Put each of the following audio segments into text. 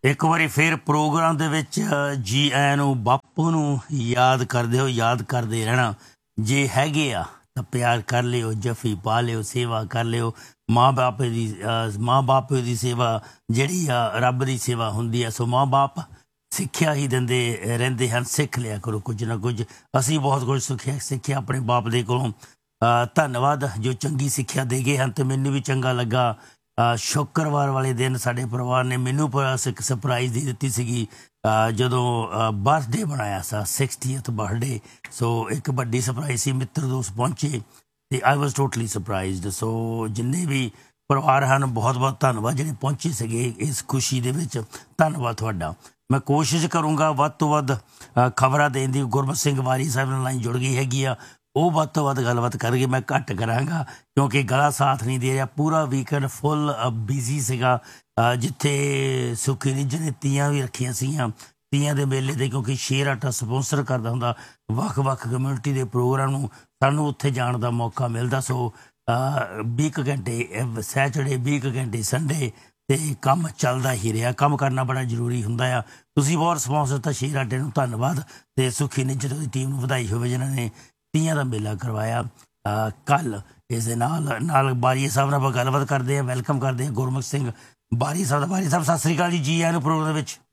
ਇੱਕ ਵਾਰੀ ਫਿਰ ਪ੍ਰੋਗਰਾਮ ਦੇ ਵਿੱਚ ਜੀ ਆਇਆਂ ਨੂੰ, ਬਾਪੂ ਨੂੰ ਯਾਦ ਕਰਦੇ ਹੋ, ਯਾਦ ਕਰਦੇ ਰਹਿਣਾ। ਜੇ ਹੈਗੇ ਆ ਤਾਂ ਪਿਆਰ ਕਰ ਲਿਓ, ਜੱਫੀ ਪਾ ਲਿਓ, ਸੇਵਾ ਕਰ ਲਿਓ। ਮਾਂ ਬਾਪ ਦੀ ਸੇਵਾ ਜਿਹੜੀ ਆ ਰੱਬ ਦੀ ਸੇਵਾ ਹੁੰਦੀ ਆ। ਸੋ ਮਾਂ ਬਾਪ ਸਿੱਖਿਆ ਹੀ ਦਿੰਦੇ ਰਹਿੰਦੇ ਹਨ, ਸਿੱਖ ਲਿਆ ਕਰੋ ਕੁਝ ਨਾ ਕੁਝ। ਅਸੀਂ ਬਹੁਤ ਕੁਝ ਸਿੱਖਿਆ ਆਪਣੇ ਬਾਪ ਦੇ ਕੋਲੋਂ। ਧੰਨਵਾਦ ਜੋ ਚੰਗੀ ਸਿੱਖਿਆ ਦੇ ਗਏ ਹਨ। ਅਤੇ ਮੈਨੂੰ ਵੀ ਚੰਗਾ ਲੱਗਾ। ਸ਼ੁੱਕਰਵਾਰ ਵਾਲੇ ਦਿਨ ਸਾਡੇ ਪਰਿਵਾਰ ਨੇ ਮੈਨੂੰ ਇੱਕ ਸਰਪ੍ਰਾਈਜ਼ ਦੇ ਦਿੱਤੀ ਸੀਗੀ ਜਦੋਂ ਬਰਥਡੇ ਬਣਾਇਆ ਸੀ, 60th ਬਰਥਡੇ। ਸੋ ਇੱਕ ਵੱਡੀ ਸਰਪ੍ਰਾਈਜ਼ ਸੀ, ਮਿੱਤਰ ਦੋਸਤ ਪਹੁੰਚੇ ਅਤੇ ਆਈ ਵਾਜ਼ ਟੋਟਲੀ ਸਰਪ੍ਰਾਈਜ਼ਡ। ਸੋ ਜਿੰਨੇ ਵੀ ਪਰਿਵਾਰ ਹਨ, ਬਹੁਤ ਬਹੁਤ ਧੰਨਵਾਦ ਜਿਹੜੇ ਪਹੁੰਚੇ ਸੀਗੇ ਇਸ ਖੁਸ਼ੀ ਦੇ ਵਿੱਚ। ਧੰਨਵਾਦ ਤੁਹਾਡਾ। ਮੈਂ ਕੋਸ਼ਿਸ਼ ਕਰੂੰਗਾ ਵੱਧ ਤੋਂ ਵੱਧ ਖਬਰਾਂ ਦੇਣ ਦੀ। ਗੁਰਮਤ ਸਿੰਘ ਵਾਰੀ ਸਾਹਿਬ ਨਾਲ ਲਾਈਨ ਜੁੜ ਗਈ ਹੈਗੀ ਆ, ਉਹ ਵੱਧ ਤੋਂ ਵੱਧ ਗੱਲਬਾਤ ਕਰਨਗੇ। ਮੈਂ ਘੱਟ ਕਰਾਂਗਾ ਕਿਉਂਕਿ ਗਲਾ ਸਾਥ ਨਹੀਂ ਦੇ ਰਿਹਾ। ਪੂਰਾ ਵੀਕਐਂਡ ਫੁੱਲ ਬਿਜ਼ੀ ਸੀਗਾ। ਜਿੱਥੇ ਸੁੱਖੀ ਨਿੱਜ ਨੇ ਤੀਆਂ ਵੀ ਰੱਖੀਆਂ ਸੀਗੀਆਂ, ਤੀਆਂ ਦੇ ਮੇਲੇ 'ਤੇ, ਕਿਉਂਕਿ ਸ਼ੇਰ ਆਟਾ ਸਪੋਂਸਰ ਕਰਦਾ ਹੁੰਦਾ ਵੱਖ ਵੱਖ ਕਮਿਊਨਿਟੀ ਦੇ ਪ੍ਰੋਗਰਾਮ ਨੂੰ, ਸਾਨੂੰ ਉੱਥੇ ਜਾਣ ਦਾ ਮੌਕਾ ਮਿਲਦਾ। ਸੋ 20 ਘੰਟੇ ਸੈਚਰਡੇ, 20 ਘੰਟੇ ਸੰਡੇ, ਅਤੇ ਕੰਮ ਚੱਲਦਾ ਹੀ ਰਿਹਾ। ਕੰਮ ਕਰਨਾ ਬੜਾ ਜ਼ਰੂਰੀ ਹੁੰਦਾ ਆ। ਤੁਸੀਂ ਬਹੁਤ ਰਿਸਪੌਂਸ ਦਿੱਤਾ ਸ਼ੇਰ ਆਟੇ ਨੂੰ, ਧੰਨਵਾਦ। ਅਤੇ ਸੁੱਖੀ ਨਿੱਜਰ ਦੀ ਟੀਮ ਨੂੰ ਵਧਾਈ ਹੋਵੇ ਜਿਨ੍ਹਾਂ ਨੇ ਤੀਆਂ ਦਾ ਮੇਲਾ ਕਰਵਾਇਆ ਕੱਲ੍ਹ। ਇਸ ਦੇ ਨਾਲ ਬਾਰੀਆ ਸਾਹਿਬ ਨਾਲ ਆਪਾਂ ਗੱਲਬਾਤ ਕਰਦੇ ਹਾਂ, ਵੈਲਕਮ ਕਰਦੇ ਹਾਂ ਗੁਰਮੁਖ ਸਿੰਘ ਬਾਰੀ ਸਾਹਿਬ ਦਾ। ਬਾਰੀ ਸਾਹਿਬ ਸਤਿ ਸ਼੍ਰੀ ਅਕਾਲ ਜੀ, ਜੀ ਆਇਆਂ ਨੂੰ ਪ੍ਰੋਗਰਾਮ ਦੇ ਵਿੱਚ।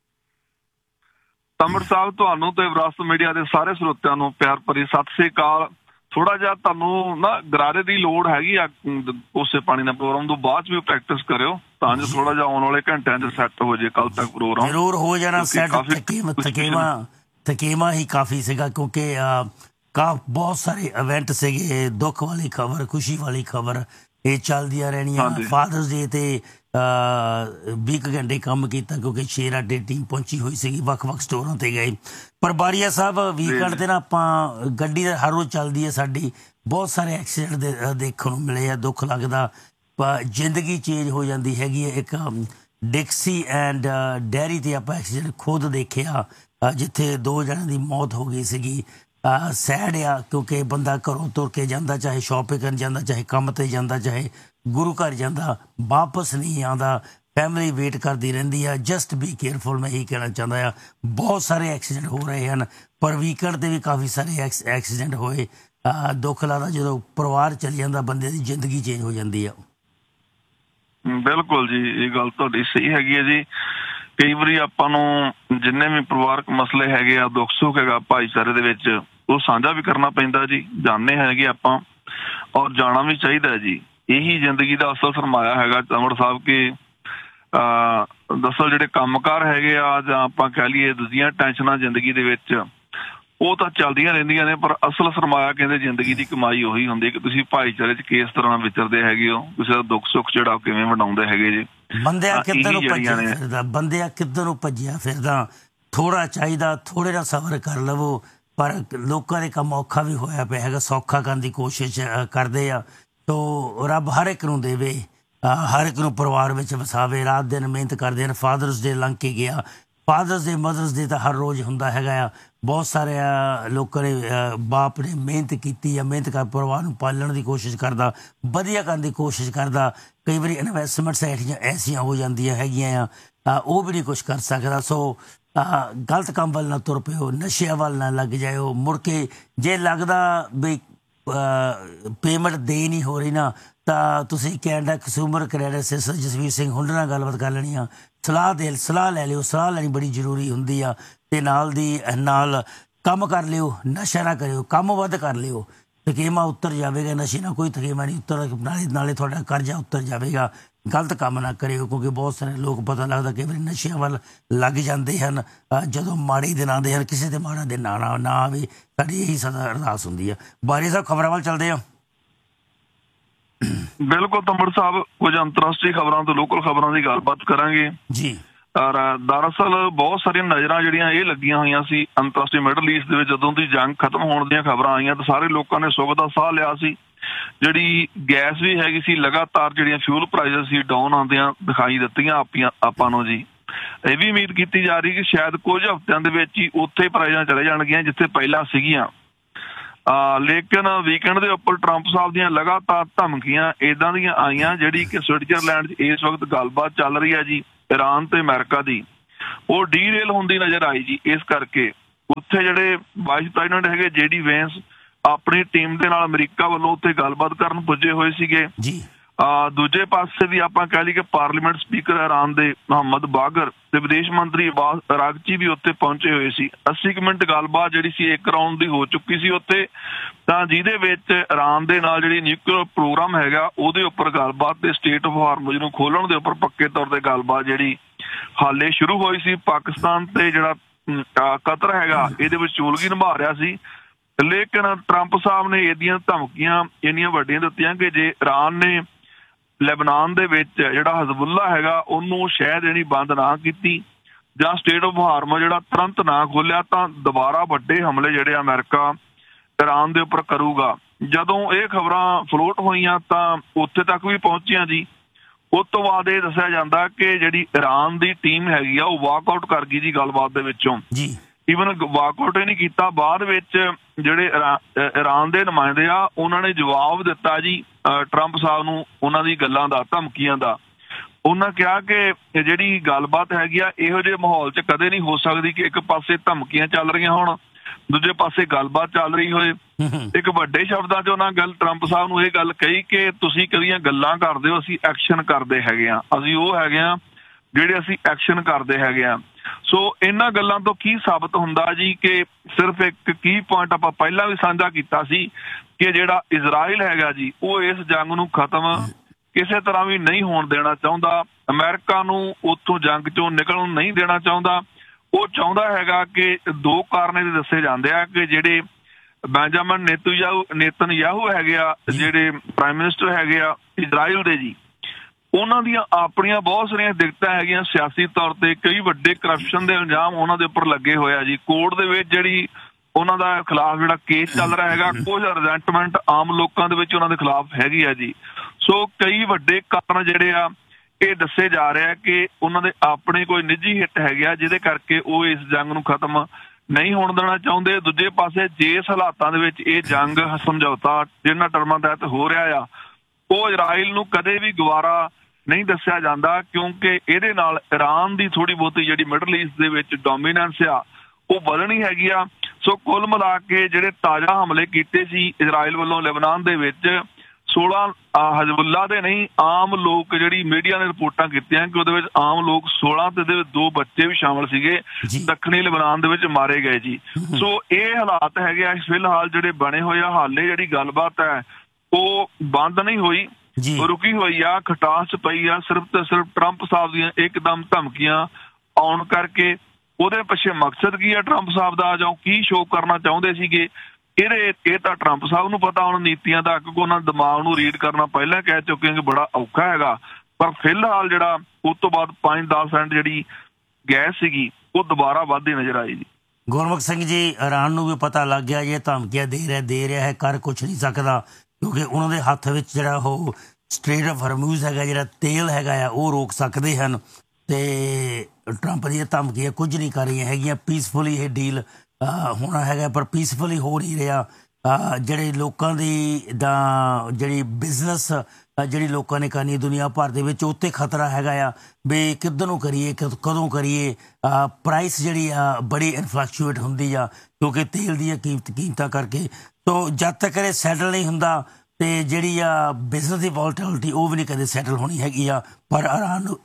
ਤਮਰ ਸਾਹਿਬ ਤੁਹਾਨੂੰ ਤੇ ਵਿਰਾਸਤ ਮੀਡੀਆ ਦੇ ਸਾਰੇ ਸਰੋਤਿਆਂ ਨੂੰ ਪਿਆਰ ਭਰੀ ਸਤਿ ਸ਼੍ਰੀ ਅਕਾਲ। ਥੋੜਾ ਜਿਹਾ ਤੁਹਾਨੂੰ ਨਾ ਗਰਾਰੇ ਦੀ ਲੋੜ ਹੈਗੀ ਆ ਕੋਸੇ ਪਾਣੀ ਦਾ ਪ੍ਰੋਗਰਾਮ ਤੋਂ ਬਾਅਦ ਵੀ ਪ੍ਰੈਕਟਿਸ ਕਰਿਓ ਤਾਂ ਜੋ ਥੋੜਾ ਜਿਹਾ ਆਉਣ ਵਾਲੇ ਘੰਟਿਆਂ 'ਚ ਸੈੱਟ ਹੋ ਜੇ। ਕੱਲ ਤੱਕ ਪ੍ਰੋਗਰਾਮ ਜ਼ਰੂਰ ਹੋ ਜਾਣਾ ਸੈੱਟ। ਥਕੇਵਾਂ ਹੀ ਕਾਫੀ ਸੀਗਾ ਕਿਉਂਕਿ ਬਹੁਤ ਸਾਰੇ ਇਵੈਂਟ ਸੀਗੇ। ਦੁੱਖ ਵਾਲੀ ਖਬਰ, ਖੁਸ਼ੀ ਵਾਲੀ ਖਬਰ, ਇਹ ਚੱਲਦੀਆਂ ਰਹਿਣੀਆਂ। ਫਾਦਰਸ ਡੇ 'ਤੇ 20 ਘੰਟੇ ਕੰਮ ਕੀਤਾ ਕਿਉਂਕਿ ਸ਼ੇਰ ਆਟੇ ਟੀਮ ਪਹੁੰਚੀ ਹੋਈ ਸੀਗੀ, ਵੱਖ ਵੱਖ ਸਟੋਰਾਂ 'ਤੇ ਗਏ। ਪਰ ਬਾਰੀਆ ਸਾਹਿਬ ਵੀਕਐਂਡ 'ਤੇ ਨਾ ਆਪਾਂ ਗੱਡੀ ਹਰ ਰੋਜ਼ ਚੱਲਦੀ ਹੈ ਸਾਡੀ, ਬਹੁਤ ਸਾਰੇ ਐਕਸੀਡੈਂਟ ਦੇਖਣ ਨੂੰ ਮਿਲੇ ਆ। ਦੁੱਖ ਲੱਗਦਾ, ਜ਼ਿੰਦਗੀ ਚੇਂਜ ਹੋ ਜਾਂਦੀ ਹੈਗੀ ਹੈ। ਇੱਕ ਡਿਕਸੀ ਐਂਡ ਡੈਰੀ 'ਤੇ ਆਪਾਂ ਐਕਸੀਡੈਂਟ ਖੁਦ ਦੇਖਿਆ ਜਿੱਥੇ 2 ਜਣਿਆਂ ਦੀ ਮੌਤ ਹੋ ਗਈ ਸੀਗੀ। ਸੈਡ ਆ ਕਿਉਂਕਿ ਬੰਦਾ ਘਰੋਂ ਤੁਰ ਕੇ ਜਾਂਦਾ, ਚਾਹੇ ਸ਼ੋਪਿੰਗ ਕਰਨ ਜਾਂਦਾ, ਚਾਹੇ ਕੰਮ 'ਤੇ ਜਾਂਦਾ, ਚਾਹੇ ਗੁਰੂ ਘਰ ਜਾਂਦਾ, ਵਾਪਸ ਨਹੀਂ ਆਉਂਦਾ। ਫੈਮਿਲੀ ਵੇਟ ਕਰਦੀ ਰਹਿੰਦੀ ਆ। ਜਸਟ ਬੀ ਕੇਅਰਫੁਲ, ਮੈਂ ਇਹੀ ਕਹਿਣਾ ਚਾਹੁੰਦਾ ਆ। ਬਹੁਤ ਸਾਰੇ ਐਕਸੀਡੈਂਟ ਹੋ ਰਹੇ ਹਨ, ਪਰ ਵੀਕਐਂਡ 'ਤੇ ਵੀ ਕਾਫੀ ਸਾਰੇ ਐਕਸੀਡੈਂਟ ਹੋਏ। ਦੁੱਖ ਲੱਗਦਾ ਜਦੋਂ ਪਰਿਵਾਰ ਚਲ ਜਾਂਦਾ, ਬੰਦੇ ਦੀ ਜ਼ਿੰਦਗੀ ਚੇਂਜ ਹੋ ਜਾਂਦੀ ਆ। ਬਿਲਕੁਲ ਜੀ, ਇਹ ਗੱਲ ਤੁਹਾਡੀ ਸਹੀ ਹੈਗੀ ਹੈ ਜੀ। ਕਈ ਵਾਰੀ ਆਪਾਂ ਨੂੰ ਜਿੰਨੇ ਵੀ ਪਰਿਵਾਰਕ ਮਸਲੇ ਹੈਗੇ ਆ, ਦੁੱਖ ਸੁੱਖ ਹੈਗਾ ਭਾਈਚਾਰੇ ਦੇ ਵਿੱਚ, ਉਹ ਸਾਂਝਾ ਵੀ ਕਰਨਾ ਪੈਂਦਾ ਜੀ। ਜਾਣਦੇ ਹੈਗੇ ਆਪਾਂ ਔਰ ਜਾਣਾ ਵੀ ਚਾਹੀਦਾ ਜੀ। ਇਹੀ ਜ਼ਿੰਦਗੀ ਦਾ ਅਸਲ ਸਰਮਾਇਆ ਹੈਗਾ ਤਮਰ ਸਾਹਿਬ ਕਿ ਦਰਅਸਲ ਜਿਹੜੇ ਕੰਮਕਾਰ ਹੈਗੇ ਆ ਜਾਂ ਆਪਾਂ ਕਹਿ ਲਈਏ ਦੂਜੀਆਂ ਟੈਨਸ਼ਨਾਂ ਜ਼ਿੰਦਗੀ ਦੇ ਵਿੱਚ, ਉਹ ਤਾਂ ਚੱਲਦੀਆਂ ਰਹਿੰਦੀਆਂ ਨੇ, ਪਰ ਅਸਲ ਸਰਮਾਇਆ ਕਹਿੰਦੇ ਜ਼ਿੰਦਗੀ ਦੀ ਕਮਾਈ ਉਹੀ ਹੁੰਦੀ ਕਿ ਤੁਸੀਂ ਭਾਈਚਾਰੇ 'ਚ ਕਿਸ ਤਰ੍ਹਾਂ ਵਿਚਰਦੇ ਹੈਗੇ ਹੋ, ਕਿਸੇ ਦਾ ਦੁੱਖ ਸੁੱਖ ਜਿਹੜਾ ਕਿਵੇਂ ਵੰਡਾਉਂਦੇ ਹੈਗੇ ਜੀ। ਬੰਦਿਆਂ ਕਿੱਧਰ ਨੂੰ ਭੱਜਿਆ ਫਿਰਦਾ। ਥੋੜ੍ਹਾ ਚਾਹੀਦਾ, ਥੋੜ੍ਹੇ ਨਾਲ ਸਬਰ ਕਰ ਲਵੋ। ਪਰ ਲੋਕਾਂ ਦੇ ਕੰਮ ਔਖਾ ਵੀ ਹੋਇਆ ਪਿਆ ਹੈਗਾ, ਸੌਖਾ ਕਰਨ ਦੀ ਕੋਸ਼ਿਸ਼ ਕਰਦੇ ਆ। ਤੋ ਰੱਬ ਹਰ ਇੱਕ ਨੂੰ ਦੇਵੇ, ਹਰ ਇੱਕ ਨੂੰ ਪਰਿਵਾਰ ਵਿੱਚ ਵਸਾਵੇ। ਰਾਤ ਦਿਨ ਮਿਹਨਤ ਕਰਦੇ ਹਨ। ਫਾਦਰਸ ਡੇ ਲੰਘ ਕੇ ਗਿਆ, ਫਾਦਰਸ ਡੇ, ਮਦਰਸ ਡੇ ਤਾਂ ਹਰ ਰੋਜ਼ ਹੁੰਦਾ ਹੈਗਾ ਆ। ਬਹੁਤ ਸਾਰੇ ਲੋਕਾਂ ਨੇ, ਬਾਪ ਨੇ ਮਿਹਨਤ ਕੀਤੀ ਆ, ਮਿਹਨਤ ਕਰ ਪਰਿਵਾਰ ਨੂੰ ਪਾਲਣ ਦੀ ਕੋਸ਼ਿਸ਼ ਕਰਦਾ, ਵਧੀਆ ਕਰਨ ਦੀ ਕੋਸ਼ਿਸ਼ ਕਰਦਾ। ਕਈ ਵਾਰੀ ਇਨਵੈਸਟਮੈਂਟਸ ਐਸੀਆਂ ਹੋ ਜਾਂਦੀਆਂ ਹੈਗੀਆਂ ਆ, ਉਹ ਵੀ ਨਹੀਂ ਕੁਛ ਕਰ ਸਕਦਾ। ਸੋ ਗਲਤ ਕੰਮ ਵੱਲ ਨਾ ਤੁਰ ਪਿਓ, ਨਸ਼ਿਆਂ ਵੱਲ ਨਾ ਲੱਗ ਜਾਇਓ। ਮੁੜ ਕੇ ਜੇ ਲੱਗਦਾ ਵੀ ਪੇਮੈਂਟ ਦੇ ਨਹੀਂ ਹੋ ਰਹੀ ਨਾ, ਤਾਂ ਤੁਸੀਂ Canada consumer credit assistance Jasvir Singh ਹੁੰਡ ਨਾਲ ਗੱਲਬਾਤ ਕਰ ਲੈਣੀ ਆ। ਸਲਾਹ ਲੈ ਲਿਓ, ਸਲਾਹ ਲੈਣੀ ਬੜੀ ਜ਼ਰੂਰੀ ਹੁੰਦੀ ਆ। ਅਤੇ ਨਾਲ ਕੰਮ ਕਰ ਲਿਓ, ਨਸ਼ਾ ਨਾ ਕਰਿਓ, ਕੰਮ ਵੱਧ ਕਰ ਲਿਓ। ਥਕੇਮਾ ਉੱਤਰ ਜਾਵੇਗਾ, ਨਸ਼ੇ ਨਾਲ ਕੋਈ ਥਕੇਮਾ ਨਹੀਂ ਉੱਤਰ, ਨਾਲੇ ਤੁਹਾਡਾ ਕਰਜ਼ਾ ਉੱਤਰ ਜਾਵੇਗਾ। ਗਲਤ ਕੰਮ ਨਾ ਕਰਿਓ ਕਿਉਂਕਿ ਬਹੁਤ ਸਾਰੇ ਲੋਕ, ਪਤਾ ਲੱਗਦਾ ਕਈ ਵਾਰੀ ਨਸ਼ਿਆਂ ਵੱਲ ਲੱਗ ਜਾਂਦੇ ਹਨ ਜਦੋਂ ਮਾੜੇ ਦਿਨ ਆਉਂਦੇ ਹਨ। ਕਿਸੇ 'ਤੇ ਮਾੜਾ ਦਿਨ ਨਾ ਆਵੇ, ਸਾਡੀ ਇਹੀ ਸਦਾ ਅਰਦਾਸ ਹੁੰਦੀ ਆ। ਬਾਰੀ ਸਾਹਿਬ ਖਬਰਾਂ ਵੱਲ ਚੱਲਦੇ ਆ। ਬਿਲਕੁਲ ਤੰਬੜ ਸਾਹਿਬ, ਕੁਝ ਅੰਤਰਰਾਸ਼ਟਰੀ ਖਬਰਾਂ ਤੋਂ ਲੋਕਲ ਖਬਰਾਂ ਦੀ ਗੱਲਬਾਤ ਕਰਾਂਗੇ ਜੀ। ਦਰਅਸਲ ਬਹੁਤ ਸਾਰੀਆਂ ਨਜ਼ਰਾਂ ਜਿਹੜੀਆਂ ਇਹ ਲੱਗੀਆਂ ਹੋਈਆਂ ਸੀ ਅੰਤਰਰਾਸ਼ਟਰੀ ਮਿਡਲ ਈਸਟ ਦੇ ਵਿੱਚ। ਜਦੋਂ ਦੀ ਜੰਗ ਖਤਮ ਹੋਣ ਦੀਆਂ ਖਬਰਾਂ ਆਈਆਂ ਤਾਂ ਸਾਰੇ ਲੋਕਾਂ ਨੇ ਸੁੱਖ ਦਾ ਸਾਹ ਲਿਆ ਸੀ। ਜਿਹੜੀ ਗੈਸ ਵੀ ਹੈਗੀ ਸੀ, ਲਗਾਤਾਰ ਜਿਹੜੀਆਂ ਫਿਊਲ ਪ੍ਰਾਈਜ਼ ਸੀ ਡਾਊਨ ਆਉਂਦੀਆਂ ਦਿਖਾਈ ਦਿੱਤੀਆਂ ਆਪਾਂ ਨੂੰ ਜੀ। ਇਹ ਵੀ ਉਮੀਦ ਕੀਤੀ ਜਾ ਰਹੀ ਕਿ ਸ਼ਾਇਦ ਕੁਝ ਹਫ਼ਤਿਆਂ ਦੇ ਵਿੱਚ ਹੀ ਉੱਥੇ ਪ੍ਰਾਈਜ਼ਾਂ ਚਲੇ ਜਾਣਗੀਆਂ ਜਿੱਥੇ ਪਹਿਲਾਂ ਸੀਗੀਆਂ। ਲੇਕਿਨ ਵੀਕਐਂਡ ਦੇ ਉੱਪਰ ਟਰੰਪ ਸਾਹਿਬ ਦੀਆਂ ਲਗਾਤਾਰ ਧਮਕੀਆਂ ਏਦਾਂ ਦੀਆਂ ਆਈਆਂ ਜਿਹੜੀ ਕਿ ਸਵਿਟਜ਼ਰਲੈਂਡ 'ਚ ਇਸ ਵਕਤ ਗੱਲਬਾਤ ਚੱਲ ਰਹੀ ਹੈ ਜੀ। ईरान ते अमेरिका दी वो ਡੀਰੇਲ ਹੁੰਦੀ ਨਜ਼ਰ ਆਈ ਜੀ। ਇਸ ਕਰਕੇ ਉੱਥੇ ਜਿਹੜੇ ਵਾਈਸ ਪ੍ਰੈਜ਼ੀਡੈਂਟ ਹੈਗੇ JD ਵੈਂਸ ਆਪਣੀ ਟੀਮ ਦੇ ਨਾਲ ਅਮਰੀਕਾ ਵੱਲੋਂ ਉੱਥੇ ਗੱਲਬਾਤ ਕਰਨ ਪੁੱਜੇ ਹੋਏ ਸੀਗੇ ਜੀ। ਦੂਜੇ ਪਾਸੇ ਵੀ ਆਪਾਂ ਕਹਿ ਲਈਏ ਕਿ ਪਾਰਲੀਮੈਂਟ ਸਪੀਕਰ ਈਰਾਨ ਦੇ ਮੁਹੰਮਦ ਬਾਗਰ ਤੇ ਵਿਦੇਸ਼ ਮੰਤਰੀ ਅਬਾਸ ਅਰਾਗਚੀ ਵੀ ਉੱਥੇ ਪਹੁੰਚੇ ਹੋਏ ਸੀ। 80 ਮਿੰਟ ਗੱਲਬਾਤ ਜਿਹੜੀ ਸੀ ਇੱਕ ਰਾਊਂਡ ਦੀ ਹੋ ਚੁੱਕੀ ਸੀ ਉੱਥੇ, ਤਾਂ ਜਿਹਦੇ ਵਿੱਚ ਈਰਾਨ ਦੇ ਨਾਲ ਜਿਹੜੀ ਨਿਊਕਲੀਅਰ ਪ੍ਰੋਗਰਾਮ ਹੈਗਾ ਉਹਦੇ ਉੱਪਰ ਗੱਲਬਾਤ ਤੇ ਸਟੇਟ ਆਫ ਹਾਰਮੁਜ਼ ਨੂੰ ਖੋਲਣ ਦੇ ਉੱਪਰ ਪੱਕੇ ਤੌਰ ਤੇ ਗੱਲਬਾਤ ਜਿਹੜੀ ਹਾਲੇ ਸ਼ੁਰੂ ਹੋਈ ਸੀ। ਪਾਕਿਸਤਾਨ ਤੇ ਜਿਹੜਾ ਕਤਰ ਹੈਗਾ ਇਹਦੇ ਵਿੱਚ ਚੋਲਗੀ ਨਿਭਾ ਰਿਹਾ ਸੀ, ਲੇਕਿਨ ਟਰੰਪ ਸਾਹਿਬ ਨੇ ਇਹਦੀਆਂ ਧਮਕੀਆਂ ਇੰਨੀਆਂ ਵੱਡੀਆਂ ਦਿੱਤੀਆਂ ਕਿ ਜੇ ਈਰਾਨ ਨੇ ਲੈਬਨਾਨ ਦੇ ਵਿੱਚ ਜਿਹੜਾ ਹਜ਼ਬੁੱਲਾ ਹੈਗਾ ਉਹਨੂੰ ਸ਼ਹਿ ਦੇਣੀ ਬੰਦ ਨਾ ਕੀਤੀ ਜਾਂ ਸਟੇਟ ਆਫ ਹਾਰਮੁਜ਼ ਜਿਹੜਾ ਤੁਰੰਤ ਨਾ ਖੋਲਿਆ ਤਾਂ ਦੁਬਾਰਾ ਵੱਡੇ ਹਮਲੇ ਜਿਹੜੇ ਅਮਰੀਕਾ ਈਰਾਨ ਦੇ ਉੱਪਰ ਕਰੂਗਾ। ਜਦੋਂ ਇਹ ਖਬਰਾਂ ਫਲੋਟ ਹੋਈਆਂ ਤਾਂ ਉੱਥੇ ਤੱਕ ਵੀ ਪਹੁੰਚੀਆਂ ਜੀ। ਉਸ ਤੋਂ ਬਾਅਦ ਇਹ ਦੱਸਿਆ ਜਾਂਦਾ ਕਿ ਜਿਹੜੀ ਈਰਾਨ ਦੀ ਟੀਮ ਹੈਗੀ ਆ ਉਹ ਵਾਕਆਊਟ ਕਰ ਗਈ ਜੀ ਗੱਲਬਾਤ ਦੇ ਵਿੱਚੋਂ। ਈਵਨ ਵਾਕਆਊਟ ਹੀ ਨਹੀਂ ਕੀਤਾ, ਬਾਅਦ ਵਿੱਚ ਜਿਹੜੇ ਈਰਾਨ ਦੇ ਨੁਮਾਇੰਦੇ ਆ ਉਹਨਾਂ ਨੇ ਜਵਾਬ ਦਿੱਤਾ ਜੀ ਟਰੰਪ ਸਾਹਿਬ ਨੂੰ ਉਹਨਾਂ ਦੀ ਗੱਲਾਂ ਦਾ, ਧਮਕੀਆਂ ਦਾ। ਉਹਨਾਂ ਕਿਹਾ ਕਿ ਜਿਹੜੀ ਗੱਲਬਾਤ ਹੈਗੀ ਆ ਇਹੋ ਜਿਹੇ ਮਾਹੌਲ 'ਚ ਕਦੇ ਨਹੀਂ ਹੋ ਸਕਦੀ ਕਿ ਇੱਕ ਪਾਸੇ ਧਮਕੀਆਂ ਚੱਲ ਰਹੀਆਂ ਹੋਣ, ਦੂਜੇ ਪਾਸੇ ਗੱਲਬਾਤ ਚੱਲ ਰਹੀ ਹੋਏ। ਇੱਕ ਵੱਡੇ ਸ਼ਬਦਾਂ 'ਚ ਉਹਨਾਂ ਗੱਲ ਟਰੰਪ ਸਾਹਿਬ ਨੂੰ ਇਹ ਗੱਲ ਕਹੀ ਕਿ ਤੁਸੀਂ ਕਦੀਆਂ ਗੱਲਾਂ ਕਰਦੇ ਹੋ, ਅਸੀਂ ਐਕਸ਼ਨ ਕਰਦੇ ਹੈਗੇ ਆ, ਅਸੀਂ ਉਹ ਹੈਗੇ ਆ ਜਿਹੜੇ ਅਸੀਂ ਐਕਸ਼ਨ ਕਰਦੇ ਹੈਗੇ ਆ। ਸੋ ਇਹਨਾਂ ਗੱਲਾਂ ਤੋਂ ਕੀ ਸਾਬਤ ਹੁੰਦਾ ਜੀ ਕਿ ਸਿਰਫ ਇੱਕ ਕੀ ਪੁਆਇੰਟ ਆਪਾਂ ਪਹਿਲਾਂ ਵੀ ਸਾਂਝਾ ਕੀਤਾ ਸੀ ਕਿ ਜਿਹੜਾ ਇਜ਼ਰਾਈਲ ਹੈਗਾ ਜੀ ਉਹ ਇਸ ਜੰਗ ਨੂੰ ਖਤਮ ਕਿਸੇ ਤਰ੍ਹਾਂ ਵੀ ਨਹੀਂ ਹੋਣ ਦੇਣਾ ਚਾਹੁੰਦਾ, ਅਮਰੀਕਾ ਨੂੰ ਉੱਥੋਂ ਜੰਗ ਚੋਂ ਨਿਕਲਣ ਨਹੀਂ ਦੇਣਾ ਚਾਹੁੰਦਾ। ਉਹ ਚਾਹੁੰਦਾ ਹੈਗਾ ਕਿ ਦੋ ਕਾਰਨ ਇਹਦੇ ਦੱਸੇ ਜਾਂਦੇ ਆ ਕਿ ਜਿਹੜੇ ਬੈਂਜਾਮਿਨ ਨੇਤਨਯਾਹੂ ਹੈਗੇ ਆ, ਜਿਹੜੇ ਪ੍ਰਾਈਮ ਮਿਨਿਸਟਰ ਹੈਗੇ ਆ ਇਜ਼ਰਾਈਲ ਦੇ ਜੀ, ਉਹਨਾਂ ਦੀਆਂ ਆਪਣੀਆਂ ਬਹੁਤ ਸਾਰੀਆਂ ਦਿੱਕਤਾਂ ਹੈਗੀਆਂ ਸਿਆਸੀ ਤੌਰ ਤੇ। ਕਈ ਵੱਡੇ ਕਰਪਸ਼ਨ ਦੇ ਇਲਜ਼ਾਮ ਉਹਨਾਂ ਦੇ ਉੱਪਰ ਲੱਗੇ ਹੋਏ ਆ ਜੀ। ਕੋਰਟ ਦੇ ਵਿੱਚ ਜਿਹੜੀ ਉਹਨਾਂ ਦਾ ਖਿਲਾਫ ਜਿਹੜਾ ਕੇਸ ਚੱਲ ਰਿਹਾ ਹੈਗਾ, ਕੁਝ ਰਿਜ਼ੈਂਟਮੈਂਟ ਆਮ ਲੋਕਾਂ ਦੇ ਵਿੱਚ ਉਹਨਾਂ ਦੇ ਖਿਲਾਫ ਹੈਗੀ ਆ ਜੀ। ਸੋ ਕਈ ਵੱਡੇ ਕਾਰਨ ਜਿਹੜੇ ਆ ਇਹ ਦੱਸੇ ਜਾ ਰਿਹਾ ਕਿ ਉਹਨਾਂ ਦੇ ਆਪਣੇ ਕੋਈ ਨਿੱਜੀ ਹਿੱਤ ਹੈਗੇ ਆ ਜਿਹਦੇ ਕਰਕੇ ਉਹ ਇਸ ਜੰਗ ਨੂੰ ਖਤਮ ਨਹੀਂ ਹੋਣ ਦੇਣਾ ਚਾਹੁੰਦੇ। ਦੂਜੇ ਪਾਸੇ ਜਿਸ ਹਾਲਾਤਾਂ ਦੇ ਵਿੱਚ ਇਹ ਜੰਗ ਸਮਝੌਤਾ ਜਿਹਨਾਂ ਟਰਮਾਂ ਤਹਿਤ ਹੋ ਰਿਹਾ ਆ ਉਹ ਇਜ਼ਰਾਈਲ ਨੂੰ ਕਦੇ ਵੀ ਗਵਾਰਾ ਨਹੀਂ ਦੱਸਿਆ ਜਾਂਦਾ, ਕਿਉਂਕਿ ਇਹਦੇ ਨਾਲ ਈਰਾਨ ਦੀ ਥੋੜੀ ਬਹੁਤੀ ਜਿਹੜੀ ਮਿਡਲ ਈਸਟ ਦੇ ਵਿੱਚ ਡੋਮੀਨੈਂਸ ਆ ਉਹ ਵਧਣੀ ਹੈਗੀ ਆ। ਸੋ ਕੁੱਲ ਮਿਲਾ ਕੇ ਜਿਹੜੇ ਤਾਜ਼ਾ ਹਮਲੇ ਕੀਤੇ ਸੀ ਇਜ਼ਰਾਈਲ ਵੱਲੋਂ ਲੈਬਨਾਨ ਦੇ ਵਿੱਚ 16 ਹਜ਼ਬੁੱਲਾ ਦੇ ਨਹੀਂ, ਆਮ ਲੋਕ ਜਿਹੜੀ ਮੀਡੀਆ ਨੇ ਰਿਪੋਰਟਾਂ ਕੀਤੀਆਂ ਕਿ ਉਹਦੇ ਵਿੱਚ ਆਮ ਲੋਕ 16 ਤੇ ਦੇ 2 ਬੱਚੇ ਵੀ ਸ਼ਾਮਲ ਸੀਗੇ ਦੱਖਣੀ ਲੈਬਨਾਨ ਦੇ ਵਿੱਚ ਮਾਰੇ ਗਏ ਜੀ। ਸੋ ਇਹ ਹਾਲਾਤ ਹੈਗੇ ਆ ਫਿਲਹਾਲ ਜਿਹੜੇ ਬਣੇ ਹੋਏ ਆ। ਹਾਲੇ ਜਿਹੜੀ ਗੱਲਬਾਤ ਹੈ ਉਹ ਬੰਦ ਨਹੀਂ ਹੋਈ, ਰੁਕੀ ਹੋਈ ਆ, ਖਟਾਸ ਚ ਪਈ ਆ। ਸਿਰਫ ਤੇ ਸਿਰਫ ਟਰੰਪ ਸਾਹਿਬ ਦੀਆਂ ਇੱਕਦਮ ਧਮਕੀਆਂ ਆਉਣ ਕਰਕੇ। ਉਹਦੇ ਪਿੱਛੇ ਮਕਸਦ ਕੀ ਆ ਟਰੰਪ ਸਾਹਿਬ ਦਾ, ਜਾਂ ਕੀ ਸ਼ੋਅ ਕਰਨਾ ਚਾਹੁੰਦੇ ਸੀਗੇ ਇਹ ਤਾਂ ਟਰੰਪ ਸਾਹਿਬ ਨੂੰ ਪਤਾ ਹੁਣ ਨੀਤੀਆਂ ਦਾ, ਕਿਉਂਕਿ ਉਹਨਾਂ ਦੇ ਦਿਮਾਗ ਨੂੰ ਰੀਡ ਕਰਨਾ ਪਹਿਲਾਂ ਕਹਿ ਚੁੱਕੇ ਕਿ ਬੜਾ ਔਖਾ ਹੈਗਾ। ਪਰ ਫਿਲਹਾਲ ਜਿਹੜਾ ਉਸ ਤੋਂ ਬਾਅਦ 5-10% ਜਿਹੜੀ ਗੈਸ ਸੀਗੀ ਉਹ ਦੁਬਾਰਾ ਵੱਧਦੀ ਨਜ਼ਰ ਆਈ ਜੀ। ਗੁਰਮੁਖ ਸਿੰਘ ਜੀ, ਈਰਾਨ ਨੂੰ ਵੀ ਪਤਾ ਲੱਗ ਗਿਆ ਇਹ ਧਮਕੀਆਂ ਦੇ ਰਿਹਾ ਹੈ, ਕਰ ਕੁਛ ਨਹੀਂ ਸਕਦਾ, ਕਿਉਂਕਿ ਉਹਨਾਂ ਦੇ ਹੱਥ ਵਿੱਚ ਜਿਹੜਾ ਉਹ ਸਟ੍ਰੇਟ ਆਫ ਹਰਮੂਜ਼ ਹੈਗਾ, ਜਿਹੜਾ ਤੇਲ ਹੈਗਾ ਆ ਉਹ ਰੋਕ ਸਕਦੇ ਹਨ। ਤੇ ਟਰੰਪ ਦੀਆਂ ਧਮਕੀਆਂ ਕੁਝ ਨਹੀਂ ਕਰ ਰਹੀਆਂ ਹੈਗੀਆਂ। ਪੀਸਫੁਲੀ ਇਹ ਡੀਲ ਹੋਣਾ ਹੈਗਾ, ਪਰ ਪੀਸਫੁਲੀ ਹੋ ਨਹੀਂ ਰਿਹਾ। ਜਿਹੜੇ ਲੋਕਾਂ ਦੀ ਜਿਹੜੀ ਬਿਜ਼ਨਸ ਜਿਹੜੀ ਲੋਕਾਂ ਨੇ ਕਰਨੀ ਦੁਨੀਆ ਭਰ ਦੇ ਵਿੱਚ, ਉੱਤੇ ਖਤਰਾ ਹੈਗਾ ਆ ਵੀ ਕਿੱਧਰ ਨੂੰ ਕਰੀਏ, ਕਦੋਂ ਕਰੀਏ। ਪ੍ਰਾਈਸ ਜਿਹੜੀ ਆ ਬੜੀ ਇਨਫਲੈਕਚੁਏਟ ਹੁੰਦੀ ਆ ਕਿਉਂਕਿ ਤੇਲ ਦੀਆਂ ਕੀਮਤਾਂ ਕਰਕੇ। ਤੋ ਜਦ ਤੱਕ ਇਹ ਸੈਟਲ ਨਹੀਂ ਹੁੰਦਾ ਤੇ ਜਿਹੜੀ ਆ ਬਿਜ਼ਨਸ ਦੀ ਵੋਲਟੀਲਿਟੀ ਉਹ ਵੀ ਨਹੀਂ ਕਦੇ ਸੈਟਲ ਹੋਣੀ ਹੈਗੀ ਆ। ਪਰ ਈਰਾਨ ਨੂੰ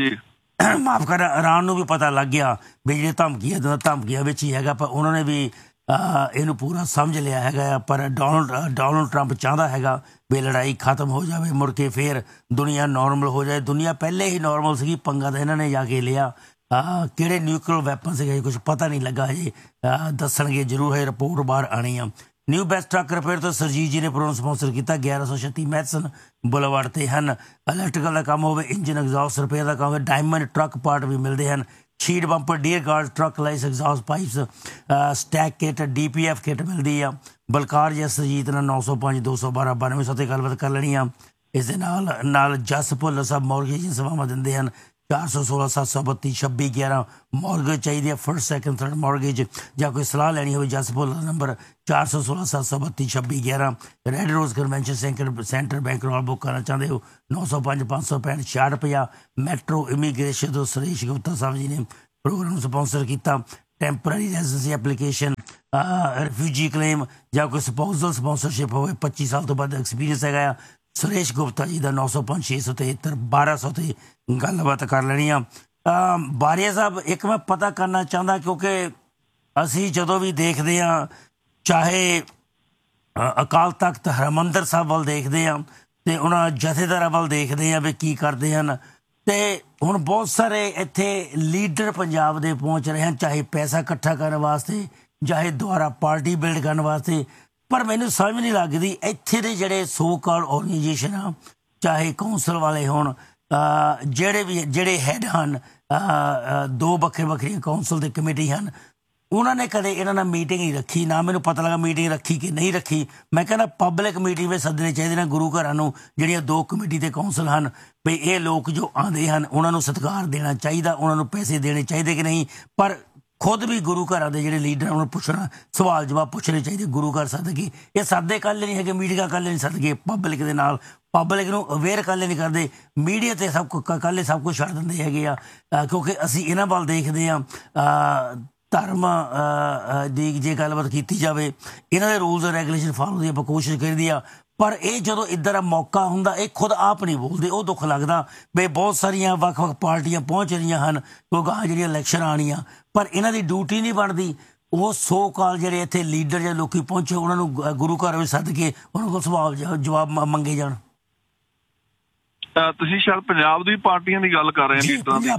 ਮਾਫ ਕਰ, ਈਰਾਨ ਨੂੰ ਵੀ ਪਤਾ ਲੱਗ ਗਿਆ ਵੀ ਜਿਹੜੇ ਧਮਕੀਆਂ ਵਿੱਚ ਹੀ ਹੈਗਾ, ਪਰ ਉਹਨਾਂ ਨੇ ਵੀ ਇਹਨੂੰ ਪੂਰਾ ਸਮਝ ਲਿਆ ਹੈਗਾ ਆ। ਪਰ ਡੋਨਲਡ ਟਰੰਪ ਚਾਹੁੰਦਾ ਹੈਗਾ ਵੀ ਲੜਾਈ ਖਤਮ ਹੋ ਜਾਵੇ, ਮੁੜ ਕੇ ਫਿਰ ਦੁਨੀਆ ਨੋਰਮਲ ਹੋ ਜਾਏ। ਦੁਨੀਆ ਪਹਿਲੇ ਹੀ ਨੋਰਮਲ ਸੀਗੀ, ਪੰਗਾ ਤਾਂ ਇਹਨਾਂ ਨੇ ਜਾ ਕੇ ਲਿਆ। ਕਿਹੜੇ ਨਿਊਕਲੀਅਰ ਵੈਪਨ ਸੀਗੇ ਕੁਛ ਪਤਾ ਨਹੀਂ ਲੱਗਾ ਹਜੇ, ਦੱਸਣਗੇ ਜ਼ਰੂਰ, ਹੈ ਰਿਪੋਰਟ ਬਾਹਰ ਆਉਣੀ ਆ। ਨਿਊ ਬੈਸਟ ਟਰੱਕ ਰਿਪੇਅਰ ਤੋਂ ਸਰਜੀਤ ਜੀ ਨੇ ਪ੍ਰੋਗਰਾਮ ਸਪਾਂਸਰ ਕੀਤਾ। 1136 ਮੈਥਸਨ ਬੁਲੇਵਾਰਡ ਤੇ ਹਨ। ਇਲੈਕਟ੍ਰੀਕਲ ਦਾ ਕੰਮ ਹੋਵੇ, ਇੰਜਨ ਐਗਜ਼ੌਸਟ ਰਿਪੇਅਰ ਦਾ ਕੰਮ ਹੋਵੇ, ਡਾਇਮੰਡ ਟਰੱਕ ਪਾਰਟ ਵੀ ਮਿਲਦੇ ਹਨ। Sheet bumper, dear guard, truck ਲਾਈਸ, exhaust pipes, stack kit, DPF kit ਮਿਲਦੀ ਆ। ਬਲਕਾਰ ਜਾਂ ਸਰਜੀਤ ਨਾਲ 905 212 92 ਤੇ ਗੱਲਬਾਤ ਕਰ ਲੈਣੀ ਆ। ਇਸ ਦੇ ਨਾਲ ਜਸ ਭੁੱਲਰ ਸਾਹਿਬ ਮੌਰਗੇਜ ਸੇਵਾਵਾਂ ਦਿੰਦੇ ਹਨ। 416-732-2611 ਮੌਰਗੇਜ ਚਾਹੀਦੀ ਹੈ, ਫਸਟ ਸੈਕੰਡ ਥਰਡ ਮੌਰਗੇਜ, ਜਾਂ ਕੋਈ ਸਲਾਹ ਲੈਣੀ ਹੋਵੇ ਜਸਪੁਰ ਦਾ ਨੰਬਰ 416-732-2611। ਰੈੱਡ ਰੋਜ਼ ਕਨਵੈਨਸ਼ਨ ਸੈਂਟਰ ਬੈਂਕਰੋਲ ਬੁੱਕ ਕਰਨਾ ਚਾਹੁੰਦੇ ਹੋ 905-565-6650। ਮੈਟਰੋ ਇਮੀਗ੍ਰੇਸ਼ਨ ਤੋਂ ਸੁਰੇਸ਼ ਗੁਪਤਾ ਸਾਹਿਬ ਜੀ ਨੇ ਪ੍ਰੋਗਰਾਮ ਸਪਾਂਸਰ ਕੀਤਾ। Temporary residency application, refugee claim ਜਾਂ ਕੋਈ ਸਪਾਊਸਲ ਸਪਾਂਸਰਸ਼ਿਪ ਹੋਵੇ, 25 ਸਾਲ ਤੋਂ ਬਾਅਦ ਐਕਸਪੀਰੀਅੰਸ ਹੈਗਾ ਆ, ਸੁਰੇਸ਼ ਗੁਪਤਾ ਜੀ ਦਾ 905-673-1200 ਤੇ ਗੱਲਬਾਤ ਕਰ ਲੈਣੀ ਆ। ਬਾਰੀਆ ਸਾਹਿਬ, ਇੱਕ ਮੈਂ ਪਤਾ ਕਰਨਾ ਚਾਹੁੰਦਾ, ਕਿਉਂਕਿ ਅਸੀਂ ਜਦੋਂ ਵੀ ਦੇਖਦੇ ਹਾਂ, ਚਾਹੇ ਅਕਾਲ ਤਖਤ ਹਰਿਮੰਦਰ ਸਾਹਿਬ ਵੱਲ ਦੇਖਦੇ ਹਾਂ ਅਤੇ ਉਹਨਾਂ ਜਥੇਦਾਰਾਂ ਵੱਲ ਦੇਖਦੇ ਹਾਂ ਵੀ ਕੀ ਕਰਦੇ ਹਨ, ਅਤੇ ਹੁਣ ਬਹੁਤ ਸਾਰੇ ਇੱਥੇ ਲੀਡਰ ਪੰਜਾਬ ਦੇ ਪਹੁੰਚ ਰਹੇ ਹਨ, ਚਾਹੇ ਪੈਸਾ ਇਕੱਠਾ ਕਰਨ ਵਾਸਤੇ, ਚਾਹੇ ਦੁਆਰਾ ਪਾਰਟੀ ਬਿਲਡ ਕਰਨ ਵਾਸਤੇ। ਪਰ ਮੈਨੂੰ ਸਮਝ ਨਹੀਂ ਲੱਗਦੀ ਇੱਥੇ ਦੇ ਜਿਹੜੇ ਸੋ ਕਾਲ ਆਰਗੇਨਾਈਜੇਸ਼ਨ ਆ, ਚਾਹੇ ਕੌਂਸਲ ਵਾਲੇ ਹੋਣ, ਜਿਹੜੇ ਹੈਡ ਹਨ, ਦੋ ਵੱਖਰੀਆਂ ਕੌਂਸਲ ਦੇ ਕਮੇਟੀ ਹਨ, ਉਹਨਾਂ ਨੇ ਕਦੇ ਇਹਨਾਂ ਨਾਲ ਮੀਟਿੰਗ ਨਹੀਂ ਰੱਖੀ। ਨਾ ਮੈਨੂੰ ਪਤਾ ਲੱਗਾ ਮੀਟਿੰਗ ਰੱਖੀ ਕਿ ਨਹੀਂ ਰੱਖੀ। ਮੈਂ ਕਹਿੰਦਾ ਪਬਲਿਕ ਮੀਟਿੰਗ ਵਿੱਚ ਸੱਦਣੇ ਚਾਹੀਦੇ ਨੇ ਗੁਰੂ ਘਰਾਂ ਨੂੰ, ਜਿਹੜੀਆਂ ਦੋ ਕਮੇਟੀ ਦੇ ਕੌਂਸਲ ਹਨ, ਵੀ ਇਹ ਲੋਕ ਜੋ ਆਉਂਦੇ ਹਨ ਉਹਨਾਂ ਨੂੰ ਸਤਿਕਾਰ ਦੇਣਾ ਚਾਹੀਦਾ, ਉਹਨਾਂ ਨੂੰ ਪੈਸੇ ਦੇਣੇ ਚਾਹੀਦੇ ਕਿ ਨਹੀਂ। ਪਰ ਖੁਦ ਵੀ ਗੁਰੂ ਘਰਾਂ ਦੇ ਜਿਹੜੇ ਲੀਡਰ ਉਹਨਾਂ ਨੂੰ ਪੁੱਛਣਾ, ਸਵਾਲ ਜਵਾਬ ਪੁੱਛਣੇ ਚਾਹੀਦੇ। ਗੁਰੂ ਘਰ ਸੱਦ ਕੇ ਇਹ ਸਾਦੇ ਕੱਲ੍ਹ ਨਹੀਂ ਹੈਗੇ, ਮੀਟਿੰਗਾਂ ਕੱਲ੍ਹ ਨਹੀਂ ਸੱਦ ਕੇ ਪਬਲਿਕ ਦੇ ਨਾਲ, ਪਬਲਿਕ ਨੂੰ ਅਵੇਅਰ ਕੱਲ੍ਹ ਨਹੀਂ ਕਰਦੇ, ਮੀਡੀਆ 'ਤੇ ਸਭ ਕੱਲ੍ਹ ਸਭ ਕੁਝ ਛੱਡ ਦਿੰਦੇ ਹੈਗੇ ਆ। ਕਿਉਂਕਿ ਅਸੀਂ ਇਹਨਾਂ ਵੱਲ ਦੇਖਦੇ ਹਾਂ, ਧਰਮ ਦੀ ਜੇ ਗੱਲਬਾਤ ਕੀਤੀ ਜਾਵੇ, ਇਹਨਾਂ ਦੇ ਰੂਲਸ ਰੈਗੂਲੇਸ਼ਨ ਫਾਲੋ ਦੀ ਆਪਾਂ ਕੋਸ਼ਿਸ਼ ਕਰੀਦੀ ਆ। ਪਰ ਇਹ ਜਦੋਂ ਇੱਧਰ ਦਾ ਮੌਕਾ ਹੁੰਦਾ, ਇਹ ਖੁਦ ਆਪ ਨਹੀਂ ਬੋਲਦੇ। ਉਹ ਦੁੱਖ ਲੱਗਦਾ ਵੀ ਬਹੁਤ ਸਾਰੀਆਂ ਵੱਖ-ਵੱਖ ਪਾਰਟੀਆਂ ਪਹੁੰਚ ਰਹੀਆਂ ਹਨ, ਕਿਉਂਕਿ ਜਿਹੜੀਆਂ ਇਲੈਕਸ਼ਨ ਆਉਣੀਆਂ, ਪਰ ਇਹਨਾਂ ਦੀ ਡਿਊਟੀ ਨਹੀਂ ਬਣਦੀ। ਉਹ ਸੋ ਕਾਲ ਜਿਹੜੇ ਇੱਥੇ ਲੀਡਰ ਜਾਂ ਲੋਕੀ ਪਹੁੰਚੇ, ਉਹਨਾਂ ਨੂੰ ਗੁਰੂ ਘਰ ਵਿੱਚ ਸੱਦ ਕੇ ਉਹਨਾਂ ਕੋਲ ਸਵਾਲ ਜਵਾਬ ਮੰਗੇ ਜਾਣ। ਤੁਸੀਂ ਸ਼ਾਇਦ ਪੰਜਾਬ ਦੀ ਪਾਰਟੀਆਂ ਦੀ ਗੱਲ ਕਰ ਰਹੇ ਹੋ,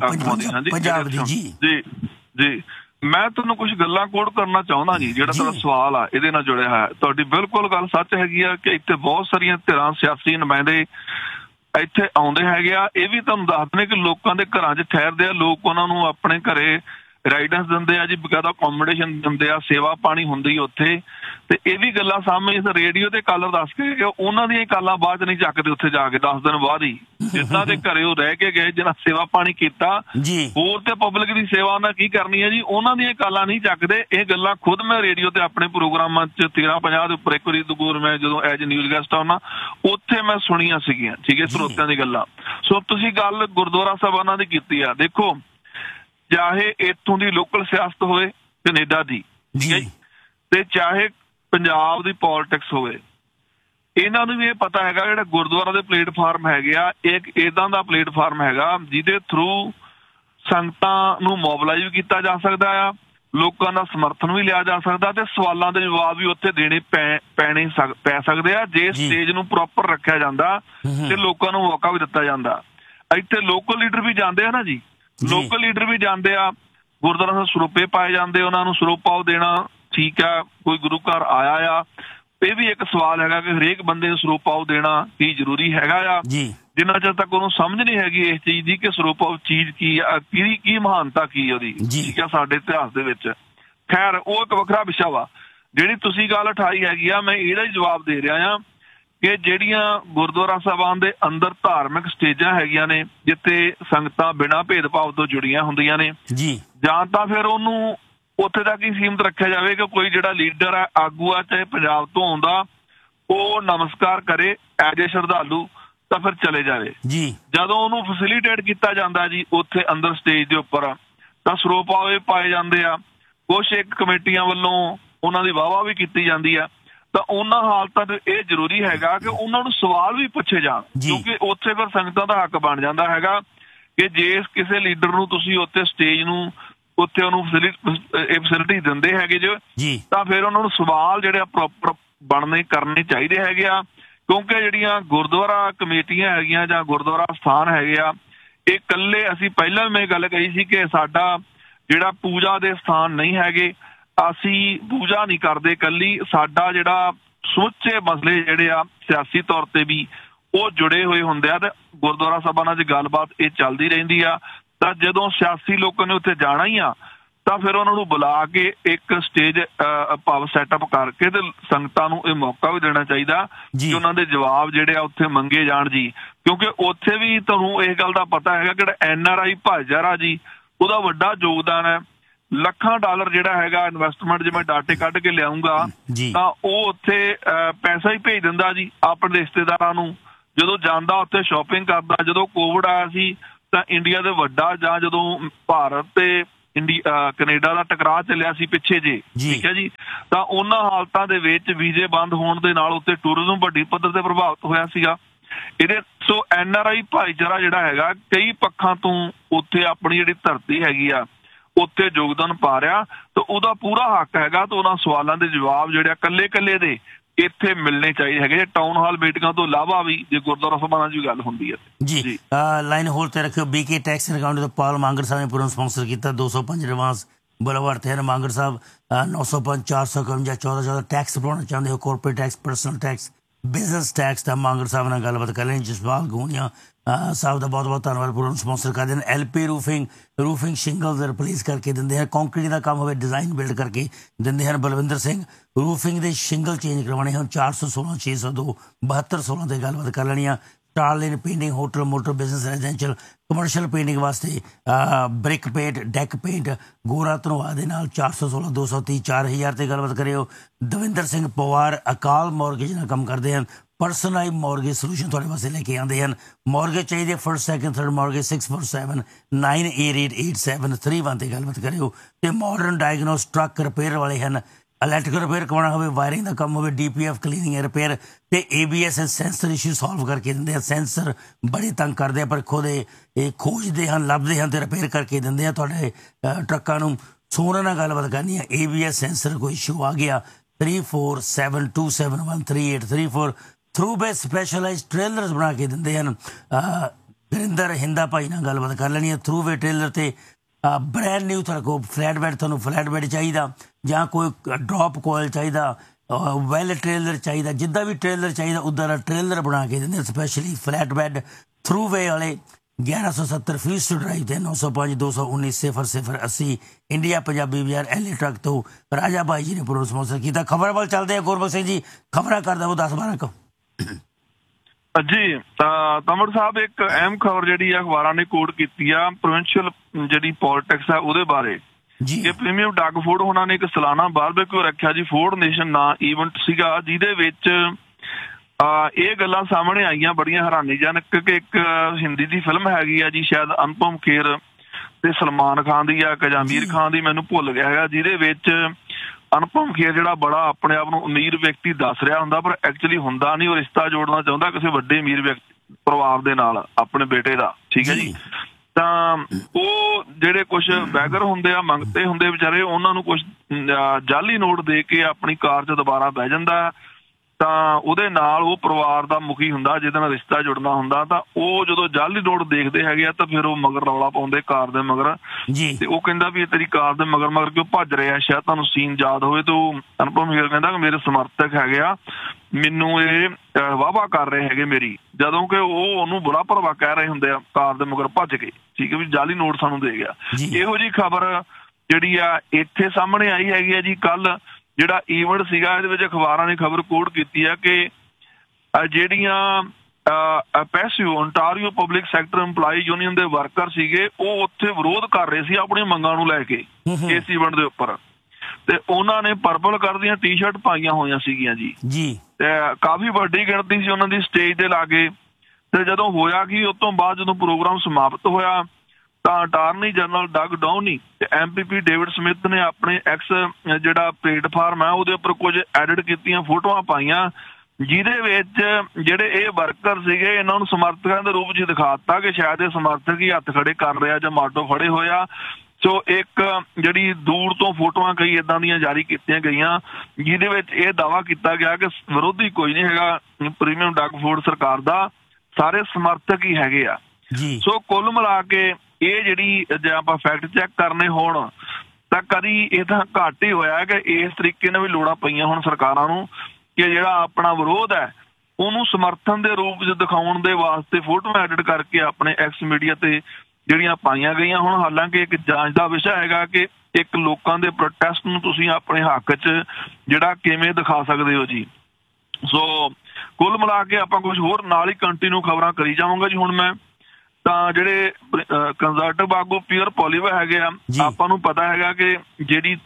ਪੰਜਾਬ ਦੀ। ਜੀ ਜੀ ਜੀ, ਮੈਂ ਤੁਹਾਨੂੰ ਕੁਝ ਗੱਲਾਂ ਕੋਟ ਕਰਨਾ ਚਾਹੁੰਦਾ ਜੀ। ਜਿਹੜਾ ਤੁਹਾਡਾ ਸਵਾਲ ਆ ਇਹਦੇ ਨਾਲ ਜੁੜਿਆ ਹੈ, ਤੁਹਾਡੀ ਬਿਲਕੁਲ ਗੱਲ ਸੱਚ ਹੈਗੀ ਆ ਕਿ ਇੱਥੇ ਬਹੁਤ ਸਾਰੀਆਂ ਧਿਰਾਂ, ਸਿਆਸੀ ਨੁਮਾਇੰਦੇ ਇੱਥੇ ਆਉਂਦੇ ਹੈਗੇ ਆ। ਇਹ ਵੀ ਤੁਹਾਨੂੰ ਦੱਸਦੇ ਨੇ ਕਿ ਲੋਕਾਂ ਦੇ ਘਰਾਂ 'ਚ ਠਹਿਰਦੇ ਆ, ਲੋਕ ਉਹਨਾਂ ਨੂੰ ਆਪਣੇ ਘਰੇ ਰਾਈਡੈਂਸ ਦਿੰਦੇ ਆ ਜੀ, ਬਕਾਇਦਾ ਅਕੋਮੋਡੇਸ਼ਨ ਦਿੰਦੇ ਆ, ਸੇਵਾ ਪਾਣੀ ਹੁੰਦੀ ਉੱਥੇ। ਤੇ ਇਹ ਵੀ ਗੱਲਾਂ ਸਾਹਮਣੇ ਇਸ ਰੇਡੀਓ ਤੇ ਕਾਲਰ ਦੱਸ ਕੇ ਉਹਨਾਂ ਦੀਆਂ ਕਾਲਾਂ ਬਾਅਦ ਨਹੀਂ ਚੱਕਦੇ ਉੱਥੇ ਜਾ ਕੇ 10 ਦਿਨ ਬਾਅਦ ਹੀ। ਜਿੱਦਾਂ ਦੇ ਘਰੇ ਉਹ ਰਹਿ ਕੇ ਗਏ, ਜਿਹਨਾਂ ਸੇਵਾ ਪਾਣੀ ਕੀਤਾ, ਹੋਰ ਤੇ ਪਬਲਿਕ ਦੀ ਸੇਵਾ ਉਹਨਾਂ ਕੀ ਕਰਨੀ ਹੈ ਜੀ, ਉਹਨਾਂ ਦੀਆਂ ਕਾਲਾਂ ਨਹੀਂ ਚੱਕਦੇ। ਇਹ ਗੱਲਾਂ ਖੁਦ ਮੈਂ ਰੇਡੀਓ ਤੇ ਆਪਣੇ ਪ੍ਰੋਗਰਾਮਾਂ 'ਚ 1350 ਦੇ ਉੱਪਰ ਇੱਕ ਵਾਰੀ ਦੂਰ ਮੈਂ ਜਦੋਂ ਐਜ ਨਿਊਜ਼ ਗੈਸਟ ਆਉਣਾ, ਉੱਥੇ ਮੈਂ ਸੁਣੀਆਂ ਸੀਗੀਆਂ, ਠੀਕ ਹੈ, ਸਰੋਤਿਆਂ ਦੀ ਗੱਲਾਂ। ਸੋ ਤੁਸੀਂ ਗੱਲ ਗੁਰਦੁਆਰਾ ਸਾਹਿਬਾਨਾਂ ਦੀ ਕੀਤੀ ਆ। ਦੇਖੋ, ਚਾਹੇ ਇੱਥੋਂ ਦੀ ਲੋਕਲ ਸਿਆਸਤ ਹੋਵੇ ਕੈਨੇਡਾ ਦੀ, ਠੀਕ ਹੈ, ਤੇ ਚਾਹੇ ਪੰਜਾਬ ਦੀ ਪੋਲੀਟਿਕਸ ਹੋਵੇ, ਇਹਨਾਂ ਨੂੰ ਵੀ ਇਹ ਪਤਾ ਹੈਗਾ ਜਿਹੜਾ ਗੁਰਦੁਆਰਾ ਦੇ ਪਲੇਟਫਾਰਮ ਹੈਗੇ ਆ, ਇੱਕ ਇੱਦਾਂ ਦਾ ਪਲੇਟਫਾਰਮ ਹੈਗਾ ਜਿਹਦੇ ਥਰੂ ਸੰਗਤਾਂ ਨੂੰ ਮੋਬਿਲਾਈਜ਼ ਕੀਤਾ ਜਾ ਸਕਦਾ ਆ, ਲੋਕਾਂ ਦਾ ਸਮਰਥਨ ਵੀ ਲਿਆ ਜਾ ਸਕਦਾ, ਤੇ ਸਵਾਲਾਂ ਦੇ ਜਵਾਬ ਵੀ ਉੱਥੇ ਦੇਣੇ ਪੈ ਸਕਦੇ ਆ ਜੇ ਸਟੇਜ ਨੂੰ ਪ੍ਰੋਪਰ ਰੱਖਿਆ ਜਾਂਦਾ ਤੇ ਲੋਕਾਂ ਨੂੰ ਮੌਕਾ ਵੀ ਦਿੱਤਾ ਜਾਂਦਾ। ਇੱਥੇ ਲੋਕਲ ਲੀਡਰ ਵੀ ਜਾਂਦੇ ਆ ਨਾ ਜੀ, ਲੋਕਲ ਲੀਡਰ ਵੀ ਜਾਂਦੇ ਆ, ਗੁਰਦੁਆਰਾ ਸਾਹਿਬ ਸਰੋਪੇ ਪਾਏ ਜਾਂਦੇ, ਉਹਨਾਂ ਨੂੰ ਸਰੋਪਾ ਦੇਣਾ ਠੀਕ ਆ। ਕੋਈ ਗੁਰੂ ਘਰ ਆਇਆ ਆ, ਇਹ ਵੀ ਇੱਕ ਸਵਾਲ ਹੈਗਾ ਕਿ ਹਰੇਕ ਬੰਦੇ ਨੂੰ ਸਰੋਪਾ ਦੇਣਾ ਕੀ ਜ਼ਰੂਰੀ ਹੈਗਾ ਆ। ਜਿੰਨਾ ਚਿਰ ਤੱਕ ਉਹਨੂੰ ਸਮਝ ਨਹੀਂ ਹੈਗੀ ਇਸ ਚੀਜ਼ ਦੀ ਕਿ ਸਰੋਪਾ ਚੀਜ਼ ਕੀ ਆ, ਕੀ ਮਹਾਨਤਾ ਕੀ ਉਹਦੀ, ਠੀਕ ਆ, ਸਾਡੇ ਇਤਿਹਾਸ ਦੇ ਵਿੱਚ। ਖੈਰ, ਉਹ ਇੱਕ ਵੱਖਰਾ ਵਿਸ਼ਾ ਵਾ। ਜਿਹੜੀ ਤੁਸੀਂ ਗੱਲ ਉਠਾਈ ਹੈਗੀ ਆ, ਮੈਂ ਇਹਦਾ ਹੀ ਜਵਾਬ ਦੇ ਰਿਹਾ ਆ ਕਿ ਜਿਹੜੀਆਂ ਗੁਰਦੁਆਰਾ ਸਾਹਿਬਾਨ ਦੇ ਅੰਦਰ ਧਾਰਮਿਕ ਸਟੇਜਾਂ ਹੈਗੀਆਂ ਨੇ, ਜਿੱਥੇ ਸੰਗਤਾਂ ਬਿਨਾਂ ਭੇਦਭਾਵ ਤੋਂ ਜੁੜੀਆਂ ਹੁੰਦੀਆਂ ਨੇ, ਜਾਂ ਤਾਂ ਫਿਰ ਉਹਨੂੰ ਉੱਥੇ ਤੱਕ ਹੀ ਸੀਮਿਤ ਰੱਖਿਆ ਜਾਵੇ ਕਿ ਕੋਈ ਜਿਹੜਾ ਲੀਡਰ ਆ, ਆਗੂ ਆ, ਚਾਹੇ ਪੰਜਾਬ ਤੋਂ ਆਉਂਦਾ, ਉਹ ਨਮਸਕਾਰ ਕਰੇ ਐਜ ਏ ਸ਼ਰਧਾਲੂ ਤਾਂ ਫਿਰ ਚਲੇ ਜਾਵੇ। ਜਦੋਂ ਉਹਨੂੰ ਫੈਸਿਲੀਟੇਟ ਕੀਤਾ ਜਾਂਦਾ ਜੀ ਉੱਥੇ ਅੰਦਰ ਸਟੇਜ ਦੇ ਉੱਪਰ, ਤਾਂ ਸਰੋਪਾਵੇ ਪਾਏ ਜਾਂਦੇ ਆ। ਕੁਛ ਇੱਕ ਕਮੇਟੀਆਂ ਵੱਲੋਂ ਉਹਨਾਂ ਦੀ ਵਾਹਵਾ ਵੀ ਕੀਤੀ ਜਾਂਦੀ ਆ। ਤਾਂ ਉਹਨਾਂ ਹਾਲਤਾਂ 'ਚ ਇਹ ਜ਼ਰੂਰੀ ਹੈਗਾ ਕਿ ਉਹਨਾਂ ਨੂੰ ਸਵਾਲ ਵੀ ਪੁੱਛੇ ਜਾਣ, ਕਿਉਂਕਿ ਉੱਥੇ ਫਿਰ ਸੰਗਤਾਂ ਦਾ ਹੱਕ ਬਣ ਜਾਂਦਾ ਹੈਗਾ ਕਿ ਜੇ ਕਿਸੇ ਲੀਡਰ ਨੂੰ ਤੁਸੀਂ ਉੱਥੇ ਸਟੇਜ ਨੂੰ ਉੱਥੇ ਉਹਨੂੰ ਫੈਸਿਲਿਟੀ ਦਿੰਦੇ ਹੈਗੇ ਜੀ, ਤਾਂ ਫਿਰ ਉਹਨਾਂ ਨੂੰ ਸਵਾਲ ਜਿਹੜੇ ਆ ਪ੍ਰੋਪਰ ਕਰਨੇ ਚਾਹੀਦੇ ਹੈਗੇ ਆ। ਕਿਉਂਕਿ ਜਿਹੜੀਆਂ ਗੁਰਦੁਆਰਾ ਕਮੇਟੀਆਂ ਹੈਗੀਆਂ ਜਾਂ ਗੁਰਦੁਆਰਾ ਸਥਾਨ ਹੈਗੇ ਆ, ਇਹ ਇਕੱਲੇ, ਅਸੀਂ ਪਹਿਲਾਂ ਵੀ ਮੈਂ ਗੱਲ ਕਹੀ ਸੀ ਕਿ ਸਾਡਾ ਜਿਹੜਾ ਪੂਜਾ ਦੇ ਸਥਾਨ ਨਹੀਂ ਹੈਗੇ, ਅਸੀਂ ਪੂਜਾ ਨਹੀਂ ਕਰਦੇ ਇਕੱਲੀ, ਸਾਡਾ ਜਿਹੜਾ ਸਮੁੱਚੇ ਮਸਲੇ ਜਿਹੜੇ ਆ ਸਿਆਸੀ ਤੌਰ ਤੇ ਵੀ ਉਹ ਜੁੜੇ ਹੋਏ ਹੁੰਦੇ ਆ, ਤੇ ਗੁਰਦੁਆਰਾ ਸਾਹਿਬਾਨਾਂ 'ਚ ਗੱਲਬਾਤ ਇਹ ਚੱਲਦੀ ਰਹਿੰਦੀ ਆ। ਤਾਂ ਜਦੋਂ ਸਿਆਸੀ ਲੋਕਾਂ ਨੇ ਉੱਥੇ ਜਾਣਾ ਹੀ ਆ, ਤਾਂ ਫਿਰ ਉਹਨਾਂ ਨੂੰ ਬੁਲਾ ਕੇ ਇੱਕ ਸਟੇਜ ਪਬ ਸੈਟਅਪ ਕਰਕੇ ਤੇ ਸੰਗਤਾਂ ਨੂੰ ਇਹ ਮੌਕਾ ਵੀ ਦੇਣਾ ਚਾਹੀਦਾ ਕਿ ਉਹਨਾਂ ਦੇ ਜਵਾਬ ਜਿਹੜੇ ਆ ਉੱਥੇ ਮੰਗੇ ਜਾਣ ਜੀ। ਕਿਉਂਕਿ ਉੱਥੇ ਵੀ ਤੁਹਾਨੂੰ ਇਸ ਗੱਲ ਦਾ ਪਤਾ ਹੈਗਾ ਜਿਹੜਾ NRI ਭਾਈਚਾਰਾ ਜੀ ਉਹਦਾ ਵੱਡਾ ਯੋਗਦਾਨ ਹੈ। ਲੱਖਾਂ ਡਾਲਰ ਜਿਹੜਾ ਹੈਗਾ ਇਨਵੈਸਟਮੈਂਟ, ਜੇ ਮੈਂ ਡਾਟੇ ਕੱਢ ਕੇ ਲਿਆਉਂਗਾ ਤਾਂ ਉਹ ਉੱਥੇ ਪੈਸਾ ਹੀ ਭੇਜ ਦਿੰਦਾ ਜੀ ਆਪਣੇ ਰਿਸ਼ਤੇਦਾਰਾਂ ਨੂੰ। ਜਦੋਂ ਜਾਂਦਾ ਉੱਥੇ ਸ਼ਾਪਿੰਗ ਕਰਦਾ। ਜਦੋਂ ਕੋਵਿਡ ਆਇਆ ਸੀ ਤਾਂ ਇੰਡੀਆ ਦੇ ਵੱਡਾ, ਜਾਂ ਜਦੋਂ ਭਾਰਤ ਤੇ ਕੈਨੇਡਾ ਦਾ ਟਕਰਾਅ ਚੱਲਿਆ ਸੀ ਪਿੱਛੇ ਜੇ, ਠੀਕ ਹੈ ਜੀ, ਤਾਂ ਉਹਨਾਂ ਹਾਲਤਾਂ ਦੇ ਵਿੱਚ ਵੀਜ਼ੇ ਬੰਦ ਹੋਣ ਦੇ ਨਾਲ ਉੱਥੇ ਟੂਰਿਜ਼ਮ ਵੱਡੀ ਪੱਧਰ ਤੇ ਪ੍ਰਭਾਵਿਤ ਹੋਇਆ ਸੀਗਾ। ਇਹਦੇ ਸੋ NRI ਭਾਈਚਾਰਾ ਜਿਹੜਾ ਹੈਗਾ ਕਈ ਪੱਖਾਂ ਤੋਂ ਉੱਥੇ ਆਪਣੀ ਜਿਹੜੀ ਧਰਤੀ ਹੈਗੀ ਆ ਉੱਥੇ ਯੋਗਦਾਨ ਪਾ ਰਿਹਾ, ਤਾਂ ਉਹਦਾ ਪੂਰਾ ਹੱਕ ਹੈਗਾ। ਤਾਂ ਉਹਨਾਂ ਸਵਾਲਾਂ ਦੇ ਜਵਾਬ ਜਿਹੜੇ ਆ ਕੱਲੇ ਦੇ ਇੱਥੇ ਮਿਲਣੇ ਚਾਹੀਦੇ ਹੈਗੇ। ਟਾਊਨ ਹਾਲ ਮੀਟਿੰਗਾਂ ਤੋਂ ਇਲਾਵਾ ਵੀ ਜੇ ਗੁਰਦੁਆਰਾ ਸਾਹਿਬਾਨਾਂ 'ਚ ਵੀ ਗੱਲ ਹੁੰਦੀ ਹੈ ਜੀ। ਲਾਈਨ ਹੋਲਡ ਤੇ ਰੱਖਿਓ। BK ਟੈਕਸ ਅਕਾਊਂਟ ਤੋਂ ਪਾਲ ਮਾਂਗਰ ਸਾਹਿਬ ਨੇ ਪੂਰਨ ਸਪਾਂਸਰ ਕੀਤਾ। 205 ਐਡਵਾਂਸ ਬੁਲੇਵਾਰਡ ਤੇ ਮਾਂਗਰ ਸਾਹਿਬ 905 451 14 ਟੈਕਸ ਭਰਨਾ ਚਾਹੁੰਦੇ ਹੋ, corporate tax, personal tax, business tax ਦਾ ਮਾਂਗਰ ਸਾਹਿਬ ਨਾਲ ਗੱਲਬਾਤ ਕਰ ਲੈਣੀ। ਜਸਪਾਲ ਗੂਨੀਆ ਸਾਹਿਬ ਦਾ ਬਹੁਤ ਬਹੁਤ ਧੰਨਵਾਦ, ਪੂਰਨ ਸਪਾਂਸਰ ਕਰਦੇ ਨੇ। LP ਰੂਫਿੰਗ ਸ਼ਿੰਗਲਸ ਰਿਪਲੇਸ ਕਰਕੇ ਦਿੰਦੇ ਹਨ। ਕੰਕਰੀਟ ਦਾ ਕੰਮ ਹੋਵੇ ਡਿਜ਼ਾਈਨ ਬਿਲਡ ਕਰਕੇ ਦਿੰਦੇ ਹਨ। ਬਲਵਿੰਦਰ ਸਿੰਘ ਰੂਫਿੰਗ ਦੇ ਸ਼ਿੰਗਲ ਚੇਂਜ ਕਰਵਾਉਣੇ ਹਨ। 416 602 7216 ਤੇ ਗੱਲਬਾਤ ਕਰ ਲੈਣੀ ਆ। ਸਟਾਰਲਾਈਨ painting, hotel, motor, business, residential, commercial painting ਵਾਸਤੇ ਬ੍ਰਿਕ ਪੇਂਟ, ਡੈਕ ਪੇਂਟ, ਗੋਰਾ ਧਨੋਆ ਦੇ ਨਾਲ 416 230 4000 ਤੇ ਗੱਲਬਾਤ ਕਰਿਓ। ਦਵਿੰਦਰ ਸਿੰਘ ਪਵਾਰ ਅਕਾਲ ਮੌਰਗੇਜ ਨਾਲ ਕੰਮ ਕਰਦੇ ਹਨ। ਪਰਸਨਲਾਈਜ਼ ਮੌਰਗੇਜ ਸੋਲੂਸ਼ਨ ਤੁਹਾਡੇ ਵਾਸਤੇ ਲੈ ਕੇ ਆਉਂਦੇ ਹਨ। ਮੌਰਗੇਜ ਚਾਹੀਦੇ ਫਸਟ, ਸੈਕਿੰਡ, ਥਰਡ ਮੌਰਗੇਜ 647 9888731 ਤੇ ਗੱਲਬਾਤ ਕਰਿਓ। ਤੇ ਮਾਡਰਨ ਡਾਇਗਨੋਸ ਟਰੱਕ ਰਿਪੇਅਰ ਵਾਲੇ ਹਨ। ਇਲੈਕਟ੍ਰੀਕਲ ਰਿਪੇਅਰ ਕਰਵਾਉਣਾ ਹੋਵੇ, ਵਾਇਰਿੰਗ ਦਾ ਕੰਮ ਹੋਵੇ, DPF ਕਲੀਨਿੰਗ ਰਿਪੇਅਰ ਤੇ ABS ਸੈਂਸਰ ਇਸ਼ੂ ਸੋਲਵ ਕਰਕੇ ਦਿੰਦੇ ਆ। ਸੈਂਸਰ ਬੜੇ ਤੰਗ ਕਰਦੇ ਆ ਪਰ ਖੁਦ ਇਹ ਖੋਜਦੇ ਹਨ, ਲੱਭਦੇ ਹਨ ਤੇ ਰਿਪੇਅਰ ਕਰਕੇ ਦਿੰਦੇ ਆ ਤੁਹਾਡੇ ਟਰੱਕਾਂ ਨੂੰ। ਸੋਨਾ ਨਾਲ ਗੱਲਬਾਤ ਕਰਨੀ ਹੈ। ABS ਸੈਂਸਰ ਕੋਈ ਇਸ਼ੂ ਆ ਗਿਆ 3472713834 ਥਰੂ ਬੇ ਸਪੈਸ਼ਲਾਈਜ਼ ਟ੍ਰੇਲਰਸ ਬਣਾ ਕੇ ਦਿੰਦੇ ਹਨ। ਗੁਰਿੰਦਰ ਹਿੰਦਾ ਭਾਈ ਨਾਲ ਗੱਲਬਾਤ ਕਰ ਲੈਣੀ ਹੈ। ਥਰੂ ਵੇ ਟ੍ਰੇਲਰ ਤੇ ਬ੍ਰੈਂਡ ਨਿਊ ਤੁਹਾਡੇ ਕੋਲ ਫਲੈਟ ਬੈਡ, ਤੁਹਾਨੂੰ ਫਲੈਟ ਬੈਡ ਚਾਹੀਦਾ ਜਾਂ ਕੋਈ ਡ੍ਰੌਪ ਕੋਇਲ ਚਾਹੀਦਾ, ਵੈਲ ਟ੍ਰੇਲਰ ਚਾਹੀਦਾ, ਜਿੱਦਾਂ ਵੀ ਟ੍ਰੇਲਰ ਚਾਹੀਦਾ ਉੱਦਾਂ ਦਾ ਟ੍ਰੇਲਰ ਬਣਾ ਕੇ ਦਿੰਦੇ। ਸਪੈਸ਼ਲੀ ਫਲੈਟ ਬੈਡ ਥਰੂ ਵੇ ਵਾਲੇ 1170 ਫੀਸ ਟੂ ਡਰਾਈਵ ਤੇ 905 219 0080 ਇੰਡੀਆ ਪੰਜਾਬੀ ਬਾਜ਼ਾਰ LA ਟਰੱਕ ਤੋਂ ਰਾਜਾ ਭਾਈ ਜੀ ਨੇ ਪੂਰਾ ਸਪਾਂਸਰ ਕੀਤਾ। ਖਬਰ ਵੱਲ ਚੱਲਦੇ ਆ। ਗੁਰਬਖਸ਼ ਸਿੰਘ ਜੀ ਖਬਰਾਂ ਕਰਦਾ ਉਹ 10-12 ਕੁ ਜੀ। ਤਮਰ ਸਾਹਿਬ ਇੱਕ ਅਹਿਮ ਖਬਰ ਜਿਹੜੀ ਆ ਅਖਬਾਰਾਂ ਨੇ ਕੋਟ ਕੀਤੀ ਆ ਪ੍ਰੋਵਿੰਸ਼ੀਅਲ ਜਿਹੜੀ ਪੋਲਿਟਿਕਸ ਆ ਉਹਦੇ ਬਾਰੇ ਕਿ ਪ੍ਰੀਮੀਅਮ ਡੱਗ ਫੋਰਡ ਉਹਨਾਂ ਨੇ ਇੱਕ ਸਾਲਾਨਾ ਬਾਰਬੇਕਿਊ ਰੱਖਿਆ ਜੀ। ਫੋਰਡ ਨੇਸ਼ਨ ਨਾਂ ਈਵੈਂਟ ਸੀਗਾ ਜਿਹਦੇ ਵਿੱਚ ਇਹ ਗੱਲਾਂ ਸਾਹਮਣੇ ਆਈਆਂ ਬੜੀਆਂ ਹੈਰਾਨੀਜਨਕ ਕਿ ਇੱਕ ਹਿੰਦੀ ਦੀ ਫਿਲਮ ਹੈਗੀ ਆ ਜੀ ਸ਼ਾਇਦ ਅਨੁਪਮ ਖੇਰ ਤੇ ਸਲਮਾਨ ਖਾਨ ਦੀ ਆ ਕਿ ਆਮੀਰ ਖਾਨ ਦੀ, ਮੈਨੂੰ ਭੁੱਲ ਗਿਆ ਹੈਗਾ, ਜਿਹਦੇ ਵਿੱਚ ਅਨੁਪਮ ਖੇਰ ਜਿਹੜਾ ਬੜਾ ਆਪਣੇ ਆਪ ਨੂੰ ਅਮੀਰ ਵਿਅਕਤੀ ਦੱਸ ਰਿਹਾ ਹੁੰਦਾ ਪਰ ਐਕਚੁਅਲੀ ਹੁੰਦਾ ਨਹੀਂ। ਉਹ ਰਿਸ਼ਤਾ ਜੋੜਨਾ ਚਾਹੁੰਦਾ ਕਿਸੇ ਵੱਡੇ ਅਮੀਰ ਵਿਅਕਤੀ ਪਰਿਵਾਰ ਦੇ ਨਾਲ ਆਪਣੇ ਬੇਟੇ ਦਾ, ਠੀਕ ਹੈ ਜੀ। ਤਾਂ ਉਹ ਜਿਹੜੇ ਕੁਛ ਬੈਗਰ ਹੁੰਦੇ ਆ, ਮੰਗਤੇ ਹੁੰਦੇ ਵਿਚਾਰੇ, ਉਹਨਾਂ ਨੂੰ ਕੁਛ ਜਾਲੀ ਨੋਟ ਦੇ ਕੇ ਆਪਣੀ ਕਾਰ 'ਚ ਦੁਬਾਰਾ ਬਹਿ ਜਾਂਦਾ। ਤਾਂ ਉਹਦੇ ਨਾਲ ਉਹ ਪਰਿਵਾਰ ਦਾ ਮੁਖੀ ਹੁੰਦਾ ਜਿਹਦੇ ਨਾਲ ਰਿਸ਼ਤਾ ਜੁੜਨਾ ਹੁੰਦਾ। ਤਾਂ ਉਹ ਜਦੋਂ ਜਾਲੀ ਨੋਟ ਦੇਖਦੇ ਹੈਗੇ ਆ ਤਾਂ ਫਿਰ ਉਹ ਮਗਰ ਰੌਲਾ ਪਾਉਂਦੇ ਕਾਰ ਦੇ ਮਗਰ ਤੇ ਉਹ ਕਹਿੰਦਾ ਵੀ ਇਹ ਤੇਰੀ ਕਾਰ ਦੇ ਮਗਰ ਕਿਉਂ ਭੱਜ ਰਿਹਾ। ਸ਼ਾਇਦ ਤੁਹਾਨੂੰ ਸੀਨ ਯਾਦ ਹੋਵੇ ਤਾਂ ਅਨੁਪਮ ਖੇਰ ਕਹਿੰਦਾ ਕਿ ਮੇਰੇ ਸਮਰਥਕ ਹੈਗੇ ਆ, ਮੈਨੂੰ ਇਹ ਵਾਹਵਾ ਕਰ ਰਹੇ ਹੈਗੇ ਮੇਰੀ, ਜਦੋਂ ਕਿ ਉਹ ਉਹਨੂੰ ਬੁਰਾ ਭਰਵਾ ਕਹਿ ਰਹੇ ਹੁੰਦੇ ਆ ਕਾਰ ਦੇ ਮਗਰ ਭੱਜ ਕੇ, ਠੀਕ ਹੈ ਵੀ ਜਾਲੀ ਨੋਟ ਸਾਨੂੰ ਦੇ ਗਿਆ। ਇਹੋ ਜਿਹੀ ਖਬਰ ਜਿਹੜੀ ਆ ਇੱਥੇ ਸਾਹਮਣੇ ਆਈ ਹੈਗੀ ਆ ਜੀ। ਕੱਲ ਜਿਹੜਾ ਈਵੈਂਟ ਸੀਗਾ ਇਹਦੇ ਵਿੱਚ ਅਖਬਾਰਾਂ ਨੇ ਖਬਰ ਕੋਟ ਕੀਤੀ ਆ ਕਿ ਜਿਹੜੀਆਂ ਪੈਸਿਓ Ontario public sector employee union ਦੇ ਵਰਕਰ ਸੀਗੇ ਉਹ ਉੱਥੇ ਵਿਰੋਧ ਕਰ ਰਹੇ ਸੀ ਆਪਣੀਆਂ ਮੰਗਾਂ ਨੂੰ ਲੈ ਕੇ ਇਸ ਈਵੈਂਟ ਦੇ ਉੱਪਰ, ਤੇ ਉਹਨਾਂ ਨੇ ਪਰਪਲ ਕਲਰ ਦੀਆਂ ਟੀ-ਸ਼ਰਟ ਪਾਈਆਂ ਹੋਈਆਂ ਸੀਗੀਆਂ ਜੀ। ਤੇ ਕਾਫੀ ਵੱਡੀ ਗਿਣਤੀ ਸੀ ਉਹਨਾਂ ਦੀ ਸਟੇਜ ਦੇ ਲਾਗੇ। ਤੇ ਜਦੋਂ ਹੋਇਆ ਕਿ ਉਸ ਤੋਂ ਬਾਅਦ ਜਦੋਂ ਪ੍ਰੋਗਰਾਮ ਸਮਾਪਤ ਹੋਇਆ ਤਾਂ ਅਟਾਰਨੀ ਜਨਰਲ ਡਗ ਡਾਊਨੀ ਤੇ MPP ਡੇਵਿਡ ਸਮਿਥ ਨੇ ਆਪਣੇ ਐਕਸ ਜਿਹੜਾ ਪਲੇਟਫਾਰਮ ਹੈ ਉਹਦੇ ਉੱਪਰ ਕੁਝ ਐਡਿਟ ਕੀਤੀਆਂ ਫੋਟੋਆਂ ਪਾਈਆਂ ਜਿਹਦੇ ਵਿੱਚ ਜਿਹੜੇ ਇਹ ਵਰਕਰ ਸੀਗੇ ਇਹਨਾਂ ਨੂੰ ਸਮਰਥਕਾਂ ਦੇ ਰੂਪ 'ਚ ਦਿਖਾਤਾ ਕਿ ਸ਼ਾਇਦ ਇਹ ਸਮਰਥਕ ਹੀ ਹੱਥ ਖੜੇ ਕਰ ਰਿਹਾ ਜਾਂ ਮਾਟੋ ਫੜੇ ਹੋਇਆ। ਸੋ ਇੱਕ ਜਿਹੜੀ ਦੂਰ ਤੋਂ ਫੋਟੋਆਂ ਕਈ ਏਦਾਂ ਦੀਆਂ ਜਾਰੀ ਕੀਤੀਆਂ ਗਈਆਂ ਜਿਹਦੇ ਵਿੱਚ ਇਹ ਦਾਅਵਾ ਕੀਤਾ ਗਿਆ ਕਿ ਵਿਰੋਧੀ ਕੋਈ ਨਹੀਂ ਹੈਗਾ ਪ੍ਰੀਮੀਅਮ ਡੱਗ ਫੋਰਡ ਸਰਕਾਰ ਦਾ, ਸਾਰੇ ਸਮਰਥਕ ਹੀ ਹੈਗੇ ਆ। ਸੋ ਕੁੱਲ ਮਿਲਾ ਕੇ ਇਹ ਜਿਹੜੀ ਜੇ ਆਪਾਂ ਫੈਕਟ ਚੈੱਕ ਕਰਨੇ ਹੋਣ ਤਾਂ ਕਦੀ ਇਹ ਤਾਂ ਘੱਟ ਹੀ ਹੋਇਆ ਕਿ ਇਸ ਤਰੀਕੇ ਨਾਲ ਵੀ ਲੋੜਾਂ ਪਈਆਂ ਹੁਣ ਸਰਕਾਰਾਂ ਨੂੰ ਕਿ ਜਿਹੜਾ ਆਪਣਾ ਵਿਰੋਧ ਹੈ ਉਹਨੂੰ ਸਮਰਥਨ ਦੇ ਰੂਪ 'ਚ ਦਿਖਾਉਣ ਦੇ ਵਾਸਤੇ ਫੋਟੋਆਂ ਐਡਿਟ ਕਰਕੇ ਆਪਣੇ ਐਕਸ ਮੀਡੀਆ ਤੇ ਜਿਹੜੀਆਂ ਪਾਈਆਂ ਗਈਆਂ। ਹੁਣ ਹਾਲਾਂਕਿ ਇੱਕ ਜਾਂਚ ਦਾ ਵਿਸ਼ਾ ਹੈਗਾ ਕਿ ਇੱਕ ਲੋਕਾਂ ਦੇ ਪ੍ਰੋਟੈਸਟ ਨੂੰ ਤੁਸੀਂ ਆਪਣੇ ਹੱਕ 'ਚ ਜਿਹੜਾ ਕਿਵੇਂ ਦਿਖਾ ਸਕਦੇ ਹੋ ਜੀ। ਸੋ ਕੁੱਲ ਮਿਲਾ ਕੇ ਆਪਾਂ ਕੁਝ ਹੋਰ ਨਾਲ ਹੀ ਕੰਟੀਨਿਊ ਖਬਰਾਂ ਕਰੀ ਜਾਵਾਂਗਾ ਜੀ। ਹੁਣ ਮੈਂ ਤਾਂ ਜਿਹੜੇ ਕੰਜ਼ਰਵੇਟਿਵ ਆਗੂ ਪੀਅਰ ਪੋਲੀਵਾ ਹੈਗੇ ਆ, ਆਪਾਂ ਨੂੰ ਪਤਾ ਹੈਗਾ ਕਿ ਜਿਹੜੀ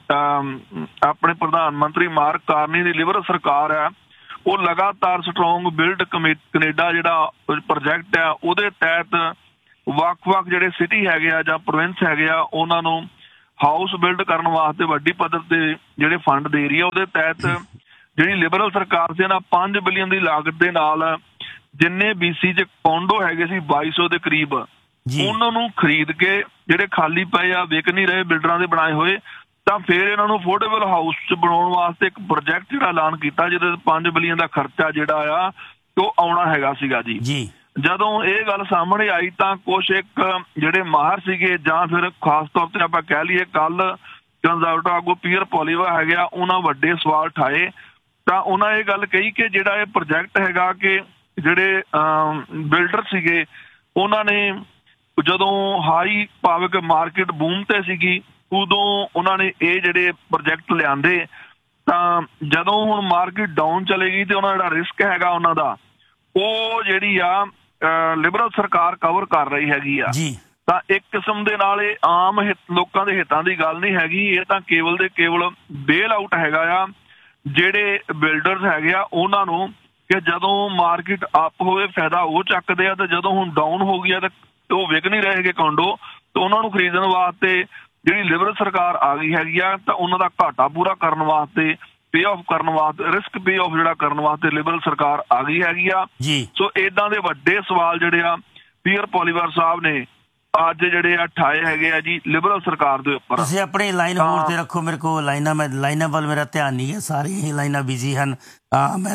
ਆਪਣੇ ਪ੍ਰਧਾਨ ਮੰਤਰੀ ਮਾਰਕ ਕਾਰਨੀ ਦੀ ਲਿਬਰਲ ਸਰਕਾਰ ਆ, ਉਹ ਲਗਾਤਾਰ ਸਟਰੋਂਗ ਬਿਲਡ ਕੈਨੇਡਾ ਜਿਹੜਾ ਪ੍ਰੋਜੈਕਟ ਆ ਉਹਦੇ ਤਹਿਤ ਵੱਖ-ਵੱਖ ਜਿਹੜੇ ਸਿਟੀ ਹੈਗੇ ਆ ਜਾਂ ਪ੍ਰੋਵਿੰਸ ਹੈਗੇ ਆ ਉਹਨਾਂ ਨੂੰ ਹਾਊਸ ਬਿਲਡ ਕਰਨ ਵਾਸਤੇ ਵੱਡੀ ਪੱਧਰ ਤੇ ਜਿਹੜੇ ਫੰਡ ਦੇ ਰਹੀ ਆ। ਉਹਦੇ ਤਹਿਤ ਜਿਹੜੀ ਲਿਬਰਲ ਸਰਕਾਰ ਸੀ ਨਾ 5 ਬਿਲੀਅਨ ਦੀ ਲਾਗਤ ਦੇ ਨਾਲ ਜਿੰਨੇ BC 'ਚ ਕੌਂਡੋ ਹੈਗੇ ਸੀ 2200 ਦੇ ਕਰੀਬ, ਉਹਨਾਂ ਨੂੰ ਖਰੀਦ ਕੇ ਜਿਹੜੇ ਖਾਲੀ ਪਏ ਆ ਵਿਕ ਨਹੀਂ ਰਹੇ ਬਿਲਡਰਾਂ ਦੇ ਬਣਾਏ ਹੋਏ, ਤਾਂ ਫਿਰ ਇਹਨਾਂ ਨੂੰ ਅਫੋਰਡੇਬਲ ਹਾਊਸ 'ਚ ਬਣਾਉਣ ਵਾਸਤੇ ਇੱਕ ਪ੍ਰੋਜੈਕਟ ਜਿਹੜਾ ਐਲਾਨ ਕੀਤਾ ਜਿਹਦੇ 5 ਬਿਲੀਅਨ ਦਾ ਖਰਚਾ ਜਿਹੜਾ ਆ ਉਹ ਆਉਣਾ ਹੈਗਾ ਸੀਗਾ ਜੀ। ਜਦੋਂ ਇਹ ਗੱਲ ਸਾਹਮਣੇ ਆਈ ਤਾਂ ਕੁਛ ਇੱਕ ਜਿਹੜੇ ਮਾਹਰ ਸੀਗੇ ਜਾਂ ਫਿਰ ਖਾਸ ਤੌਰ ਤੇ ਆਪਾਂ ਕਹਿ ਲਈਏ ਕੱਲ ਕੰਜ਼ਰਵੇਟਿਵ ਆਗੂ ਪੀਅਰ ਪੋਲੀਵਾ ਹੈਗੇ ਆ, ਉਹਨਾਂ ਵੱਡੇ ਸਵਾਲ ਉਠਾਏ। ਤਾਂ ਉਹਨਾਂ ਇਹ ਗੱਲ ਕਹੀ ਕਿ ਜਿਹੜਾ ਇਹ ਪ੍ਰੋਜੈਕਟ ਹੈਗਾ ਕਿ ਜਿਹੜੇ ਬਿਲਡਰ ਸੀਗੇ ਉਹਨਾਂ ਨੇ ਜਦੋਂ ਹਾਈ ਪਾਵਕ ਮਾਰਕੀਟ ਬੂਮ ਤੇ ਸੀਗੀ ਉਦੋਂ ਉਹਨਾਂ ਨੇ ਇਹ ਜਿਹੜੇ ਪ੍ਰੋਜੈਕਟ ਲਿਆਂਦੇ, ਤਾਂ ਜਦੋਂ ਹੁਣ ਮਾਰਕੀਟ ਡਾਊਨ ਚਲੇਗੀ ਤੇ ਉਹਨਾਂ ਦਾ ਜਿਹੜਾ ਰਿਸਕ ਹੈਗਾ ਉਹਨਾਂ ਦਾ ਉਹ ਜਿਹੜੀ ਆ ਲਿਬਰਲ ਸਰਕਾਰ ਕਵਰ ਕਰ ਰਹੀ ਹੈਗੀ ਆ। ਤਾਂ ਇੱਕ ਕਿਸਮ ਦੇ ਨਾਲ ਇਹ ਆਮ ਲੋਕਾਂ ਦੇ ਹਿੱਤਾਂ ਦੀ ਗੱਲ ਨਹੀਂ ਹੈਗੀ, ਇਹ ਤਾਂ ਕੇਵਲ ਦੇ ਕੇਵਲ ਬੇਲ ਆਊਟ ਹੈਗਾ ਆ ਜਿਹੜੇ ਬਿਲਡਰਸ ਹੈਗੇ ਆ ਉਹਨਾਂ ਨੂੰ, ਕਿ ਜਦੋਂ ਮਾਰਕੀਟ ਅਪ ਹੋਵੇ ਫਾਇਦਾ ਉਹ ਚੱਕਦੇ ਆ, ਤੇ ਜਦੋਂ ਹੁਣ ਡਾਊਨ ਹੋ ਗਈ ਆ ਤੇ ਉਹ ਵਿਕ ਨਹੀਂ ਰਹੇ ਹੈਗੇ ਕੌਂਡੋ, ਤੇ ਉਹਨਾਂ ਨੂੰ ਖਰੀਦਣ ਵਾਸਤੇ ਜਿਹੜੀ ਲਿਬਰਲ ਸਰਕਾਰ ਆ ਗਈ ਹੈਗੀ ਆ ਤਾਂ ਉਹਨਾਂ ਦਾ ਘਾਟਾ ਪੂਰਾ ਕਰਨ ਵਾਸਤੇ, ਪੇ ਆਫ ਕਰਨ ਵਾਸਤੇ, ਰਿਸਕ ਪੇ ਆਫ ਜਿਹੜਾ ਕਰਨ ਵਾਸਤੇ ਲਿਬਰਲ ਸਰਕਾਰ ਆ ਗਈ ਹੈਗੀ ਆ। ਸੋ ਏਦਾਂ ਦੇ ਵੱਡੇ ਸਵਾਲ ਜਿਹੜੇ ਆ ਪੀਅਰ ਪੋਲੀਵਾਰ ਸਾਹਿਬ ਨੇ ਅੱਜ ਜਿਹੜੇ ਆ ਠਾਏ ਹੈਗੇ ਆ ਜੀ ਲਿਬਰਲ ਸਰਕਾਰ ਦੇ ਉੱਪਰ। ਤੁਸੀਂ ਆਪਣੀ ਲਾਈਨ ਹੋਰ ਤੇ ਰੱਖੋ, ਮੇਰੇ ਕੋਲ ਲਾਈਨਾਂ ਵੱਲ ਮੇਰਾ ਧਿਆਨ ਨਹੀਂ ਹੈ, ਸਾਰੀਆਂ ਹੀ ਲਾਈਨਾਂ ਬਿਜ਼ੀ ਹਨ। ਮੈਂ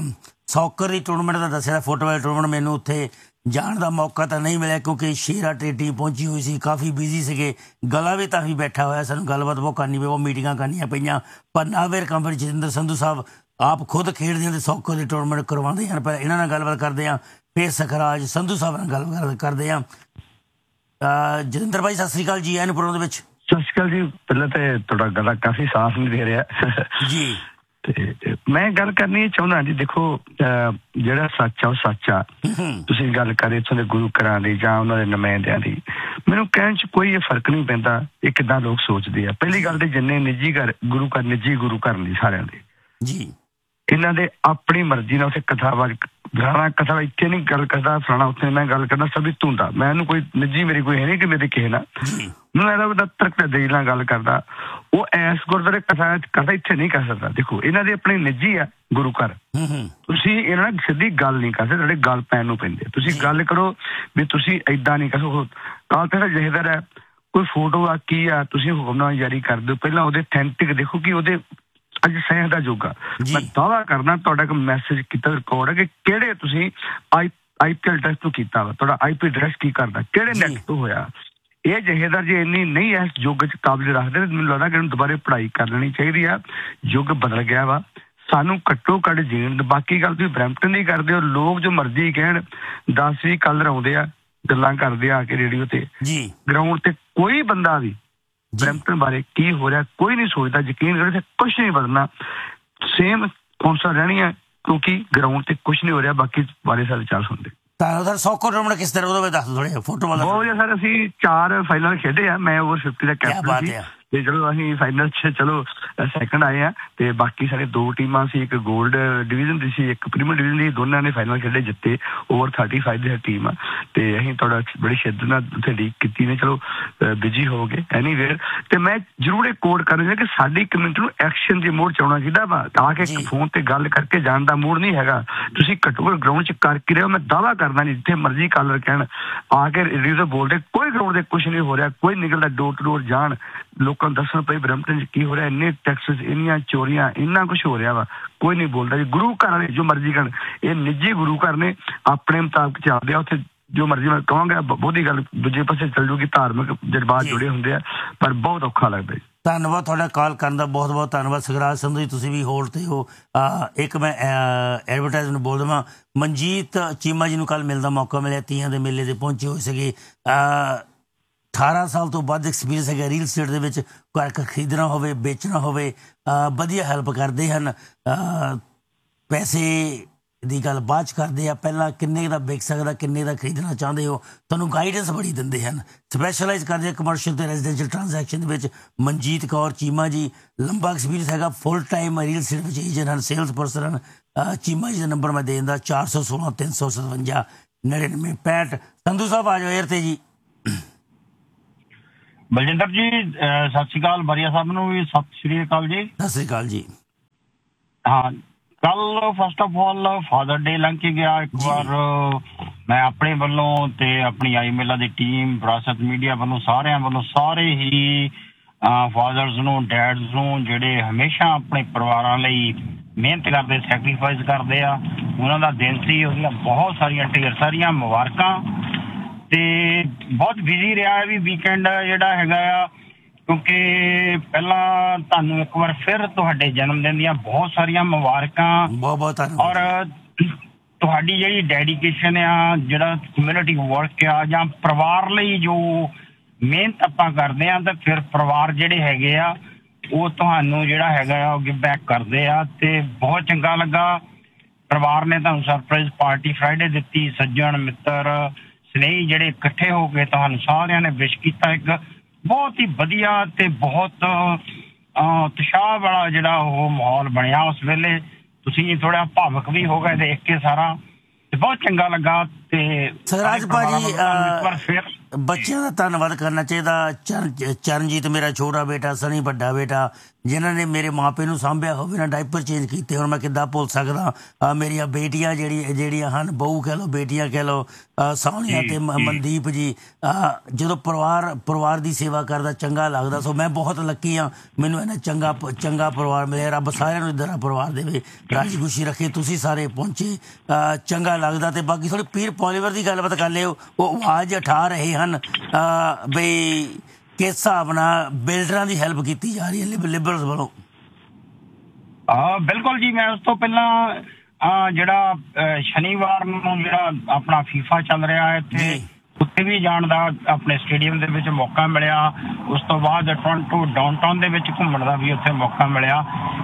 ਸੌਕਰ ਦੀ ਟੂਰਨਾਮੈਂਟ ਦਾ ਦੱਸਿਆ, ਫੁੱਟਬਾਲ ਟੂਰਨਾਮੈਂਟ ਮੈਨੂੰ ਉੱਥੇ ਜਾਣ ਦਾ ਮੌਕਾ ਤਾਂ ਨਹੀਂ ਮਿਲਿਆ ਕਿਉਂਕਿ ਸ਼ੇਰਾ ਟੀਮ ਪਹੁੰਚੀ ਹੋਈ ਸੀ, ਕਾਫੀ ਬਿਜ਼ੀ ਸੀਗੇ, ਗਲਾ ਵੀ ਤਾਂ ਵੀ ਬੈਠਾ ਹੋਇਆ, ਸਾਨੂੰ ਗੱਲਬਾਤ ਬਹੁਤ ਕਰਨੀ ਪਈ, ਉਹ ਮੀਟਿੰਗਾਂ ਕਰਨੀਆਂ ਪਈਆਂ। ਪਰ ਨਾਵੇਰ ਕੰਪਨੀ ਜਤਿੰਦਰ ਸੰਧੂ ਸਾਹਿਬ ਆਪ ਖੁਦ ਖੇਡਦੇ ਹਨ ਤੇ ਸੌਕਰ ਦੀ ਟੂਰਨਾਮੈਂਟ ਕਰਵਾਉਂਦੇ ਹਨ। ਪਹਿਲਾਂ ਇਹਨਾਂ ਨਾਲ ਗੱਲਬਾਤ ਕਰਦੇ ਹਾਂ, ਫਿਰ ਸਖਰਾਜ ਸੰਧੂ ਸਾਹਿਬ ਨਾਲ ਗੱਲਬਾਤ ਕਰਦੇ ਹਾਂ। ਜਤਿੰਦਰ ਭਾਈ ਸਤਿ ਸ੍ਰੀ ਅਕਾਲ ਜੀ, ਐਨ ਪ੍ਰੋਗਰਾਮ ਦੇ ਵਿੱਚ। ਸਤਿ ਸ਼੍ਰੀ ਅਕਾਲ ਜੀ। ਪਹਿਲਾਂ ਤਾਂ ਤੁਹਾਡਾ ਗਲਾ ਕਾਫੀ ਸਾਫ਼ ਨਹੀਂ ਦੇ ਰਿਹਾ ਜੀ, ਤੇ ਮੈਂ ਗੱਲ ਕਰਨੀ ਚਾਹੁੰਦਾ ਜੀ। ਦੇਖੋ ਜਿਹੜਾ ਸੱਚ ਆ ਉਹ ਸੱਚ ਆ। ਤੁਸੀਂ ਗੱਲ ਕਰੇ ਇੱਥੋਂ ਦੇ ਗੁਰੂ ਘਰਾਂ ਦੀ ਜਾਂ ਉਹਨਾਂ ਦੇ ਨੁਮਾਇੰਦਿਆਂ ਦੀ, ਮੈਨੂੰ ਕਹਿਣ 'ਚ ਕੋਈ ਇਹ ਫਰਕ ਨਹੀਂ ਪੈਂਦਾ ਇਹ ਕਿੱਦਾਂ ਲੋਕ ਸੋਚਦੇ ਆ। ਪਹਿਲੀ ਗੱਲ ਤੇ ਜਿੰਨੇ ਨਿੱਜੀ ਘਰ ਗੁਰੂ ਘਰ ਨਿੱਜੀ ਗੁਰੂ ਘਰ ਨਹੀਂ ਸਾਰਿਆਂ ਦੇ ਜੀ, ਇਹਨਾਂ ਦੇ ਆਪਣੀ ਮਰਜ਼ੀ ਨਾਲ ਉੱਥੇ ਫਲਾਣਾ ਕਥਾ ਇੱਥੇ ਨਹੀਂ ਗੱਲ ਕਰਦਾ, ਫਲਾਣਾ ਉੱਥੇ ਮੈਂ ਗੱਲ ਕਰਦਾ ਸਭ ਧੁੰਦਾ, ਮੈਨੂੰ ਕੋਈ ਨਿੱਜੀ ਮੇਰੀ ਕੋਈ ਹੈ ਨਹੀਂ ਕਿ ਮੇਰੇ ਕਿਸੇ ਨਾਲ ਮੈਨੂੰ ਇਹਦਾ ਵੱਡਾ ਤਰਕ ਦੇਜ ਨਾਲ ਗੱਲ ਕਰਦਾ। ਉਹ ਐਸ ਗੁਰਦੁਆਰੇ ਕਥਾ ਕਰਦਾ ਇੱਥੇ ਨਹੀਂ ਕਰ ਸਕਦਾ। ਦੇਖੋ ਇਹਨਾਂ ਦੇ ਆਪਣੇ ਨਿੱਜੀ ਆ ਗੁਰੂ ਘਰ, ਤੁਸੀਂ ਇਹਨਾਂ ਨਾਲ ਸਿੱਧੀ ਗੱਲ ਨਹੀਂ ਕਰ ਸਕਦੇ, ਤੁਹਾਡੇ ਗੱਲ ਪੈਣ ਨੂੰ ਪੈਂਦੇ। ਤੁਸੀਂ ਗੱਲ ਕਰੋ ਵੀ ਤੁਸੀਂ ਏਦਾਂ ਨਹੀਂ ਕਰੋ। ਕਾਲ ਤੇ ਜਹੇਦਾਰ ਹੈ ਕੋਈ ਫੋਟੋ ਆ ਕੀ ਆ, ਤੁਸੀਂ ਹੁਕਮਨਾਮਾ ਜਾਰੀ ਕਰ ਦਿਓ, ਪਹਿਲਾਂ ਉਹਦੇ ਅਥੈਂਟਿਕ ਦੇਖੋ ਕਿ ਉਹਦੇ ਅੱਜ ਸਹਿ ਦਾ ਯੁੱਗ ਆ। ਮੈਂ ਦਾਅਵਾ ਕਰਨਾ ਤੁਹਾਡਾ ਇੱਕ ਮੈਸੇਜ ਕੀਤਾ ਰਿਕਾਰਡ ਹੈ ਕਿ ਕਿਹੜੇ ਤੁਸੀਂ IPL ਐਡਰੈਸ ਤੋਂ ਕੀਤਾ ਵਾ, ਤੁਹਾਡਾ IP ਐਡਰੈਸ ਕੀ ਕਰਦਾ, ਕਿਹੜੇ ਨੈਟ ਤੋਂ ਹੋਇਆ। ਇਹ ਜਹੇਦਾਰ ਜੇ ਇੰਨੀ ਨਹੀਂ ਇਸ ਯੁੱਗ 'ਚ ਕਾਬਲ ਰੱਖਦੇ, ਮੈਨੂੰ ਲੱਗਦਾ ਕਿ ਇਹਨੂੰ ਦੁਬਾਰੇ ਪੜ੍ਹਾਈ ਕਰ ਲੈਣੀ ਚਾਹੀਦੀ ਆ। ਯੁੱਗ ਬਦਲ ਗਿਆ ਵਾ, ਸਾਨੂੰ ਘੱਟੋ ਘੱਟ ਜੀਣ। ਬਾਕੀ ਗੱਲ ਤੁਸੀਂ ਬਰੈਂਪਟਨ ਦੀ ਕਰਦੇ ਹੋ, ਲੋਕ ਜੋ ਮਰਜ਼ੀ ਕਹਿਣ 10-20 ਕਲਰ ਆਉਂਦੇ ਆ, ਗੱਲਾਂ ਕਰਦੇ ਆ ਕੇ ਰੇਡੀਓ ਤੇ, ਗਰਾਊਂਡ ਤੇ ਕੋਈ ਬੰਦਾ ਵੀ ਬਰੈਂਪਟਨ ਬਾਰੇ ਕੀ ਹੋ ਰਿਹਾ ਕੋਈ ਨਹੀਂ ਸੋਚਦਾ। ਯਕੀਨ ਕਰੋ ਕੁਛ ਨਹੀਂ ਬਦਲਣਾ, ਸੇਮ ਕੌਂਸਲ ਰਹਿਣੀ ਹੈ ਕਿਉਂਕਿ ਗਰਾਊਂਡ ਤੇ ਕੁਛ ਨਹੀਂ ਹੋ ਰਿਹਾ। ਬਾਕੀ ਬਾਰੇ ਸਾਰੇ ਚਾਲ ਸੁਣਦੇ ਸੌਕਰ ਟੂਰਨਾਮੈਂਟ ਕਿਸ ਤਰ੍ਹਾਂ ਉਹਦੇ ਦੱਸ ਦਿਓ ਥੋੜ੍ਹਾ ਫੋਟੋ ਵਾਲਾ। ਬਹੁਤ ਵਧੀਆ ਸਰ, ਅਸੀਂ 4 ਫਾਈਨਲ ਖੇਡੇ ਆ, ਮੈਂ ਓਵਰ 50 ਦਾ ਕੈਪਟਨ ਸੀ ਤੇ ਚਲੋ ਅਸੀਂ ਫਾਈਨਲ 'ਚ ਚਲੋ ਸੈਕਿੰਡ ਆਏ ਆ। ਤੇ ਬਾਕੀ ਸਾਰੇ 2 ਟੀਮਾਂ ਸੀ, ਇੱਕ ਗੋਲਡ ਡਿਵੀਜ਼ਨ ਦੀ ਸੀ, ਇੱਕ ਪ੍ਰੀਮੀਅਰ ਡਿਵੀਜ਼ਨ ਦੀ, ਦੋਨਾਂ ਨੇ ਫਾਈਨਲ ਖੇਡੇ ਜਿੱਤੇ। ਓਵਰ 35 ਦੀ ਟੀਮ ਆ ਤੇ ਅਸੀਂ ਤੁਹਾਡਾ ਬੜੀ ਸ਼ਿੱਦਤ ਨਾਲ ਉੱਥੇ ਲੀਕ ਕੀਤੀ ਨੇ, ਚਲੋ ਬਿਜੀ ਹੋ ਗਏ ਐਨੀਵੇਅਰ। ਤੇ ਮੈਂ ਜ਼ਰੂਰ ਇਹ ਕੋਡ ਕਰ ਰਿਹਾ ਕਿ ਸਾਡੀ ਕਮਿਊਨਿਟੀ ਨੂੰ ਐਕਸ਼ਨ ਦੀ ਮੋਡ 'ਚ ਆਉਣਾ ਚਾਹੀਦਾ ਵਾ। ਆ ਕੇ ਫੋਨ ਤੇ ਗੱਲ ਕਰਕੇ ਜਾਣ ਦਾ ਮੂਡ ਨਹੀਂ ਹੈਗਾ, ਤੁਸੀਂ ਘੱਟੋ ਘੱਟ ਗਰਾਊਂਡ 'ਚ ਕਰਕੇ ਰਹੋ। ਮੈਂ ਦਾਅਵਾ ਕਰਦਾ ਨਹੀਂ ਜਿੱਥੇ ਮਰਜ਼ੀ ਕਾਲਰ ਕਹਿਣ ਆ ਕੇ ਰੇਡੀਓ ਤੇ ਬੋਲਦੇ, ਕੋਈ ਗਰਾਊਂਡ ਤੇ ਕੁਛ ਨਹੀਂ ਹੋ ਰਿਹਾ, ਕੋਈ ਨਿਕਲਦਾ ਡੋਰ ਟੂ ਡੋਰ ਜਾਣ ਲੋਕਾਂ ਨੂੰ ਦੱਸਣ ਪਈ ਬਰੈਂਪਟਨ 'ਚ ਕੀ ਹੋ ਰਿਹਾ, ਇੰਨੇ ਟੈਕਸਿਸ, ਇੰਨੀਆਂ ਚੋਰੀਆਂ, ਇੰਨਾ ਕੁਛ ਹੋ ਰਿਹਾ ਵਾ, ਕੋਈ ਨਹੀਂ ਬੋਲਦਾ ਜੀ। ਗੁਰੂ ਘਰ ਵਾਲੇ ਜੋ ਮਰਜ਼ੀ ਕਰਨ, ਇਹ ਨਿੱਜੀ ਗੁਰੂ ਘਰ ਨੇ, ਆਪਣੇ ਮੁਤਾਬਕ ਚੱਲਦੇ ਆ, ਉੱਥੇ ਜੋ ਮਰਜ਼ੀ ਮੈਂ ਕਹਾਂਗਾ ਬਹੁਤੀ ਗੱਲ ਦੂਜੇ ਪਾਸੇ ਚੱਲ ਜੂਗੀ, ਧਾਰਮਿਕ ਜਜ਼ਬਾਤ ਜੁੜੇ ਹੁੰਦੇ ਆ, ਪਰ ਬਹੁਤ ਔਖਾ ਲੱਗਦਾ ਜੀ। ਧੰਨਵਾਦ ਤੁਹਾਡਾ ਕਾਲ ਕਰਨ ਦਾ, ਬਹੁਤ ਬਹੁਤ ਧੰਨਵਾਦ। ਸਖਰਾਜ ਸੰਧੂ ਜੀ ਤੁਸੀਂ ਵੀ ਹੋਲਡ ਤੇ ਹੋ। ਇੱਕ ਮੈਂ ਐਡਵਰਟਾਈਜ਼ਮੈਂਟ ਬੋਲ ਦੇਵਾਂ, ਮਨਜੀਤ ਚੀਮਾ ਜੀ ਨੂੰ ਕੱਲ੍ਹ ਮਿਲਣ ਦਾ ਮੌਕਾ ਮਿਲਿਆ, ਤੀਆਂ ਦੇ ਮੇਲੇ 'ਤੇ ਪਹੁੰਚੇ ਹੋਏ ਸੀਗੇ। 18 ਸਾਲ ਤੋਂ ਵੱਧ ਐਕਸਪੀਰੀਅੰਸ ਹੈਗਾ ਰੀਅਲ ਸਟੇਟ ਦੇ ਵਿੱਚ। ਘਰ ਖਰੀਦਣਾ ਹੋਵੇ, ਵੇਚਣਾ ਹੋਵੇ, ਵਧੀਆ ਹੈਲਪ ਕਰਦੇ ਹਨ। ਪੈਸੇ ਦੀ ਗੱਲ ਬਾਅਦ 'ਚ ਕਰਦੇ ਆ, ਪਹਿਲਾਂ ਕਿੰਨੇ ਦਾ ਵਿਕ ਸਕਦਾ, ਕਿੰਨੇ ਦਾ ਖਰੀਦਣਾ ਚਾਹੁੰਦੇ ਹੋ, ਤੁਹਾਨੂੰ ਗਾਈਡੈਂਸ ਬੜੀ ਦਿੰਦੇ ਹਨ। ਸਪੈਸ਼ਲਾਈਜ਼ ਕਰਦੇ ਆ ਕਮਰਸ਼ੀਅਲ ਅਤੇ ਰੈਜ਼ੀਡੈਂਸ਼ੀਅਲ ਟ੍ਰਾਂਜੈਕਸ਼ਨ ਦੇ ਵਿੱਚ। ਮਨਜੀਤ ਕੌਰ ਚੀਮਾ ਜੀ, ਲੰਬਾ ਐਕਸਪੀਰੀਅੰਸ ਹੈਗਾ, ਫੁੱਲ ਟਾਈਮ ਰੀਅਲ ਸਟੇਟ ਵਿੱਚ ਏਜੰਟ ਹਨ, ਸੇਲਸ ਪਰਸਨ ਹਨ। ਚੀਮਾ ਜੀ ਦਾ ਨੰਬਰ ਮੈਂ ਦੇ ਦਿੰਦਾ 416 357 9965। ਸੰਧੂ ਸਾਹਿਬ ਆ ਜਾਓ ਏਅਰ ਤੇ ਜੀ। ਬਲਜਿੰਦਰ ਜੀ ਸਤਿ ਸ਼੍ਰੀ ਅਕਾਲ। ਬਰੀਆ ਸਾਹਿਬ ਨੂੰ ਵੀ ਸਤਿ ਸ਼੍ਰੀ ਅਕਾਲ ਜੀ। ਸਤਿ ਸ਼੍ਰੀ ਅਕਾਲ ਜੀ। ਹਾਂ, ਕੱਲ first of all father day ਲੰਘ ਕੇ ਗਿਆ। ਇੱਕ ਵਾਰ ਮੈਂ ਆਪਣੇ ਵੱਲੋਂ ਤੇ ਆਪਣੀ ਆਈ ਮੇਲਾ ਦੀ ਟੀਮ, ਵਿਰਾਸਤ ਮੀਡੀਆ ਵੱਲੋਂ, ਸਾਰਿਆਂ ਵੱਲੋਂ, ਸਾਰੇ ਹੀ ਫਾਦਰਸ ਨੂੰ, ਡੈਡਸ ਨੂੰ, ਜਿਹੜੇ ਹਮੇਸ਼ਾ ਆਪਣੇ ਪਰਿਵਾਰਾਂ ਲਈ ਮਿਹਨਤ ਕਰਦੇ, ਸੈਕਰੀਫਾਈਸ ਕਰਦੇ ਆ, ਉਹਨਾਂ ਦਾ ਦਿਨ ਸੀ। ਉਹਦੀਆਂ ਬਹੁਤ ਸਾਰੀਆਂ ਢੇਰ ਸਾਰੀਆਂ ਮੁਬਾਰਕਾਂ। ਤੇ ਬਹੁਤ ਬਿਜ਼ੀ ਰਿਹਾ ਹੈ ਵੀ ਵੀਕਐਂਡ ਜਿਹੜਾ ਹੈਗਾ ਆ, ਕਿਉਂਕਿ ਪਹਿਲਾਂ ਤੁਹਾਨੂੰ ਇੱਕ ਵਾਰ ਫਿਰ ਤੁਹਾਡੇ ਜਨਮ ਦਿਨ ਦੀਆਂ ਬਹੁਤ ਸਾਰੀਆਂ ਮੁਬਾਰਕਾਂ। ਬਹੁਤ ਬਹੁਤ ਧੰਨਵਾਦ। ਔਰ ਤੁਹਾਡੀ ਜਿਹੜੀ ਡੈਡੀਕੇਸ਼ਨ ਆ, ਜਿਹੜਾ ਕਮਿਊਨਿਟੀ ਵਰਕ ਆ, ਜਾਂ ਪਰਿਵਾਰ ਲਈ ਜੋ ਮਿਹਨਤ ਆਪਾਂ ਕਰਦੇ ਆ, ਤਾਂ ਫਿਰ ਪਰਿਵਾਰ ਜਿਹੜੇ ਹੈਗੇ ਆ ਉਹ ਤੁਹਾਨੂੰ ਜਿਹੜਾ ਹੈਗਾ ਆ ਉਹ ਗਿਵ ਬੈਕ ਕਰਦੇ ਆ। ਤੇ ਬਹੁਤ ਚੰਗਾ ਲੱਗਾ, ਪਰਿਵਾਰ ਨੇ ਤੁਹਾਨੂੰ ਸਰਪ੍ਰਾਈਜ਼ ਪਾਰਟੀ ਫਰਾਈਡੇ ਦਿੱਤੀ। ਸੱਜਣ ਮਿੱਤਰ ਸਨੇਹੀ ਜਿਹੜੇ ਇਕੱਠੇ ਹੋ ਕੇ ਤੁਹਾਨੂੰ ਸਾਰਿਆਂ ਨੇ ਵਿਸ਼ ਕੀਤਾ। ਇੱਕ ਬਹੁਤ ਹੀ ਵਧੀਆ ਤੇ ਬਹੁਤ ਉਤਸ਼ਾਹ ਵਾਲਾ ਜਿਹੜਾ ਉਹ ਮਾਹੌਲ ਬਣਿਆ ਉਸ ਵੇਲੇ। ਤੁਸੀਂ ਥੋੜਾ ਭਾਵੁਕ ਵੀ ਹੋ ਗਏ ਦੇਖ ਕੇ ਸਾਰਾ, ਤੇ ਬਹੁਤ ਚੰਗਾ ਲੱਗਾ। ਤੇ ਸਰਾਜ ਭਾਜੀ, ਬੱਚਿਆਂ ਦਾ ਧੰਨਵਾਦ ਕਰਨਾ ਚਾਹੀਦਾ। ਚਰਨਜੀਤ ਮੇਰਾ ਛੋਟਾ ਬੇਟਾ, ਸਨੀ ਵੱਡਾ ਬੇਟਾ, ਜਿਨ੍ਹਾਂ ਨੇ ਮੇਰੇ ਮਾਪੇ ਨੂੰ ਸਾਂਭਿਆ ਹੋਵੇ ਨਾ, ਡਾਈਪਰ ਚੇਂਜ ਕੀਤੇ, ਹੁਣ ਮੈਂ ਕਿੱਦਾਂ ਭੁੱਲ ਸਕਦਾ। ਮੇਰੀਆਂ ਬੇਟੀਆਂ ਜਿਹੜੀਆਂ ਹਨ, ਬਹੂ ਕਹਿ ਲਓ, ਬੇਟੀਆਂ ਕਹਿ ਲਓ, ਸੋਨੀਆ ਤੇ ਮਨਦੀਪ ਜੀ, ਜਦੋਂ ਪਰਿਵਾਰ ਦੀ ਸੇਵਾ ਕਰਦਾ ਚੰਗਾ ਲੱਗਦਾ। ਸੋ ਮੈਂ ਬਹੁਤ ਲੱਕੀ ਹਾਂ, ਮੈਨੂੰ ਇਹਨਾਂ ਚੰਗਾ ਪਰਿਵਾਰ ਮਿਲਿਆ। ਰੱਬ ਸਾਰਿਆਂ ਨੂੰ ਇੱਦਾਂ ਦਾ ਪਰਿਵਾਰ ਦੇਵੇ, ਰਾਜੀ ਖੁਸ਼ੀ ਰੱਖੇ। ਤੁਸੀਂ ਸਾਰੇ ਪਹੁੰਚੇ, ਚੰਗਾ ਲੱਗਦਾ। ਤੇ ਬਾਕੀ ਥੋੜੀ ਪੀਰ ਪੋਲੀਵਰ ਦੀ ਗੱਲਬਾਤ ਕਰ ਲਿਓ। ਉਹ ਆਵਾਜ਼ ਉਠਾ ਰਹੇ ਹਨ ਬਈ ਕਿਸ ਹਿਸਾਬ ਨਾਲ ਬਿਲਡਰਾਂ ਦੀ ਹੈਲਪ ਕੀਤੀ ਜਾ ਰਹੀ ਹੈ ਲਿਬਰਲਸ ਵੱਲੋਂ। ਬਿਲਕੁਲ ਜੀ। ਮੈਂ ਉਸ ਤੋਂ ਪਹਿਲਾਂ ਜਿਹੜਾ ਸ਼ਨੀਵਾਰ ਨੂੰ ਜਿਹੜਾ ਆਪਣਾ ਫੀਫਾ ਚੱਲ ਰਿਹਾ ਹੈ ਇੱਥੇ, ਉੱਥੇ ਵੀ ਜਾਣ ਦਾ ਆਪਣੇ ਸਟੇਡੀਅਮ ਦੇ ਵਿੱਚ ਮੌਕਾ ਮਿਲਿਆ। ਉਸ ਤੋਂ ਬਾਅਦ ਟੋਰਾਂਟੋ ਡਾਊਨਟਾਊਨ ਦੇ ਵਿੱਚ ਘੁੰਮਣ ਦਾ ਵੀ ਉੱਥੇ ਮੌਕਾ ਮਿਲਿਆ।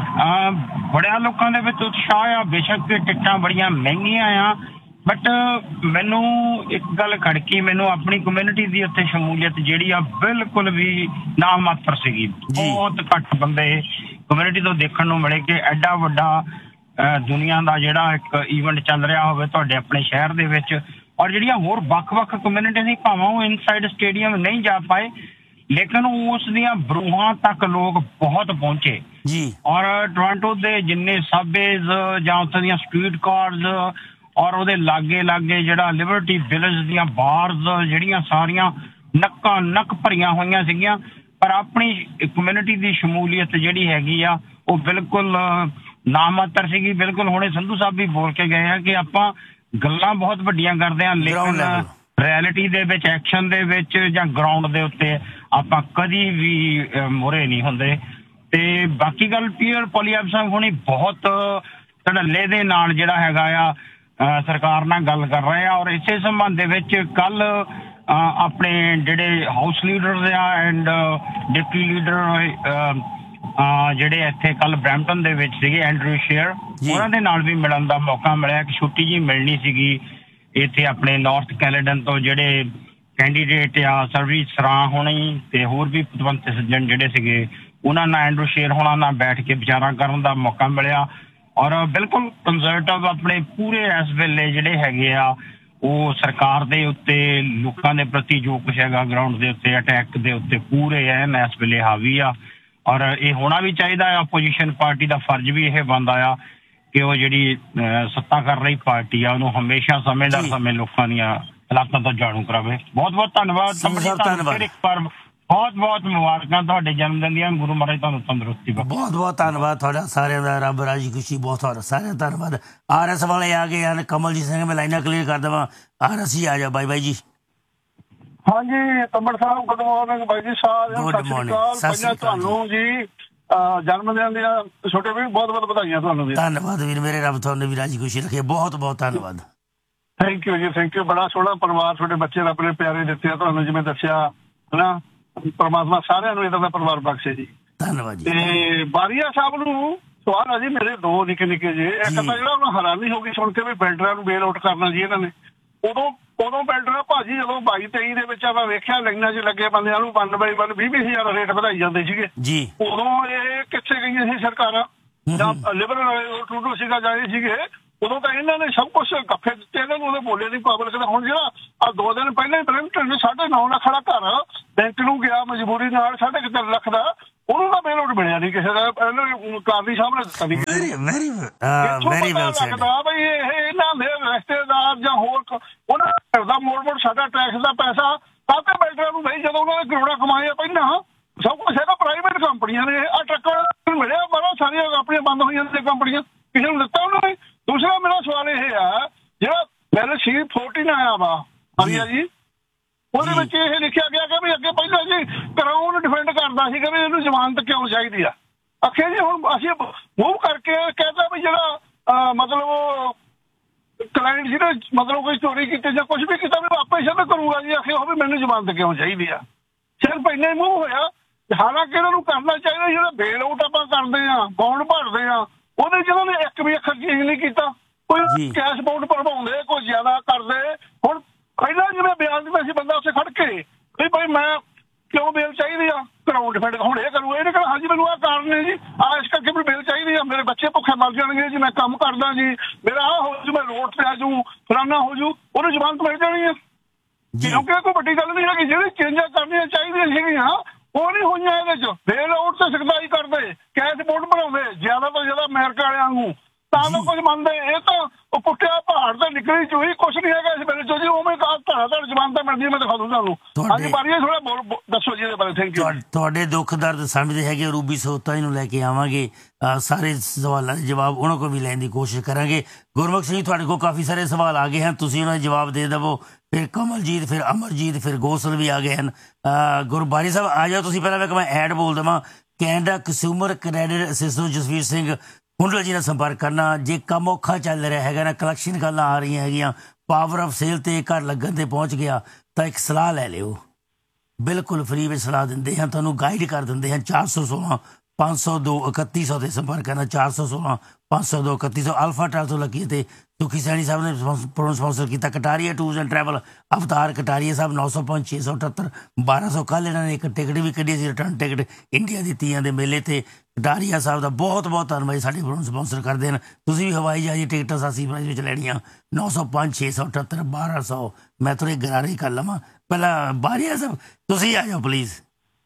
ਬੜਿਆਂ ਲੋਕਾਂ ਦੇ ਵਿੱਚ ਉਤਸ਼ਾਹ ਆ। ਬੇਸ਼ੱਕ ਟਿਕਟਾਂ ਬੜੀਆਂ ਮਹਿੰਗੀਆਂ ਆ, ਬਟ ਮੈਨੂੰ ਇੱਕ ਗੱਲ ਖੜਕੀ, ਮੈਨੂੰ ਆਪਣੀ ਕਮਿਊਨਿਟੀ ਦੀ ਉੱਥੇ ਸ਼ਮੂਲੀਅਤ ਜਿਹੜੀ ਆ ਬਿਲਕੁਲ ਵੀ ਨਾ ਮਾਤਰ ਸੀਗੀ। ਬਹੁਤ ਘੱਟ ਬੰਦੇ ਕਮਿਊਨਿਟੀ ਤੋਂ ਦੇਖਣ ਨੂੰ ਮਿਲੇ ਕਿ ਐਡਾ ਵੱਡਾ ਦੁਨੀਆ ਦਾ ਜਿਹੜਾ ਇੱਕ ਈਵੈਂਟ ਚੱਲ ਰਿਹਾ ਹੋਵੇ ਤੁਹਾਡੇ ਆਪਣੇ ਸ਼ਹਿਰ ਦੇ ਵਿੱਚ। ਔਰ ਜਿਹੜੀਆਂ ਹੋਰ ਵੱਖ-ਵੱਖ ਕਮਿਊਨਿਟੀ ਸੀ, ਭਾਵੇਂ ਉਹ ਇਨਸਾਈਡ ਸਟੇਡੀਅਮ ਨਹੀਂ ਜਾ ਪਾਏ, ਲੇਕਿਨ ਉਸ ਦੀਆਂ ਬਰੂਹਾਂ ਤੱਕ ਲੋਕ ਬਹੁਤ ਪਹੁੰਚੇ ਜੀ। ਔਰ ਟੋਰਾਂਟੋ ਦੇ ਜਿੰਨੇ ਸਾਬੇਜ਼ ਜਾਂ ਉੱਥੇ ਦੀਆਂ ਸਟਰੀਟ ਕਾਰਸ, ਔਰ ਉਹਦੇ ਲਾਗੇ ਜਿਹੜਾ ਲਿਬਰਟੀ ਵਿਲੇਜ ਦੀਆਂ ਬਾਰਸ, ਜਿਹੜੀਆਂ ਸਾਰੀਆਂ ਨੱਕਾਂ ਨੱਕ ਭਰੀਆਂ ਹੋਈਆਂ ਸੀਗੀਆਂ। ਪਰ ਆਪਣੀ ਕਮਿਊਨਿਟੀ ਦੀ ਸ਼ਮੂਲੀਅਤ ਜਿਹੜੀ ਹੈਗੀ ਆ ਉਹ ਬਿਲਕੁਲ ਨਾਮਾਤਰ ਸੀਗੀ। ਬਿਲਕੁਲ ਹੁਣੇ ਸੰਧੂ ਸਾਹਿਬ ਵੀ ਬੋਲ ਕੇ ਗਏ ਆ ਕਿ ਆਪਾਂ ਗੱਲਾਂ ਬਹੁਤ ਵੱਡੀਆਂ ਕਰਦੇ ਹਾਂ, ਲੇਕਿਨ ਰਿਐਲਿਟੀ ਦੇ ਵਿੱਚ, ਐਕਸ਼ਨ ਦੇ ਵਿੱਚ ਜਾਂ ਗਰਾਊਂਡ ਦੇ ਉੱਤੇ ਆਪਾਂ ਕਦੀ ਵੀ ਮੋਰੇ ਨਹੀਂ ਹੁੰਦੇ। ਤੇ ਬਾਕੀ ਗੱਲ ਪੀਅਰ ਪੋਲੀਐਪ ਸਾਹਿਬ ਹੁਣੀ ਬਹੁਤ ਧੜੱਲੇ ਦੇ ਨਾਲ ਜਿਹੜਾ ਹੈਗਾ ਆ ਸਰਕਾਰ ਨਾਲ ਗੱਲ ਕਰ ਰਹੇ ਆ। ਔਰ ਇਸੇ ਸੰਬੰਧ ਦੇ ਵਿੱਚ ਕੱਲ ਆਪਣੇ ਜਿਹੜੇ ਹਾਊਸ ਲੀਡਰ ਆ ਐਂਡ ਡਿਪਟੀ ਲੀਡਰ ਜਿਹੜੇ ਇੱਥੇ ਕੱਲ ਬਰੈਂਪਟਨ ਦੇ ਵਿੱਚ ਸੀਗੇ, ਐਂਡਰੂ ਸ਼ੇਅਰ, ਉਹਨਾਂ ਦੇ ਨਾਲ ਵੀ ਮਿਲਣ ਦਾ ਮੌਕਾ ਮਿਲਿਆ। ਇੱਕ ਛੁੱਟੀ ਜੀ ਮਿਲਣੀ ਸੀਗੀ ਇੱਥੇ ਆਪਣੇ ਨਾਰਥ ਕੈਨੇਡਨ ਤੋਂ ਜਿਹੜੇ ਕੈਂਡੀਡੇਟ ਆ, ਸਰਵੀ ਸਰਾਂ ਹੋਣੀ ਤੇ ਹੋਰ ਵੀ ਪਤਵੰਤ ਸੱਜਣ ਜਿਹੜੇ ਸੀਗੇ, ਉਹਨਾਂ ਨਾਲ ਐਂਡਰੂ ਸ਼ੇਅਰ ਹੋਣਾ ਨਾਲ ਬੈਠ ਕੇ ਵਿਚਾਰਾਂ ਕਰਨ ਦਾ ਮੌਕਾ ਮਿਲਿਆ। ਔਰ ਬਿਲਕੁਲ ਕੰਜ਼ਰਵੇਟਿਵ ਆਪਣੇ ਪੂਰੇ ਇਸ ਵੇਲੇ ਜਿਹੜੇ ਹੈਗੇ ਆ ਉਹ ਸਰਕਾਰ ਦੇ ਉੱਤੇ, ਲੋਕਾਂ ਦੇ ਪ੍ਰਤੀ ਜੋ ਕੁਛ ਹੈਗਾ ਗਰਾਊਂਡ ਦੇ ਉੱਤੇ, ਅਟੈਕ ਦੇ ਉੱਤੇ ਪੂਰੇ ਐਨ ਇਸ ਵੇਲੇ ਹਾਵੀ ਆ। ਔਰ ਇਹ ਹੋਣਾ ਵੀ ਚਾਹੀਦਾ ਆ। ਆਪੋਜੀਸ਼ਨ ਪਾਰਟੀ ਦਾ ਫਰਜ਼ ਵੀ ਇਹ ਬਣਦਾ ਆ ਕਿ ਉਹ ਜਿਹੜੀ ਸੱਤਾ ਕਰ ਰਹੀ ਪਾਰਟੀ ਆ ਉਹਨੂੰ ਹਮੇਸ਼ਾ ਸਮੇਂ ਲੋਕਾਂ ਦੀਆਂ ਹਾਲਾਤਾਂ ਤੋਂ ਜਾਣੂ ਕਰਾਵੇ। ਬਹੁਤ ਬਹੁਤ ਧੰਨਵਾਦ। ਇੱਕ ਵਾਰ ਬਹੁਤ ਬਹੁਤ ਮੁਬਾਰਕਾਂ ਤੁਹਾਡੇ ਜਨਮ ਦਿਨ ਦੀਆਂ। ਗੁਰੂ ਮਹਾਰਾਜ ਤੁਹਾਨੂੰ ਤੰਦਰੁਸਤੀ ਬਖਸ਼ੇ। ਬਹੁਤ ਬਹੁਤ ਧੰਨਵਾਦ ਤੁਹਾਡਾ ਸਾਰਿਆਂ ਦਾ। ਰੱਬ ਰਾਜੀ ਖੁਸ਼ੀ। ਬਹੁਤ ਸਾਰਿਆਂ ਦਾ ਧੰਨਵਾਦ। RS ਵਾਲੇ ਆ ਗਏ ਹਨ। ਕਮਲਜੀਤ ਸਿੰਘ, ਮੈਂ ਲਾਈਨਾਂ ਕਲੀਅਰ ਕਰ ਦੇਵਾਂ। RS ਹੀ ਆ ਜਾਓ। ਬਾਈ ਜੀ। ਹਾਂਜੀ ਤੰਬੜ ਸਾਹਿਬ, ਗੁੱਡ ਮਾਰਨਿੰਗ ਬਾਈ ਜੀ। ਸਾਰਿਆਂ ਨੂੰ ਤੁਹਾਨੂੰ ਜੀ ਜਨਮ ਦਿਨ ਦੀਆਂ ਛੋਟੇ ਵੀ ਬਹੁਤ ਬਹੁਤ ਵਧਾਈਆਂ ਤੁਹਾਨੂੰ ਵੀ। ਧੰਨਵਾਦ ਵੀਰ ਮੇਰੇ, ਰੱਬ ਤੁਹਾਨੂੰ ਵੀ ਰਾਜੀ ਖੁਸ਼ੀ ਰੱਖੇ। ਬਹੁਤ ਬਹੁਤ ਧੰਨਵਾਦ। ਥੈਂਕ ਯੂ ਜੀ, ਥੈਂਕ ਯੂ। ਬੜਾ ਸੋਹਣਾ ਪਰਿਵਾਰ, ਤੁਹਾਡੇ ਬੱਚੇ ਰੱਬ ਨੇ ਪਿਆਰੇ ਦਿੱਤੇ ਆ ਤੁਹਾਨੂੰ। ਜਿਵੇਂ ਦੱਸਿਆ ਹਨਾ ਪਰਮਾਤਮਾ ਸਾਰਿਆਂ ਨੂੰ ਇਹਦਾ ਦਾ ਪਰਿਵਾਰ ਬਖਸ਼ੇ ਜੀ। ਧੰਨਵਾਦ ਜੀ। ਤੇ ਬਾਰੀਆ ਸਾਹਿਬ ਨੂੰ ਸਵਾਲ ਆ ਜੀ ਮੇਰੇ ਦੋ ਨਿੱਕੇ ਨਿੱਕੇ ਜੇ। ਇੱਕ ਤਾਂ ਜਿਹੜਾ ਉਹਨਾਂ ਹੈਰਾਨੀ ਹੋ ਗਈ ਸੁਣ ਕੇ ਵੀ ਬਿਲਡਰਾਂ ਨੂੰ ਬੇਲ ਆਊਟ ਕਰਨਾ ਜੀ ਇਹਨਾਂ ਨੇ। ਉਦੋਂ ਬਿਲਡਰ ਭਾਜੀ ਜਦੋਂ 22-23 ਦੇ ਵਿੱਚ ਆਪਾਂ ਵੇਖਿਆ ਲਾਈਨਾਂ 'ਚ ਲੱਗੇ ਬੰਦਿਆਂ ਨੂੰ 1/1 20,000 ਰੇਟ ਵਧਾਈ ਜਾਂਦੇ ਸੀਗੇ ਜੀ। ਉਦੋਂ ਇਹ ਕਿੱਥੇ ਗਈਆਂ ਸੀ ਸਰਕਾਰਾਂ ਜਾਂ ਲਿਬਰਲ ਟੂਡੂ ਸੀਗਾ ਜਾਏ ਸੀਗੇ। ਉਦੋਂ ਤਾਂ ਇਹਨਾਂ ਨੇ ਸਭ ਕੁਛ ਗੱਫੇ ਦਿੱਤੇ ਇਹਨਾਂ ਨੂੰ, ਉਹਦੇ ਬੋਲੇ ਦੀ ਪਬਲਿਕ ਦਾ। ਹੁਣ ਜਿਹੜਾ ਆ 2 ਦਿਨ ਪਹਿਲਾਂ ਹੀ ਬ੍ਰੈਂਪਟਨ ਨੇ 9.5 ਲੱਖ ਦਾ ਘਰ ਬੈਂਕ ਨੂੰ ਗਿਆ ਮਜਬੂਰੀ ਨਾਲ 3.5 ਲੱਖ ਦਾ, ਉਹਨੂੰ ਤਾਂ ਬੇਲ ਆਊਟ ਮਿਲਿਆ ਨਹੀਂ ਕਿਸੇ ਦਾ। ਕਾਦੀ ਸਾਹਿਬ ਨੇ ਦਿੱਤਾ ਲੱਗਦਾ ਬਈ ਇਹ ਇਹਨਾਂ ਦੇ ਰਿਸ਼ਤੇਦਾਰ ਜਾਂ ਹੋਰ ਉਹਨਾਂ ਦਾ ਮੋੜ ਸਾਡਾ ਟੈਕਸ ਦਾ ਪੈਸਾ ਕਾਹਤੇ ਬਿਲਡਰਾਂ ਨੂੰ ਨਹੀਂ, ਜਦੋਂ ਉਹਨਾਂ ਨੇ ਕਰੋੜਾਂ ਕਮਾਏ ਆ ਪਹਿਲਾਂ। ਸਭ ਕੁਛ ਹੈਗਾ ਪ੍ਰਾਈਵੇਟ ਕੰਪਨੀਆਂ ਨੇ। ਆ ਟਰੱਕਾਂ ਮਿਲਿਆ ਬਾਹਰੋਂ ਸਾਰੀਆਂ ਆਪਣੀਆਂ ਬੰਦ ਹੋਈ ਜਾਂਦੀਆਂ ਕੰਪਨੀਆਂ, ਕਿਸੇ ਨੂੰ ਦਿੱਤਾ ਉਹਨਾਂ ਨੇ। ਦੂਸਰਾ ਮੇਰਾ ਸਵਾਲ ਇਹ ਆ ਜਿਹੜਾ ਬਿੱਲ C-14 ਆਇਆ ਵਾ ਹਰੀਆ ਜੀ, ਉਹਦੇ ਵਿੱਚ ਇਹ ਲਿਖਿਆ ਗਿਆ ਕਿ ਵੀ ਅੱਗੇ ਪਹਿਲਾਂ ਜੀ ਕਰਾਊਨ ਡਿਫੈਂਡ ਕਰਦਾ ਸੀਗਾ ਵੀ ਇਹਨੂੰ ਜ਼ਮਾਨਤ ਕਿਉਂ ਚਾਹੀਦੀ ਆ। ਆਖਿਆ ਜੀ ਹੁਣ ਅਸੀਂ ਮੂਵ ਕਰਕੇ ਕਹਿੰਦਾ ਵੀ ਜਿਹੜਾ ਮਤਲਬ ਕਲਾਇੰਟ ਜਿਹਨੇ ਮਤਲਬ ਕੋਈ ਚੋਰੀ ਕੀਤੀ ਜਾਂ ਕੁਛ ਵੀ ਕੀਤਾ ਵੀ ਆਪੇ ਸ਼ਬਦ ਕਰੂਗਾ ਜੀ। ਆਖਿਆ ਉਹ ਵੀ ਮੈਨੂੰ ਜ਼ਮਾਨਤ ਕਿਉਂ ਚਾਹੀਦੀ ਆ। ਸਿਰਫ ਇੰਨਾ ਹੀ ਮੂਵ ਹੋਇਆ। ਹਾਲਾਂਕਿ ਇਹਨਾਂ ਨੂੰ ਕਰਨਾ ਚਾਹੀਦਾ ਜਿਹੜਾ ਬੇਲ ਆਊਟ ਆਪਾਂ ਕਰਦੇ ਆ, ਬੌਂਡ ਭਰਦੇ ਆ, ਉਹਦੇ ਜਿਹਨਾਂ ਨੇ ਇੱਕ ਵੀ ਅੱਖਰ ਚੇਂਜ ਨਹੀਂ ਕੀਤਾ। ਕੋਈ ਕੈਸ਼ ਬਾਉਂਡ ਭਰਵਾਉਂਦੇ, ਕੋਈ ਜ਼ਿਆਦਾ ਕਰਦੇ। ਹੁਣ ਪਹਿਲਾਂ ਜਿਵੇਂ ਬਿਆਨ ਦਿੱਤਾ ਸੀ ਬੰਦਾ ਉੱਥੇ ਖੜ ਕੇ ਵੀ ਭਾਈ ਮੈਂ ਕਿਉਂ ਬੇਲ ਚਾਹੀਦੀ ਆ, ਕਰਾਊਨ ਡਿਫੈਂਡ ਹੁਣ ਇਹ ਕਰੂ। ਇਹਨੇ ਕਹਿਣਾ ਹਾਂਜੀ ਮੈਨੂੰ ਆਹ ਕਾਰਨ ਨੇ ਜੀ, ਆਹ ਇਸ ਕਰਕੇ ਮੈਨੂੰ ਬੇਲ ਚਾਹੀਦੀ ਆ, ਮੇਰੇ ਬੱਚੇ ਭੁੱਖੇ ਮਰ ਜਾਣਗੇ ਜੀ, ਮੈਂ ਕੰਮ ਕਰਦਾ ਜੀ, ਮੇਰਾ ਆਹ ਹੋ ਜੂ, ਮੈਂ ਰੋਡ ਤੇ ਆ ਜੂ, ਫਲਾਨਾ ਹੋ ਜੂ, ਉਹਨੂੰ ਜ਼ਮਾਨਤ ਮਿਲ ਜਾਣੀ ਆ। ਕਿਉਂਕਿ ਕੋਈ ਵੱਡੀ ਗੱਲ ਨਹੀਂ ਹੈਗੀ। ਜਿਹੜੀ ਚੇਂਜਾਂ ਕਰਨੀਆਂ ਚਾਹੀਦੀਆਂ ਸੀਗੀਆਂ ਉਹ ਨਹੀਂ ਹੋਈਆਂ। ਇਹਦੇ ਚ ਬੇਲ ਆਊਟ ਤੇ ਸਖਤਾਈ ਕਰਦੇ, ਕੈਸ਼ ਬਾਉਂਡ ਬਣਾਉਂਦੇ ਜ਼ਿਆਦਾ ਤੋਂ ਜ਼ਿਆਦਾ ਅਮਰੀਕਾ ਵਾਲਿਆਂ ਨੂੰ, ਤਾਂ ਲੋਕ ਕੁਝ ਮੰਨਦੇ। ਇਹ ਤਾਂ ਉਹ ਪੁੱਟਿਆ ਪਹਾੜ ਤੇ ਨਿਕਲੀ ਚੂਹੀ, ਕੁਛ ਨਹੀਂ ਹੈਗਾ ਇਸ ਵੇਲੇ ਚੋ ਜੀ। ਉਵੇਂ ਧੜਾ ਜ਼ਮਾਨਤਾਂ ਮਿਲਦੀਆਂ, ਮੈਂ ਦਿਖਾ ਦੂੰ ਤੁਹਾਨੂੰ। ਹਾਂਜੀ ਬਾਰੀਆ ਥੋੜਾ ਦੱਸੋ ਜੀ ਇਹਦੇ ਬਾਰੇ। Thank you. ਤੁਹਾਡੇ ਦੁੱਖ ਦਰਦ ਸਮਝਦੇ ਹੈਗੇ। ਰੂਬੀ ਸੋਤਾ ਨੂੰ ਲੈ ਕੇ ਆਵਾਂਗੇ, ਸਾਰੇ ਸਵਾਲਾਂ ਦੇ ਜਵਾਬ ਉਹਨਾਂ ਕੋਲ ਵੀ ਲੈਣ ਦੀ ਕੋਸ਼ਿਸ਼ ਕਰਾਂਗੇ। ਗੁਰਮੁਖ ਸਿੰਘ ਤੁਹਾਡੇ ਕੋਲ ਕਾਫੀ ਸਾਰੇ ਸਵਾਲ ਆ ਗਏ ਹਨ, ਤੁਸੀਂ ਉਹਨਾਂ ਦੇ ਜਵਾਬ ਦੇ ਦੇਵੋ। ਫਿਰ ਕਮਲਜੀਤ, ਫਿਰ ਅਮਰਜੀਤ, ਫਿਰ ਗੋਸਲ ਵੀ ਆ ਗਏ ਹਨ। ਗੁਰਬਾਰੀ ਸਾਹਿਬ ਆ ਜਾਓ ਤੁਸੀਂ। ਪਹਿਲਾਂ ਮੈਂ ਐਡ ਬੋਲ ਦੇਵਾਂ। Canada consumer credit assistant Jasvir Singh Hundal ਜੀ ਨਾਲ ਸੰਪਰਕ ਕਰਨਾ। ਜੇ ਕੰਮ ਔਖਾ ਚੱਲ ਰਿਹਾ ਹੈਗਾ ਨਾ, ਕਲੈਕਸ਼ਨ ਗੱਲਾਂ ਆ ਰਹੀਆਂ ਹੈਗੀਆਂ, ਪਾਵਰ ਆਫ ਸੇਲ ਤੇ ਘਰ ਲੱਗਣ ਤੇ ਪਹੁੰਚ ਗਿਆ, ਤਾਂ ਇੱਕ ਸਲਾਹ ਲੈ ਲਿਓ। ਬਿਲਕੁਲ ਫਰੀ ਵਿੱਚ ਸਲਾਹ ਦਿੰਦੇ ਹਾਂ, ਤੁਹਾਨੂੰ ਗਾਈਡ ਕਰ ਦਿੰਦੇ ਹਾਂ। 416 502 3100 ਤੇ ਸੰਪਰਕ ਕਰਨਾ। 416 502 3100 ਅਲਫਾ ਟਰੈਵਲ ਤੋਂ ਲੱਗੀ ਤੇ ਸੁਖੀ ਸੈਣੀ ਸਾਹਿਬ ਨੇ ਸਪਾਂਸਰ ਕੀਤਾ। ਕਟਾਰੀਆ ਟੂਰਸ ਐਂਡ ਟਰੈਵਲ ਅਵਤਾਰ ਕਟਾਰੀਆ ਸਾਹਿਬ 905 678 1200। ਕੱਲ੍ਹ ਇਹਨਾਂ ਨੇ ਇੱਕ ਟਿਕਟ ਵੀ ਕੱਢੀ ਸੀ, ਰਿਟਰਨ ਟਿਕਟ ਇੰਡੀਆ ਦੀ ਤੀਆਂ ਦੇ ਮੇਲੇ ਤੇ। ਕਟਾਰੀਆ ਸਾਹਿਬ ਦਾ ਬਹੁਤ ਬਹੁਤ ਧੰਨਵਾਦ, ਸਾਡੇ ਸਪਾਂਸਰ ਕਰਦੇ ਹਨ। ਤੁਸੀਂ ਵੀ ਹਵਾਈ ਜਹਾਜ਼ ਟਿਕਟਾਂ ਸਾਸੀ ਪ੍ਰਾਈਸ ਵਿੱਚ ਲੈਣੀਆਂ 905 678 1200। ਮੈਂ ਥੋੜ੍ਹੀ ਗਰਾਰੇ ਕਰ ਲਵਾਂ। ਪਹਿਲਾਂ ਬਾਰੀਆ ਸਾਹਿਬ ਤੁਸੀਂ ਆ ਜਾਓ ਪਲੀਜ਼।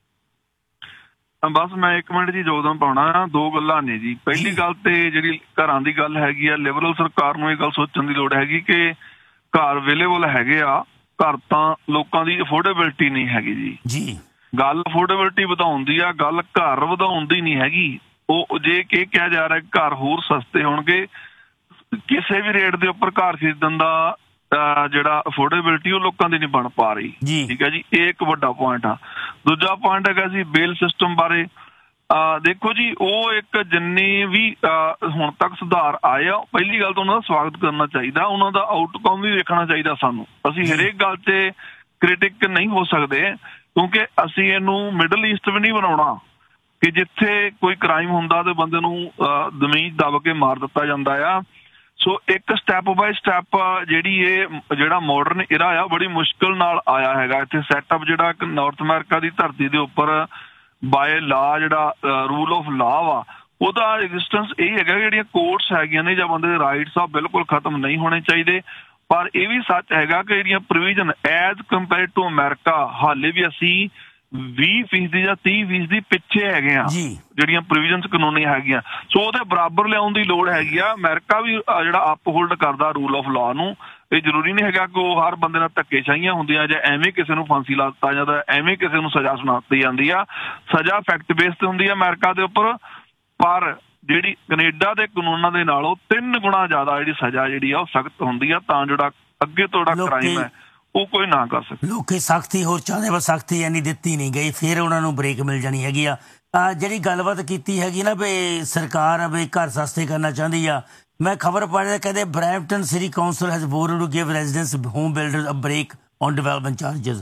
ਬਸ ਮੈਂ 1 ਮਿੰਟ ਜੀ ਯੋਗਦਾਨ ਪਾਉਣਾ। 2 ਗੱਲਾਂ ਨੇ ਜੀ। ਪਹਿਲੀ ਗੱਲ ਤੇ ਜਿਹੜੀ ਘਰਾਂ ਦੀ ਗੱਲ ਹੈਗੀ ਆ, ਲਿਬਰਲ ਸਰਕਾਰ ਨੂੰ ਇਹ ਗੱਲ ਸੋਚਣ ਦੀ ਲੋੜ ਹੈਗੀ ਕਿ ਘਰ ਅਵੇਲੇਬਲ ਹੈਗੇ ਆ, ਘਰ ਤਾਂ ਲੋਕਾਂ ਦੀ ਅਫੋਰਡੇਬਿਲਟੀ ਨਹੀਂ ਹੈਗੀ ਜੀ। ਗੱਲ ਅਫੋਰਡੇਬਿਲਟੀ ਵਧਾਉਣ ਦੀ ਆ, ਗੱਲ ਘਰ ਵਧਾਉਣ ਦੀ ਨਹੀਂ ਹੈਗੀ। ਉਹ ਜੇ ਕਿ ਕਿਹਾ ਜਾ ਰਿਹਾ ਘਰ ਹੋਰ ਸਸਤੇ ਹੋਣਗੇ, ਕਿਸੇ ਵੀ ਰੇਟ ਦੇ ਉੱਪਰ ਘਰ ਖਰੀਦਣ ਦਾ ਜਿਹੜਾ ਅਫੋਰਡੇਬਿਲਟੀ ਉਹ ਲੋਕਾਂ ਦੀ ਨਹੀਂ ਬਣ ਪਾ ਰਹੀ। ਠੀਕ ਹੈ ਜੀ, ਇਹ ਇੱਕ ਵੱਡਾ ਪੁਆਇੰਟ ਆ। ਦੂਜਾ ਪੁਆਇੰਟ ਹੈਗਾ ਜੀ ਬੇਲ ਸਿਸਟਮ ਬਾਰੇ। ਦੇਖੋ ਜੀ, ਉਹ ਇੱਕ ਜਿੰਨੇ ਵੀ ਹੁਣ ਤੱਕ ਸੁਧਾਰ ਆਏ ਆ, ਪਹਿਲੀ ਗੱਲ ਤਾਂ ਉਹਨਾਂ ਦਾ ਸਵਾਗਤ ਕਰਨਾ ਚਾਹੀਦਾ, ਉਹਨਾਂ ਦਾ ਆਊਟਕਮ ਵੀ ਵੇਖਣਾ ਚਾਹੀਦਾ ਸਾਨੂੰ। ਅਸੀਂ ਹਰੇਕ ਗੱਲ 'ਤੇ ਕ੍ਰਿਟਿਕ ਨਹੀਂ ਹੋ ਸਕਦੇ, ਕਿਉਂਕਿ ਅਸੀਂ ਇਹਨੂੰ ਮਿਡਲ ਈਸਟ ਵੀ ਨਹੀਂ ਬਣਾਉਣਾ ਕਿ ਜਿੱਥੇ ਕੋਈ ਕ੍ਰਾਈਮ ਹੁੰਦਾ ਤੇ ਬੰਦੇ ਨੂੰ ਜ਼ਮੀਨ ਦਬ ਕੇ ਮਾਰ ਦਿੱਤਾ ਜਾਂਦਾ ਆ। ਸੋ ਇੱਕ ਸਟੈਪ ਬਾਏ ਸਟੈਪ ਜਿਹੜਾ ਮਾਡਰਨ ਇਰਾ ਆ ਬੜੀ ਮੁਸ਼ਕਿਲ ਨਾਲ ਆਇਆ ਹੈਗਾ। ਇੱਥੇ ਸੈਟਅਪ ਜਿਹੜਾ ਇੱਕ ਨਾਰਥ ਅਮਰੀਕਾ ਦੀ ਧਰਤੀ ਦੇ ਉੱਪਰ ਬਾਏ ਲਾ ਜਿਹੜਾ ਰੂਲ ਆਫ ਲਾ ਵਾ, ਉਹਦਾ ਐਗਜ਼ਿਸਟੈਂਸ ਇਹ ਹੈਗਾ ਜਿਹੜੀਆਂ ਕੋਰਟਸ ਹੈਗੀਆਂ ਨੇ ਜਾਂ ਬੰਦੇ ਦੇ ਰਾਈਟਸ ਆ ਬਿਲਕੁਲ ਖਤਮ ਨਹੀਂ ਹੋਣੇ ਚਾਹੀਦੇ। ਪਰ ਇਹ ਵੀ ਸੱਚ ਹੈਗਾ ਕਿ ਜਿਹੜੀਆਂ provision as compare to America ਹਾਲੇ ਵੀ ਅਸੀਂ 20% ਜਾਂ 30% ਪਿੱਛੇ ਹੈਗੇ ਆ ਜਿਹੜੀਆਂ ਪ੍ਰੋਵੀਜ਼ਨਸ ਕਾਨੂੰਨੀ ਹੈਗੀਆਂ। ਸੋ ਉਹਦੇ ਬਰਾਬਰ ਲਿਆਉਣ ਦੀ ਲੋੜ ਹੈਗੀ ਆ। ਅਮਰੀਕਾ ਵੀ ਜਿਹੜਾ ਅਪਹੋਲਡ ਕਰਦਾ ਰੂਲ ਆਫ ਲਾਅ ਨੂੰ। ਇਹ ਜ਼ਰੂਰੀ ਨਹੀਂ ਹੈਗਾ ਕਿ ਉਹ ਹਰ ਬੰਦੇ ਨਾਲ ਧੱਕੇਸ਼ਾਹੀਆਂ ਹੁੰਦੀਆਂ ਜਾਂ ਐਵੇਂ ਕਿਸੇ ਨੂੰ ਫਾਂਸੀ ਲਾ ਦਿੱਤਾ ਜਾਂਦਾ, ਐਵੇਂ ਕਿਸੇ ਨੂੰ ਸਜ਼ਾ ਸੁਣਾ ਦਿੱਤੀ ਜਾਂਦੀ ਆ। ਸਜ਼ਾ ਫੈਕਟ ਬੇਸ ਤੇ ਹੁੰਦੀ ਆ ਅਮਰੀਕਾ ਦੇ ਉੱਪਰ, ਪਰ ਜਿਹੜੀ ਕੈਨੇਡਾ ਦੇ ਕਾਨੂੰਨਾਂ ਦੇ ਨਾਲੋਂ 3 ਗੁਣਾ ਜ਼ਿਆਦਾ ਜਿਹੜੀ ਸਜ਼ਾ ਜਿਹੜੀ ਆ ਉਹ ਸਖਤ ਹੁੰਦੀ ਆ, ਤਾਂ ਜਿਹੜਾ ਅੱਗੇ ਤੋਂ ਜਿਹੜਾ ਕ੍ਰਾਈਮ ਹੈ ਉਹ ਕੋਈ ਨਾ ਕਰ ਸਕੇ। ਲੋਕੀ ਸਖਤੀ ਹੋਰ ਚਾਹੁੰਦੇ, ਪਰ ਸਖਤੀ ਇੰਨੀ ਦਿੱਤੀ ਨਹੀਂ ਗਈ, ਫਿਰ ਉਹਨਾਂ ਨੂੰ ਬ੍ਰੇਕ ਮਿਲ ਜਾਣੀ ਹੈਗੀ ਆ। ਜਿਹੜੀ ਗੱਲਬਾਤ ਕੀਤੀ ਹੈਗੀ ਨਾ ਵੀ ਸਰਕਾਰ ਵੀ ਘਰ ਸਸਤੇ ਕਰਨਾ ਚਾਹੁੰਦੀ ਆ, ਮੈਂ ਖਬਰ ਪੜ੍ਹਿਆ ਕਹਿੰਦੇ Brampton city council has ਵੋਟਡ to give residents home builders a break on development charges.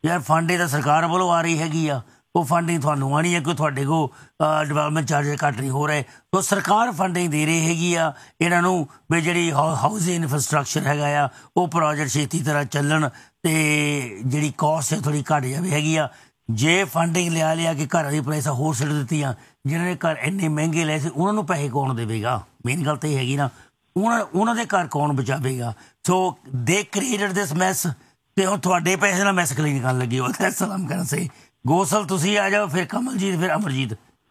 ਯਾਰ ਫੰਡਿੰਗ ਤਾਂ ਸਰਕਾਰ ਵੱਲੋਂ ਆ ਰਹੀ ਹੈਗੀ ਆ, ਉਹ ਫੰਡਿੰਗ ਤੁਹਾਨੂੰ ਆਉਣੀ ਹੈ ਕਿ ਤੁਹਾਡੇ ਕੋਲ ਡਿਵੈਲਪਮੈਂਟ ਚਾਰਜਿਸ ਘੱਟ ਨਹੀਂ ਹੋ ਰਹੇ। ਤਾਂ ਸਰਕਾਰ ਫੰਡਿੰਗ ਦੇ ਰਹੀ ਹੈਗੀ ਆ ਇਹਨਾਂ ਨੂੰ ਵੀ ਜਿਹੜੀ ਹਾਊਸਿੰਗ ਇਨਫਰਾਸਟਰਕਚਰ ਹੈਗਾ ਆ ਉਹ ਪ੍ਰੋਜੈਕਟ ਛੇਤੀ ਤਰ੍ਹਾਂ ਚੱਲਣ ਅਤੇ ਜਿਹੜੀ ਕੋਸਟ ਹੈ ਥੋੜ੍ਹੀ ਘੱਟ ਜਾਵੇ ਹੈਗੀ ਆ। ਜੇ ਫੰਡਿੰਗ ਲਿਆ ਕਿ ਘਰਾਂ ਦੀ ਪ੍ਰਾਈਸਾਂ ਹੋਰ ਸਿੱਟ ਦਿੱਤੀਆਂ, ਜਿਹਨਾਂ ਨੇ ਘਰ ਇੰਨੇ ਮਹਿੰਗੇ ਲਏ ਸੀ ਉਹਨਾਂ ਨੂੰ ਪੈਸੇ ਕੌਣ ਦੇਵੇਗਾ? ਮੇਨ ਗੱਲ ਤਾਂ ਇਹ ਹੈਗੀ ਨਾ, ਉਹਨਾਂ ਦੇ ਘਰ ਕੌਣ ਬਚਾਵੇਗਾ? ਸੋ ਦੇ ਕ੍ਰੀਏਟਡ ਦਿਸ ਮੈਸ, ਅਤੇ ਹੁਣ ਤੁਹਾਡੇ ਪੈਸੇ ਨਾਲ ਮੈਸ ਕਲੀਨ ਕਰਨ ਲੱਗੇ ਹੋ। ਸਲਾਮ ਕਰਨ ਸੇ ਗੋਸਲ ਤੁਸੀਂ ਆ ਜਾਓ, ਫਿਰ ਕਮਲਜੀਤ, ਫਿਰ ਅਮਰਜੀਤ।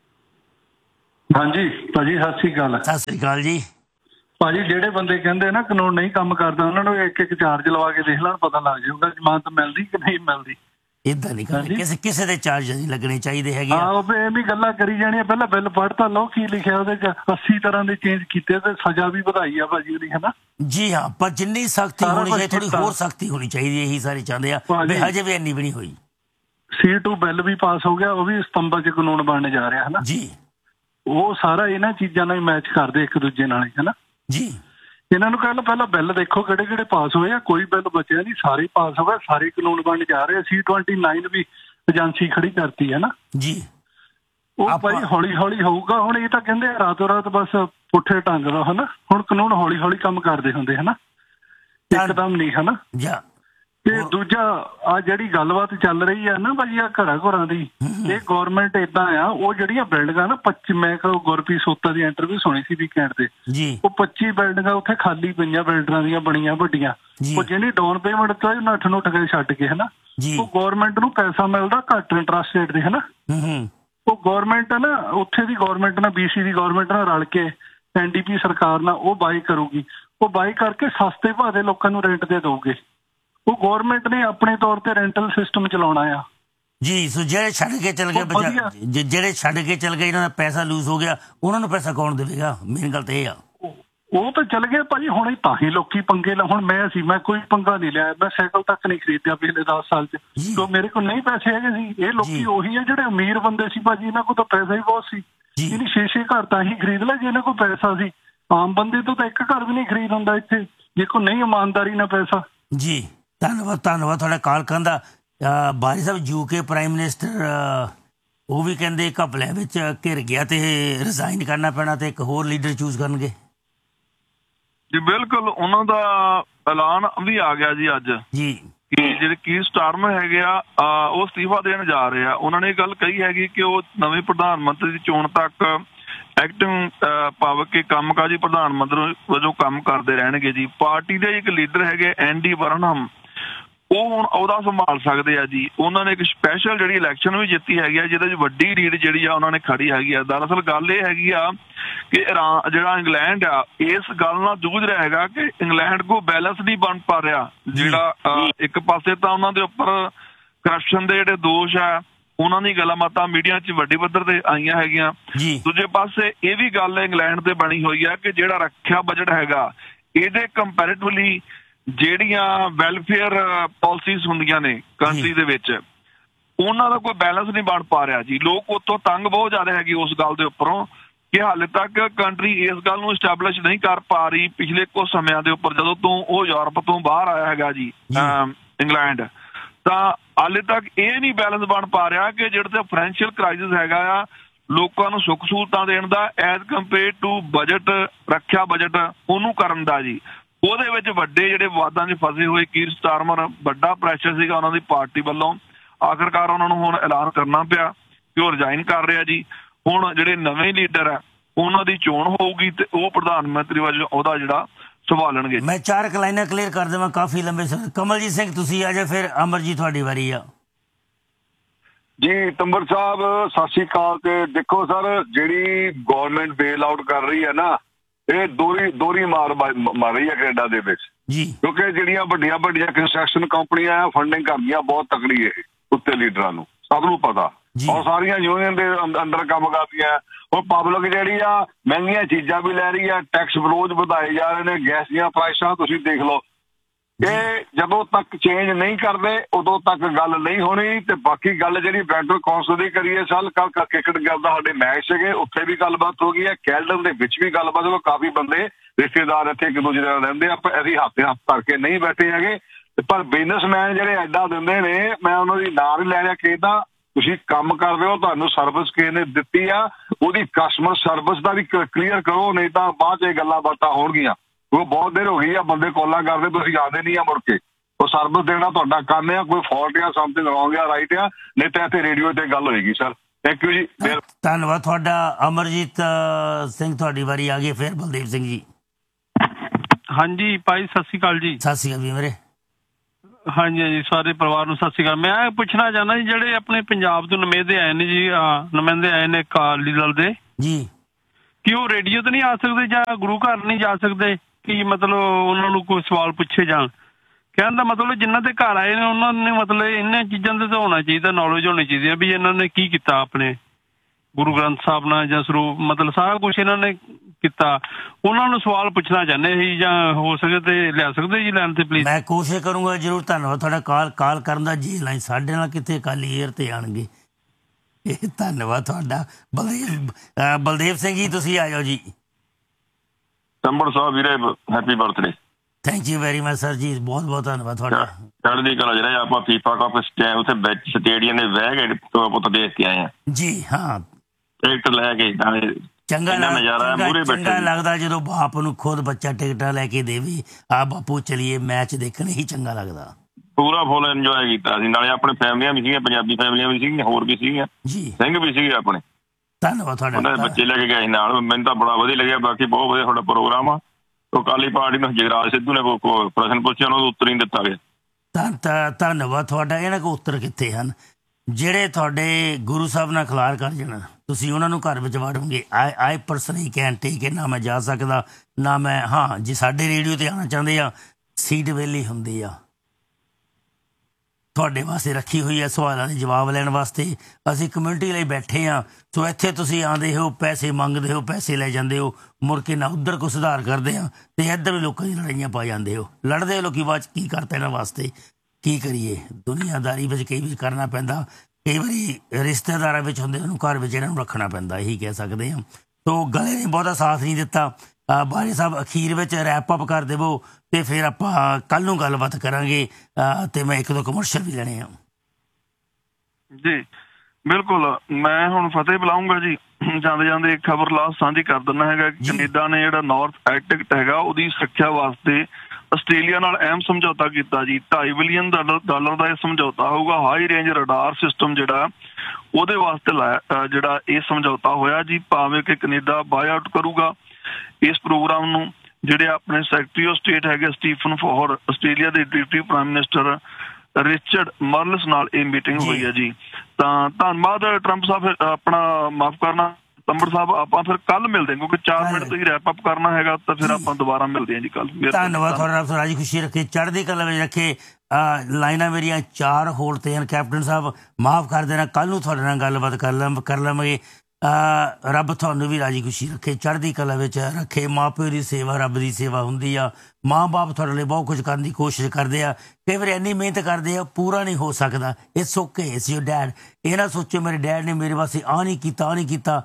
ਹਾਂਜੀ ਭਾਜੀ ਸਤਿ ਸ੍ਰੀ ਅਕਾਲ। ਸਤਿ ਸ੍ਰੀ ਅਕਾਲ ਜੀ। ਭਾਜੀ ਜਿਹੜੇ ਬੰਦੇ ਕਹਿੰਦੇ ਨਾ ਕਾਨੂੰਨ ਨਹੀਂ ਕੰਮ ਕਰਦਾ ਉਹਨਾਂ ਨੂੰ ਇੱਕ ਇੱਕ ਚਾਰਜ ਲਵਾ ਕੇ ਦੇਖ ਲੈਣ, ਪਤਾ ਲੱਗ ਜਾਊਗਾ ਜ਼ਮਾਨਤ ਮਿਲਦੀ ਕਿ ਨਹੀਂ ਮਿਲਦੀ। ਏਦਾਂ ਨਹੀਂ ਕਰਦੇ, ਕਿਸੇ ਦੇ ਚਾਰਜ ਨਹੀਂ ਲੱਗਣੇ ਚਾਹੀਦੇ ਹੈਗੇ। ਹਾਂ ਉਹ ਐਵੇਂ ਗੱਲਾਂ ਕਰੀ ਜਾਣੀਆਂ। ਪਹਿਲਾਂ ਬਿੱਲ ਪੜ੍ਹ ਤਾਂ ਲਓ ਕੀ ਲਿਖਿਆ ਉਹਦੇ 'ਚ। 80 ਤਰ੍ਹਾਂ ਦੇ ਚੇਂਜ ਕੀਤੇ ਤੇ ਸਜ਼ਾ ਵੀ ਵਧਾਈ ਆ ਭਾਜੀ ਉਹਦੀ, ਹੈ ਨਾ। ਜੀ ਹਾਂ, ਪਰ ਜਿੰਨੀ ਸਖਤੀ ਹੋਣੀ ਚਾਹੀਦੀ ਥੋੜੀ ਹੋਰ ਸਖਤੀ ਹੋਣੀ ਚਾਹੀਦੀ, ਇਹੀ ਸਾਰੇ ਚਾਹੁੰਦੇ ਆ। ਹਜੇ ਵੀ ਇੰਨੀ ਵੀ ਨਹੀਂ ਹੋਈ। C2 ਬਿੱਲ ਵੀ ਪਾਸ ਹੋ ਗਿਆ, ਉਹ ਵੀ ਸਤੰਬਰ 'ਚ ਕਾਨੂੰਨ ਬਣਨ ਜਾ ਰਿਹਾ, ਹੈ ਨਾ ਜੀ। ਉਹ ਸਾਰਾ ਇਹਨਾਂ ਚੀਜ਼ਾਂ ਨਾਲ ਹੀ ਮੈਚ ਕਰਦੇ ਇੱਕ ਦੂਜੇ ਨਾਲ, ਹੈ ਨਾ ਜੀ। ਇਹਨਾਂ ਨੂੰ ਕਹਿ ਲਓ ਪਹਿਲਾਂ ਬਿੱਲ ਦੇਖੋ ਕਿਹੜੇ ਕਿਹੜੇ ਪਾਸ ਹੋਏ ਆ, ਕੋਈ ਬਿੱਲ ਬਚਿਆ ਨਹੀਂ, ਸਾਰੇ ਪਾਸ ਹੋ ਗਏ, ਸਾਰੇ ਕਾਨੂੰਨ ਬਣਨ ਜਾ ਰਹੇ। C29 ਵੀ ਏਜੰਸੀ ਖੜੀ ਕਰਤੀ ਹੈ ਨਾ ਜੀ। ਉਹ ਭਾਈ ਹੌਲੀ ਹੌਲੀ ਹੋਊਗਾ। ਹੁਣ ਇਹ ਤਾਂ ਕਹਿੰਦੇ ਰਾਤੋਂ ਰਾਤ ਬਸ ਪੁੱਠੇ ਢੰਗ ਦਾ, ਹੈ ਨਾ। ਹੁਣ ਕਾਨੂੰਨ ਹੌਲੀ ਹੌਲੀ ਕੰਮ ਕਰਦੇ ਹੁੰਦੇ, ਹੈ ਨਾ, ਇੱਕਦਮ ਨਹੀਂ, ਹੈ ਨਾ। ਤੇ ਦੂਜਾ ਆ ਜਿਹੜੀ ਗੱਲਬਾਤ ਚੱਲ ਰਹੀ ਹੈ ਨਾ ਭਾਜੀ ਆ ਘਰਾਂ ਦੀ, ਇਹ ਗੌਰਮੈਂਟ ਏਦਾਂ ਆ, ਉਹ ਜਿਹੜੀਆਂ ਬਿਲਡਿੰਗਾਂ ਨਾ 25, ਮੈਂ ਗੁਰਪ੍ਰੀਤ ਸੋਤਾ ਦੀ ਇੰਟਰਵਿਊ ਸੁਣੀ ਸੀ ਵੀਕਐਂਡ ਤੇ, ਉਹ 25 ਬਿਲਡਿੰਗਾਂ ਉੱਥੇ ਖਾਲੀ ਪਈਆਂ ਬਿਲਡਰਾਂ ਦੀਆਂ ਬਣੀਆਂ ਵੱਡੀਆਂ। ਉਹ ਜਿਹੜੀ ਡਾਊਨ ਪੇਮੈਂਟ ਤੋਂ ਨੱਠ ਨੁੱਠ ਕੇ ਛੱਡ ਕੇ, ਹੈ ਨਾ, ਉਹ ਗੌਰਮੈਂਟ ਨੂੰ ਪੈਸਾ ਮਿਲਦਾ ਘੱਟ ਇੰਟਰਸਟ ਰੇਟ ਤੇ, ਹੈ ਨਾ। ਉਹ ਗੌਰਮੈਂਟ ਨਾ ਉੱਥੇ ਦੀ ਗੌਰਮੈਂਟ ਨਾਲ BC ਦੀ ਗੌਰਮੈਂਟ ਨਾਲ ਰਲ ਕੇ NDP ਸਰਕਾਰ ਨਾਲ ਉਹ ਬਾਈ ਕਰੂਗੀ। ਉਹ ਬਾਈ ਕਰਕੇ ਸਸਤੇ ਭਾਅ ਦੇ ਲੋਕਾਂ ਨੂੰ ਰੈਂਟ ਤੇ ਦਊਗੇ। ਉਹ ਗੌਰਮੈਂਟ ਨੇ ਆਪਣੇ ਤੌਰ ਤੇ ਰੈਂਟਲ ਸਿਸਟਮ ਚਲਾਉਣਾ ਆ ਜੀ। ਸੋ ਜਿਹੜੇ ਛੱਡ ਕੇ ਚਲ ਗਏ, ਇਹਨਾਂ ਦਾ ਪੈਸਾ ਲੂਜ਼ ਹੋ ਗਿਆ, ਉਹਨਾਂ ਨੂੰ ਪੈਸਾ ਕੌਣ ਦੇਵੇਗਾ? ਮੇਨ ਗੱਲ ਤਾਂ ਇਹ ਆ। ਉਹ ਤਾਂ ਚਲ ਗਏ ਭਾਜੀ, ਹੁਣ ਤਾਂ ਹੀ ਲੋਕੀ ਪੰਗੇ ਹੁਣ ਮੈਂ ਕੋਈ ਪੰਗਾ ਨਹੀਂ ਲਿਆ, ਮੈਂ ਸਾਈਕਲ ਤੱਕ ਨਹੀਂ ਖਰੀਦਿਆ ਪਿਛਲੇ 10 ਸਾਲ 'ਚ, ਕਿਉਂ ਮੇਰੇ ਕੋਲ ਨਹੀਂ ਪੈਸੇ ਹੈਗੇ ਸੀ। ਇਹ ਲੋਕੀ ਉਹੀ ਆ ਜਿਹੜੇ ਅਮੀਰ ਬੰਦੇ ਸੀ ਭਾਜੀ, ਇਹਨਾਂ ਕੋਲ ਤਾਂ ਪੈਸਾ ਹੀ ਬਹੁਤ ਸੀ। ਇਹਨੇ 6 ਘਰ ਤਾਂ ਹੀ ਖਰੀਦ ਲਿਆ ਜੇ ਇਹਨਾਂ ਕੋਲ ਪੈਸਾ ਸੀ। ਆਮ ਬੰਦੇ ਤੋਂ ਤਾਂ ਇੱਕ ਘਰ ਵੀ ਨਹੀਂ ਖਰੀਦ ਹੁੰਦਾ ਇੱਥੇ, ਜੇ ਕੋਈ ਨਹੀਂ ਇਮਾਨਦਾਰੀ ਨਾਲ ਪੈਸਾ। ਜੀ ਧੰਨਵਾਦ ਤੁਹਾਡਾ ਕਾਲ ਕਰਨ ਦਾ। ਬਾਰੀ ਸਾਹਿਬ, UK ਪ੍ਰਾਈਮ ਮਿਨਿਸਟਰ ਉਹ ਵੀ ਕਹਿੰਦੇ ਘਪਲਿਆਂ ਵਿੱਚ ਘਿਰ ਗਿਆ ਤੇ ਰਿਜ਼ਾਈਨ ਕਰਨਾ ਪੈਣਾ ਤੇ ਇੱਕ ਹੋਰ ਲੀਡਰ ਚੂਜ਼ ਕਰਨਗੇ। ਜੀ ਬਿਲਕੁਲ, ਉਹਨਾਂ ਦਾ ਐਲਾਨ ਵੀ ਆ ਗਿਆ ਜੀ ਅੱਜ ਜੀ ਕਿ ਜਿਹੜੇ ਕੀਰ ਸਟਾਰਮਰ ਹੈਗੇ ਆ ਉਹ ਅਸਤੀਫਾ ਦੇਣ ਜਾ ਰਹੇ ਆ। ਉਹਨਾਂ ਨੇ ਇਹ ਗੱਲ ਕਹੀ ਹੈਗੀ ਕਿ ਉਹ ਨਵੇਂ ਪ੍ਰਧਾਨ ਮੰਤਰੀ ਦੀ ਚੋਣ ਤੱਕ ਐਕਟਿੰਗ ਭਾਵ ਕਿ ਕੰਮਕਾਜੀ ਪ੍ਰਧਾਨ ਮੰਤਰੀ ਵਜੋਂ ਕੰਮ ਕਰਦੇ ਰਹਿਣਗੇ ਜੀ। ਪਾਰਟੀ ਦੇ ਇੱਕ ਲੀਡਰ ਹੈਗੇ ਐਂਡੀ ਬਰਨਹਮ, ਉਹ ਹੁਣ ਉਹਦਾ ਸੰਭਾਲ ਸਕਦੇ ਆ ਜੀ। ਉਹਨਾਂ ਨੇ ਇੱਕ ਸਪੈਸ਼ਲ ਜਿਹੜੀ ਇਲੈਕਸ਼ਨ ਵੀ ਜਿੱਤੀ ਹੈਗੀ ਆ, ਜਿਹਦੇ 'ਚ ਵੱਡੀ ਲੀਡ ਜਿਹੜੀ ਆ ਉਹਨਾਂ ਨੇ ਖੜੀ ਹੈਗੀ ਆ। ਦਰਅਸਲ ਗੱਲ ਇਹ ਹੈਗੀ ਆ ਕਿ ਜਿਹੜਾ ਇੰਗਲੈਂਡ ਆ ਇਸ ਗੱਲ ਨਾਲ ਜੂਝ ਰਿਹਾ ਹੈਗਾ ਕਿ ਇੰਗਲੈਂਡ ਕੋਲ ਬੈਲੈਂਸ ਨਹੀਂ ਬਣ ਪਾ ਰਿਹਾ। ਜਿਹੜਾ ਇੱਕ ਪਾਸੇ ਤਾਂ ਉਹਨਾਂ ਦੇ ਉੱਪਰ ਕਰਪਸ਼ਨ ਦੇ ਜਿਹੜੇ ਦੋਸ਼ ਆ ਉਹਨਾਂ ਦੀ ਗੱਲਾਂ ਬਾਤਾਂ ਮੀਡੀਆ 'ਚ ਵੱਡੇ ਪੱਧਰ ਤੇ ਆਈਆਂ ਹੈਗੀਆਂ, ਦੂਜੇ ਪਾਸੇ ਇਹ ਵੀ ਗੱਲ ਇੰਗਲੈਂਡ ਤੇ ਬਣੀ ਹੋਈ ਆ ਕਿ ਜਿਹੜਾ ਰੱਖਿਆ ਬਜਟ ਹੈਗਾ ਇਹਦੇ ਕੰਪੈਰੇਟਿਵਲੀ ਜਿਹੜੀਆਂ ਵੈਲਫੇਅਰ ਪਾਲਿਸੀਜ਼ ਹੁੰਦੀਆਂ ਨੇ ਕੰਟਰੀ ਦੇ ਵਿੱਚ ਉਹਨਾਂ ਦਾ ਕੋਈ ਬੈਲੈਂਸ ਨਹੀਂ ਬਣ ਪਾ ਰਿਹਾ ਜੀ। ਲੋਕ ਉੱਥੋਂ ਤੰਗ ਬਹੁਤ ਜ਼ਿਆਦਾ ਹੈਗੇ ਉਸ ਗੱਲ ਦੇ ਉੱਪਰੋਂ ਕਿ ਹਾਲੇ ਤੱਕ ਕੰਟਰੀ ਇਸ ਗੱਲ ਨੂੰ ਇਸਟੈਬਲਿਸ਼ ਨਹੀਂ ਕਰ ਪਾ ਰਹੀ ਪਿਛਲੇ ਕੁਝ ਸਮਿਆਂ ਦੇ ਉੱਪਰ, ਜਦੋਂ ਤੋਂ ਉਹ ਯੂਰਪ ਤੋਂ ਬਾਹਰ ਆਇਆ ਹੈਗਾ ਜੀ ਇੰਗਲੈਂਡ, ਤਾਂ ਹਾਲੇ ਤੱਕ ਇਹ ਨਹੀਂ ਬੈਲੈਂਸ ਬਣ ਪਾ ਰਿਹਾ ਕਿ ਜਿਹੜੇ ਤੇ ਫਾਈਨੈਂਸ਼ੀਅਲ ਕ੍ਰਾਈਸਿਸ ਹੈਗਾ ਆ ਲੋਕਾਂ ਨੂੰ ਸੁੱਖ ਸਹੂਲਤਾਂ ਦੇਣ ਦਾ ਐਜ਼ ਕੰਪੇਅਰ ਟੂ ਬਜਟ, ਰੱਖਿਆ ਬਜਟ ਉਹਨੂੰ ਕਰਨ ਦਾ ਜੀ। ਉਹਦੇ ਵਿੱਚ ਵੱਡੇ ਜਿਹੜੇ ਵਿਵਾਦਾਂ 'ਚ ਫਸੇ ਹੋਏ ਕੀਰ ਸਟਾਰਮਰ, ਵੱਡਾ ਪ੍ਰੈਸ਼ਰ ਸੀਗਾ ਉਹਨਾਂ ਦੀ ਪਾਰਟੀ ਵੱਲੋਂ। ਆਖਿਰਕਾਰ ਉਹਨਾਂ ਨੂੰ ਹੁਣ ਐਲਾਨ ਕਰਨਾ ਪਿਆ ਕਿ ਉਹ ਰਿਜ਼ਾਈਨ ਕਰ ਰਿਹਾ ਜੀ। ਹੁਣ ਜਿਹੜੇ ਨਵੇਂ ਲੀਡਰ ਆ ਉਹਨਾਂ ਦੀ ਚੋਣ ਹੋਊਗੀ ਤੇ ਉਹ ਪ੍ਰਧਾਨ ਮੰਤਰੀ ਵਜੋਂ ਉਹਦਾ ਜਿਹੜਾ ਸੰਭਾਲਣਗੇ। ਮੈਂ 4 ਲਾਈਨਾਂ ਕਲੀਅਰ ਕਰ ਦੇਵਾਂ, ਕਾਫੀ ਲੰਬੇ ਸਮੇਂ। ਕਮਲਜੀਤ ਸਿੰਘ ਤੁਸੀਂ ਆ ਜਾ, ਫਿਰ ਅਮਰਜੀਤ ਤੁਹਾਡੀ ਵਾਰੀ ਆ ਜੀ। ਤੰਬਰ ਸਾਹਿਬ ਸਤਿ ਸ਼੍ਰੀ ਅਕਾਲ। ਤੇ ਦੇਖੋ ਸਰ, ਜਿਹੜੀ ਗੌਰਮੈਂਟ ਬੇਲ ਆਊਟ ਕਰ ਰਹੀ ਹੈ ਨਾ, ਇਹ ਦੋਹਰੀ ਮਾਰ ਰਹੀ ਹੈ ਕੈਨੇਡਾ ਦੇ ਵਿੱਚ ਜੀ, ਕਿਉਂਕਿ ਜਿਹੜੀਆਂ ਵੱਡੀਆਂ ਕੰਸਟਰਕਸ਼ਨ ਕੰਪਨੀਆਂ ਆ ਫੰਡਿੰਗ ਕਰਦੀਆਂ ਬਹੁਤ ਤਕੜੀ ਇਹ ਉੱਤੇ ਲੀਡਰਾਂ ਨੂੰ, ਸਭ ਨੂੰ ਪਤਾ। ਔਰ ਸਾਰੀਆਂ ਯੂਨੀਅਨ ਦੇ ਅੰਦਰ ਕੰਮ ਕਰਦੀਆਂ। ਹੁਣ ਪਬਲਿਕ ਜਿਹੜੀ ਆ ਮਹਿੰਗੀਆਂ ਚੀਜ਼ਾਂ ਵੀ ਲੈ ਰਹੀ ਆ, ਟੈਕਸ ਬਲੋਜ ਵਧਾਏ ਜਾ ਰਹੇ ਨੇ, ਗੈਸ ਦੀਆਂ ਪ੍ਰਾਈਸਾਂ ਤੁਸੀਂ ਦੇਖ ਲਓ। ਇਹ ਜਦੋਂ ਤੱਕ ਚੇਂਜ ਨਹੀਂ ਕਰਦੇ ਉਦੋਂ ਤੱਕ ਗੱਲ ਨਹੀਂ ਹੋਣੀ। ਤੇ ਬਾਕੀ ਗੱਲ ਜਿਹੜੀ ਬੈਟਰ ਕੌਂਸਲ ਦੀ ਕਰੀਏ, ਕੱਲ ਕ੍ਰਿਕਟ ਗੱਲ ਦਾ ਸਾਡੇ ਮੈਚ ਸੀਗੇ, ਉੱਥੇ ਵੀ ਗੱਲਬਾਤ ਹੋ ਗਈ ਹੈ, ਕੈਲਡਨ ਦੇ ਵਿੱਚ ਵੀ ਗੱਲਬਾਤ ਹੋ। ਕਾਫੀ ਬੰਦੇ ਰਿਸ਼ਤੇਦਾਰ ਇੱਥੇ ਇੱਕ ਦੂਜੇ ਨਾਲ ਰਹਿੰਦੇ ਆ, ਅਸੀਂ ਹੱਥ ਧਰ ਕੇ ਨਹੀਂ ਬੈਠੇ ਹੈਗੇ। ਪਰ ਬਿਜ਼ਨਸਮੈਨ ਜਿਹੜੇ ਐਡਾ ਦਿੰਦੇ ਨੇ, ਮੈਂ ਉਹਨਾਂ ਦੀ ਨਾਂ ਨਹੀਂ ਲੈ ਰਿਹਾ ਕਿਸੇ ਦਾ, ਤੁਸੀਂ ਕੰਮ ਕਰਦੇ ਹੋ, ਤੁਹਾਨੂੰ ਸਰਵਿਸ ਕਿਸੇ ਨੇ ਦਿੱਤੀ ਆ, ਉਹਦੀ ਕਸਟਮਰ ਸਰਵਿਸ ਦਾ ਵੀ ਕਲੀਅਰ ਕਰੋ, ਨਹੀਂ ਤਾਂ ਬਾਅਦ 'ਚ ਇਹ ਗੱਲਾਂ ਬਾਤਾਂ ਹੋਣਗੀਆਂ। ਉਹ ਬਹੁਤ ਦੇਰ ਹੋ ਗਈ ਆ, ਬੰਦੇ ਕਾਲਾਂ ਕਰਦੇ, ਤੁਸੀਂ ਆਉਂਦੇ ਨਹੀਂ ਆ ਮੁੜ ਕੇ। ਉਹ ਸਰਵਿਸ ਦੇਣਾ ਤੁਹਾਡਾ ਕੰਮ ਆ, ਕੋਈ ਫਾਲਟ ਆ, ਸਮਥਿੰਗ ਰੌਂਗ ਆ, ਰਾਈਟ ਆ, ਨਹੀਂ ਤਾਂ ਇੱਥੇ ਰੇਡੀਓ 'ਤੇ ਗੱਲ ਹੋਏਗੀ। ਸਰ ਥੈਂਕ ਯੂ ਜੀ। ਧੰਨਵਾਦ ਤੁਹਾਡਾ। ਅਮਰਜੀਤ ਸਿੰਘ ਤੁਹਾਡੀ ਵਾਰੀ ਆ ਗਈ, ਫਿਰ ਬਲਦੇਵ ਸਿੰਘ ਜੀ। ਹਾਂਜੀ ਭਾਈ ਸਤਿ ਸ਼੍ਰੀ ਅਕਾਲ ਜੀ। ਸਤਿ ਸ਼੍ਰੀ ਅਕਾਲ ਜੀ ਮੇਰੇ। ਹਾਂਜੀ ਹਾਂਜੀ, ਸਾਰੇ ਪਰਿਵਾਰ ਨੂੰ ਸਤਿ ਸ਼੍ਰੀ ਅਕਾਲ। ਮੈਂ ਪੁੱਛਣਾ ਚਾਹੁੰਦਾ ਜੀ, ਜਿਹੜੇ ਆਪਣੇ ਪੰਜਾਬ ਤੋਂ ਨੁਮਾਇੰਦੇ ਆਏ ਨੇ ਜੀ, ਨੁਮਾਇੰਦੇ ਆਏ ਨੇ ਅਕਾਲੀ ਦਲ ਦੇ ਜੀ, ਕਿ ਉਹ ਰੇਡੀਓ ਤੇ ਨਹੀਂ ਆ ਸਕਦੇ ਜਾਂ ਗੁਰੂ ਘਰ ਨਹੀਂ ਜਾ ਸਕਦੇ? ਕਿ ਮਤਲਬ ਉਹਨਾਂ ਨੂੰ ਕੋਈ ਸਵਾਲ ਪੁੱਛੇ ਜਾਣ? ਕਹਿਣ ਦਾ ਮਤਲਬ ਜਿਨ੍ਹਾਂ ਦੇ ਘਰ ਆਏ ਨੇ ਉਹਨਾਂ ਨੇ ਮਤਲਬ ਇਹਨਾਂ ਚੀਜ਼ਾਂ ਦੇ ਤਾਂ ਹੋਣਾ ਚਾਹੀਦਾ, ਨੌਲੇਜ ਹੋਣੀ ਚਾਹੀਦੀ ਹੈ ਵੀ ਇਹਨਾਂ ਨੇ ਕੀ ਕੀਤਾ ਆਪਣੇ ਗੁਰੂ ਗ੍ਰੰਥ ਸਾਹਿਬ ਨਾਲ ਜਾਂ ਸਰੂਪ, ਮਤਲਬ ਸਾਰਾ ਕੁਛ ਇਹਨਾਂ ਨੇ ਕੀਤਾ। ਉਹਨਾਂ ਨੂੰ ਸਵਾਲ ਪੁੱਛਣਾ ਚਾਹੁੰਦੇ ਸੀ, ਜਾਂ ਹੋ ਸਕੇ ਤੇ ਲਿਆ ਸਕਦੇ ਜੀ ਲਾਈਨ ਤੇ ਪਲੀਜ਼? ਮੈਂ ਕੋਸ਼ਿਸ਼ ਕਰੂੰਗਾ ਜ਼ਰੂਰ। ਧੰਨਵਾਦ ਤੁਹਾਡਾ ਕਾਲ ਕਰਨ ਦਾ। ਜੀ ਲਾਈਨ ਸਾਡੇ ਨਾਲ ਕਿਤੇ ਕੱਲ ਏਅਰ ਤੇ ਆਣਗੇ। ਇਹ ਧੰਨਵਾਦ ਤੁਹਾਡਾ। ਬਲਦੇਵ ਸਿੰਘ ਜੀ ਤੁਸੀਂ ਆ ਜਾਓ ਜੀ। ਟੰਬੜ ਸਾਹਿਬ ਵੀਰੇ happy birthday. Thank you very much sir ਜੀ, ਬਹੁਤ ਬਹੁਤ ਧੰਨਵਾਦ ਤੁਹਾਡਾ। ਚੜ੍ਹਦੀ ਕਲਾ। ਜਿਹੜਾ ਆਪਾਂ ਫੀਫਾ ਕੱਪ ਉੱਥੇ ਵਿੱਚ ਸਟੇਡੀਅਮ ਦੇ ਬਹਿ ਕੇ ਪੁੱਤ ਦੇਖ ਕੇ ਆਏ ਆ ਜੀ। ਹਾਂ, ਟਿਕਟ ਲੈ ਕੇ ਚੰਗਾ ਲੱਗਦਾ ਜਦੋਂ ਬਾਪ ਨੂੰ ਖੁਦ ਬੱਚਾ ਟਿਕਟਾਂ ਲੈ ਕੇ ਦੇਵੇ, ਆ ਬਾਪੂ ਚਲੀਏ ਮੈਚ ਦੇਖਣ, ਹੀ ਚੰਗਾ ਲੱਗਦਾ। ਪੂਰਾ ਫੁੱਲ ਇੰਜੋਏ ਕੀਤਾ ਸੀ। ਨਾਲੇ ਆਪਣੇ ਫੈਮਲੀਆਂ ਵੀ ਸੀਗੀਆਂ, ਪੰਜਾਬੀ ਫੈਮਲੀਆਂ ਵੀ ਸੀਗੀਆਂ, ਹੋਰ ਵੀ ਸੀਗੀਆਂ ਜੀ, ਸਿੰਘ ਵੀ ਸੀਗੇ ਆਪਣੇ। ਧੰਨਵਾਦ ਤੁਹਾਡਾ। ਉਹਨਾਂ ਦੇ ਬੱਚੇ ਲੈ ਕੇ ਗਏ ਨਾਲ, ਮੈਨੂੰ ਤਾਂ ਬੜਾ ਵਧੀਆ ਲੱਗਿਆ। ਬਾਕੀ ਬਹੁਤ ਵਧੀਆ ਤੁਹਾਡਾ ਪ੍ਰੋਗਰਾਮ ਆ। ਅਕਾਲੀ ਪਾਰਟੀ ਨੂੰ ਜਗਰਾਜ ਸਿੱਧੂ ਨੇ ਕੋਈ ਪ੍ਰਸ਼ਨ ਪੁੱਛਿਆ, ਉਹਨਾਂ ਨੂੰ ਉੱਤਰ ਹੀ ਦਿੱਤਾ ਗਿਆ। ਧੰਨਵਾਦ ਤੁਹਾਡਾ। ਇਹਨਾਂ ਕੋਲ ਉੱਤਰ ਕਿੱਥੇ ਹਨ? ਜਿਹੜੇ ਤੁਹਾਡੇ ਗੁਰੂ ਸਾਹਿਬ ਨਾਲ ਖਿਲਾਰ ਕਰ ਜਾਣ, ਤੁਸੀਂ ਉਹਨਾਂ ਨੂੰ ਘਰ ਵਿੱਚ ਵਾੜੋਗੇ। ਆਈ ਪਰਸਨਲੀ ਕੈਨ ਟੇਕ ਇਟ। ਨਾ ਮੈਂ ਜਾ ਸਕਦਾ ਨਾ ਮੈਂ, ਹਾਂ ਜੇ ਸਾਡੇ ਰੇਡੀਓ ਤੇ ਆਉਣਾ ਚਾਹੁੰਦੇ ਆ, ਸੀਟ ਵਿਹਲੀ ਹੁੰਦੀ ਆ ਤੁਹਾਡੇ ਵਾਸਤੇ ਰੱਖੀ ਹੋਈ ਹੈ, ਸਵਾਲਾਂ ਦੇ ਜਵਾਬ ਲੈਣ ਵਾਸਤੇ। ਅਸੀਂ ਕਮਿਊਨਿਟੀ ਲਈ ਬੈਠੇ ਹਾਂ। ਸੋ ਇੱਥੇ ਤੁਸੀਂ ਆਉਂਦੇ ਹੋ, ਪੈਸੇ ਮੰਗਦੇ ਹੋ, ਪੈਸੇ ਲੈ ਜਾਂਦੇ ਹੋ, ਮੁੜ ਕੇ ਨਾ ਉੱਧਰ ਕੋਈ ਸੁਧਾਰ ਕਰਦੇ ਆ ਤੇ ਇੱਧਰ ਵੀ ਲੋਕਾਂ ਦੀ ਲੜਾਈਆਂ ਪਾ ਜਾਂਦੇ ਹੋ। ਲੜਦੇ ਹੋ ਲੋਕੀ, ਬਾਅਦ 'ਚ ਕੀ ਕਰਤਾ ਇਹਨਾਂ ਵਾਸਤੇ? ਕੀ ਕਰੀਏ? ਦੁਨੀਆਦਾਰੀ ਵਿੱਚ ਕਈ ਵਾਰੀ ਕਰਨਾ ਪੈਂਦਾ, ਕਈ ਵਾਰੀ ਰਿਸ਼ਤੇਦਾਰਾਂ ਵਿੱਚ ਹੁੰਦੇ, ਉਹਨੂੰ ਘਰ ਵਿੱਚ ਇਹਨਾਂ ਨੂੰ ਰੱਖਣਾ ਪੈਂਦਾ, ਇਹੀ ਕਹਿ ਸਕਦੇ ਹਾਂ। ਸੋ ਗਲੇ ਨੇ ਬਹੁਤਾ ਸਾਥ ਨਹੀਂ ਦਿੱਤਾ। ਬਾਰੇ ਸਾਹਿਬ ਅਖੀਰ ਵਿੱਚ ਰੈਪ ਅਪ ਕਰ ਦੇਵੋ ਤੇ ਫਿਰ ਆਪਾਂ ਕੱਲ੍ਹ ਨੂੰ ਗੱਲਬਾਤ ਕਰਾਂਗੇ। ਤੇ ਮੈਂ ਇੱਕ ਦੋ ਕਮਰਸ਼ੀਅਲ ਵੀ ਲੈਣੇ ਆ ਜੀ। ਬਿਲਕੁਲ, ਮੈਂ ਹੁਣ ਫਤਿਹ ਬੁਲਾਊਂਗਾ ਜੀ। ਜਾਂਦੇ ਜਾਂਦੇ ਇੱਕ ਖਬਰ ਲਾਸਟ ਸਾਂਝੀ ਕਰ ਦਿੰਦਾ ਹੈਗਾ। ਕੈਨੇਡਾ ਨੇ ਜਿਹੜਾ ਨਾਰਥ ਐਰਕਟਿਕ ਹੈਗਾ, ਉਹਦੀ ਸੁਰੱਖਿਆ ਵਾਸਤੇ ਆਸਟ੍ਰੇਲੀਆ ਨਾਲ ਅਹਿਮ ਸਮਝੌਤਾ ਕੀਤਾ ਜੀ। $2.5 ਬਿਲੀਅਨ ਦਾ ਇਹ ਸਮਝੌਤਾ ਹੋਊਗਾ। ਹਾਈ ਰੇਂਜ ਰਡਾਰ ਸਿਸਟਮ ਜਿਹੜਾ ਉਹਦੇ ਵਾਸਤੇ ਜਿਹੜਾ ਇਹ ਸਮਝੌਤਾ ਹੋਇਆ ਜੀ। ਭਾਵੇਂ ਕਿ ਕੈਨੇਡਾ ਬਾਏ ਆਊਟ ਕਰੂਗਾ ਇਸ ਪ੍ਰੋਗਰਾਮ ਨੂੰ। ਜਿਹੜੇ ਆਪਣੇ ਸੈਕਟਰੀ ਆਫ ਸਟੇਟ ਹੈਗੇ ਸਟੀਫਨ ਫੋਰ, ਆਸਟ੍ਰੇਲੀਆ ਦੇ ਡਿਪਟੀ ਪ੍ਰਾਈਮ ਮਿਨਿਸਟਰ ਰਿਚਰਡ ਮਰਲਸ ਨਾਲ ਇਹ ਮੀਟਿੰਗ ਹੋਈ ਹੈ ਜੀ। ਤਾਂ ਧੰਨਵਾਦ ਟਰੰਪ ਸਾਹਿਬ। ਆਪਣਾ ਮਾਫ ਕਰਨਾ ਤੰਬੜ ਸਾਹਿਬ, ਆਪਾਂ ਫਿਰ ਕੱਲ ਮਿਲਦੇ ਹਾਂ ਕਿਉਂਕਿ 4 ਮਿੰਟ ਤੋਂ ਹੀ ਰੈਪ ਅਪ ਕਰਨਾ ਹੈਗਾ, ਤਾਂ ਫਿਰ ਆਪਾਂ ਦੁਬਾਰਾ ਮਿਲਦੇ ਹਾਂ ਜੀ ਕੱਲ। ਧੰਨਵਾਦ ਤੁਹਾਡਾ। ਰੱਬ ਰਾਜੀ ਖੁਸ਼ੀ ਰੱਖੇ, ਚੜ੍ਹਦੀ ਕਲਾ ਵਿੱਚ ਰੱਖੇ। ਲਾਈਨਾਂ ਮੇਰੀਆਂ 4 ਹੋਲਡ ਤੇ ਹਨ। ਕੈਪਟਨ ਸਾਹਿਬ ਮਾਫ ਕਰ ਦੇਣਾ, ਕੱਲ੍ਹ ਨੂੰ ਤੁਹਾਡੇ ਨਾਲ ਗੱਲਬਾਤ ਕਰ ਲਵਾਂਗੇ। ਰੱਬ ਤੁਹਾਨੂੰ ਵੀ ਰਾਜੀ ਖੁਸ਼ੀ ਰੱਖੇ, ਚੜ੍ਹਦੀ ਕਲਾ ਵਿੱਚ ਰੱਖੇ। ਮਾਂ ਪਿਓ ਦੀ ਸੇਵਾ ਰੱਬ ਦੀ ਸੇਵਾ ਹੁੰਦੀ ਆ। ਮਾਂ ਬਾਪ ਤੁਹਾਡੇ ਲਈ ਬਹੁਤ ਕੁਝ ਕਰਨ ਦੀ ਕੋਸ਼ਿਸ਼ ਕਰਦੇ ਆ, ਕਈ ਵਾਰੀ ਇੰਨੀ ਮਿਹਨਤ ਕਰਦੇ ਆ ਪੂਰਾ ਨਹੀਂ ਹੋ ਸਕਦਾ। It's okay, it's your dad. ਇਹ ਨਾ ਸੋਚੋ ਮੇਰੇ ਡੈਡ ਨੇ ਮੇਰੇ ਵਾਸਤੇ ਆਹ ਨਹੀਂ ਕੀਤਾ, ਆਹ ਨਹੀਂ ਕੀਤਾ।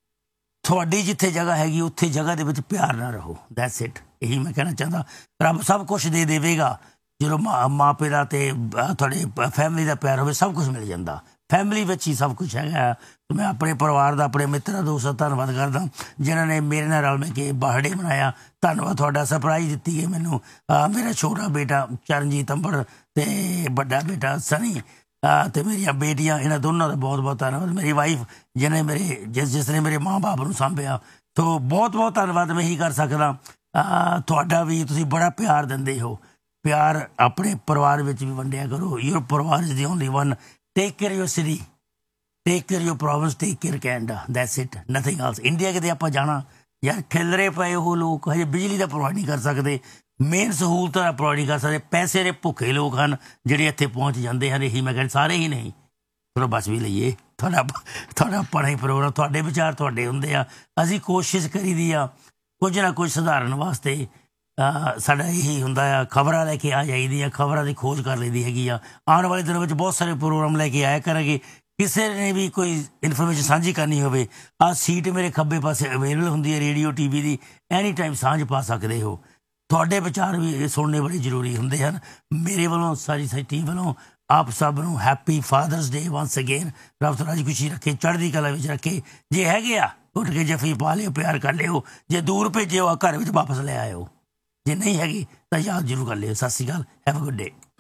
ਤੁਹਾਡੀ ਜਿੱਥੇ ਜਗ੍ਹਾ ਹੈਗੀ ਉੱਥੇ ਜਗ੍ਹਾ ਦੇ ਵਿੱਚ ਪਿਆਰ ਨਾ ਰਹੋ। That's it. ਇਹੀ ਮੈਂ ਕਹਿਣਾ ਚਾਹੁੰਦਾ। ਰੱਬ ਸਭ ਕੁਛ ਦੇ ਦੇਵੇਗਾ ਜਦੋਂ ਮਾਂ ਪਿਓ ਦਾ ਤੇ ਤੁਹਾਡੇ ਫੈਮਿਲੀ ਦਾ ਪਿਆਰ ਹੋਵੇ, ਸਭ ਕੁਛ ਮਿਲ ਜਾਂਦਾ। ਫੈਮਿਲੀ ਵਿੱਚ ਹੀ ਸਭ ਕੁਛ ਹੈਗਾ। ਮੈਂ ਆਪਣੇ ਪਰਿਵਾਰ ਦਾ, ਆਪਣੇ ਮਿੱਤਰਾਂ ਦੋਸਤਾਂ ਦਾ ਧੰਨਵਾਦ ਕਰਦਾ ਜਿਨ੍ਹਾਂ ਨੇ ਮੇਰੇ ਨਾਲ ਰਲ ਮਿਲ ਕੇ ਬਰਥਡੇ ਮਨਾਇਆ। ਧੰਨਵਾਦ ਤੁਹਾਡਾ। ਸਰਪ੍ਰਾਈਜ਼ ਦਿੱਤੀ ਗਈ ਮੈਨੂੰ ਮੇਰਾ ਛੋਟਾ ਬੇਟਾ ਚਰਨਜੀਤ ਅੰਬੜ ਤੇ ਵੱਡਾ ਬੇਟਾ ਸਨੀ ਤੇ ਮੇਰੀਆਂ ਬੇਟੀਆਂ, ਇਹਨਾਂ ਦੋਨਾਂ ਦਾ ਬਹੁਤ ਬਹੁਤ ਧੰਨਵਾਦ। ਮੇਰੀ ਵਾਈਫ ਜਿਹਨੇ ਜਿਸ ਨੇ ਮੇਰੇ ਮਾਂ ਬਾਪ ਨੂੰ ਸਾਂਭਿਆ। ਸੋ ਬਹੁਤ ਬਹੁਤ ਧੰਨਵਾਦ ਮੈਂ ਇਹੀ ਕਰ ਸਕਦਾ। ਤੁਹਾਡਾ ਵੀ ਤੁਸੀਂ ਬੜਾ ਪਿਆਰ ਦਿੰਦੇ ਹੋ। ਪਿਆਰ ਆਪਣੇ ਪਰਿਵਾਰ ਵਿੱਚ ਵੀ ਵੰਡਿਆ ਕਰੋ। ਯੂਰ ਪਰਿਵਾਰ is the only one. Take care your city, take care your province, take care Canada. That's it, nothing else. India ਕਿਤੇ ਆਪਾਂ ਜਾਣਾ ਯਾਰ, ਖਿਲਰੇ ਪਏ ਉਹ ਲੋਕ ਹਜੇ ਬਿਜਲੀ ਦਾ ਪ੍ਰੋਵਾਈਡ ਨਹੀਂ ਕਰ ਸਕਦੇ, ਮੇਨ ਸਹੂਲਤਾਂ ਦਾ ਪ੍ਰੋਵਾਈਡ ਨਹੀਂ ਕਰ ਸਕਦੇ। ਪੈਸੇ ਦੇ ਭੁੱਖੇ ਲੋਕ ਹਨ ਜਿਹੜੇ ਇੱਥੇ ਪਹੁੰਚ ਜਾਂਦੇ ਹਨ। ਇਹੀ ਮੈਂ ਕਹਿੰਦਾ, ਸਾਰੇ ਹੀ ਨਹੀਂ, ਚਲੋ ਬਸ ਵੀ ਲਈਏ। ਤੁਹਾਡਾ ਆਪਣਾ ਹੀ ਪ੍ਰੋਗਰਾਮ, ਤੁਹਾਡੇ ਵਿਚਾਰ ਤੁਹਾਡੇ ਹੁੰਦੇ ਆ। ਅਸੀਂ ਕੋਸ਼ਿਸ਼ ਕਰੀਦੀ ਆ ਕੁਝ ਨਾ ਕੁਝ ਸੁਧਾਰਨ ਵਾਸਤੇ। ਸਾਡਾ ਇਹੀ ਹੁੰਦਾ ਆ। ਖਬਰਾਂ ਲੈ ਕੇ ਆ ਜਾਈਦੀ ਆ, ਖਬਰਾਂ ਦੀ ਖੋਜ ਕਰ ਲਈਦੀ ਹੈਗੀ ਆ। ਆਉਣ ਵਾਲੇ ਦਿਨਾਂ ਵਿੱਚ ਬਹੁਤ ਸਾਰੇ ਪ੍ਰੋਗਰਾਮ ਲੈ ਕੇ ਆਇਆ ਕਰਾਂਗੇ। ਕਿਸੇ ਨੇ ਵੀ ਕੋਈ ਇਨਫੋਰਮੇਸ਼ਨ ਸਾਂਝੀ ਕਰਨੀ ਹੋਵੇ, ਆਹ ਸੀਟ ਮੇਰੇ ਖੱਬੇ ਪਾਸੇ ਅਵੇਲੇਬਲ ਹੁੰਦੀ ਹੈ ਰੇਡੀਓ TV ਦੀ। ਐਨੀ ਟਾਈਮ ਸਾਂਝ ਪਾ ਸਕਦੇ ਹੋ। ਤੁਹਾਡੇ ਵਿਚਾਰ ਵੀ ਸੁਣਨੇ ਬੜੇ ਜ਼ਰੂਰੀ ਹੁੰਦੇ ਹਨ। ਮੇਰੇ ਵੱਲੋਂ ਸਾਰੀ ਟੀਮ ਵੱਲੋਂ ਆਪ ਸਭ ਨੂੰ ਹੈਪੀ ਫਾਦਰਸ ਡੇ ਵਾਂਸ ਅਗੇਨ। ਰੱਬ ਤੁਹਾਡੀ ਖੁਸ਼ੀ ਰੱਖੇ, ਚੜ੍ਹਦੀ ਕਲਾ ਵਿੱਚ ਰੱਖੇ। ਜੇ ਹੈਗੇ ਆ ਉੱਠ ਕੇ ਜੱਫੀ ਪਾ ਲਿਓ, ਪਿਆਰ ਕਰ ਲਿਓ। ਜੇ ਦੂਰ ਭੇਜਿਓ ਘਰ ਵਿੱਚ ਵਾਪਸ ਲੈ ਆਇਓ। ਜੇ ਨਹੀਂ ਹੈਗੀ ਤਾਂ ਯਾਦ ਜ਼ਰੂਰ ਕਰ ਲਿਓ। ਸਤਿ ਸ਼੍ਰੀ ਅਕਾਲ, ਹੈਵ ਅ ਗੁੱਡ ਡੇ।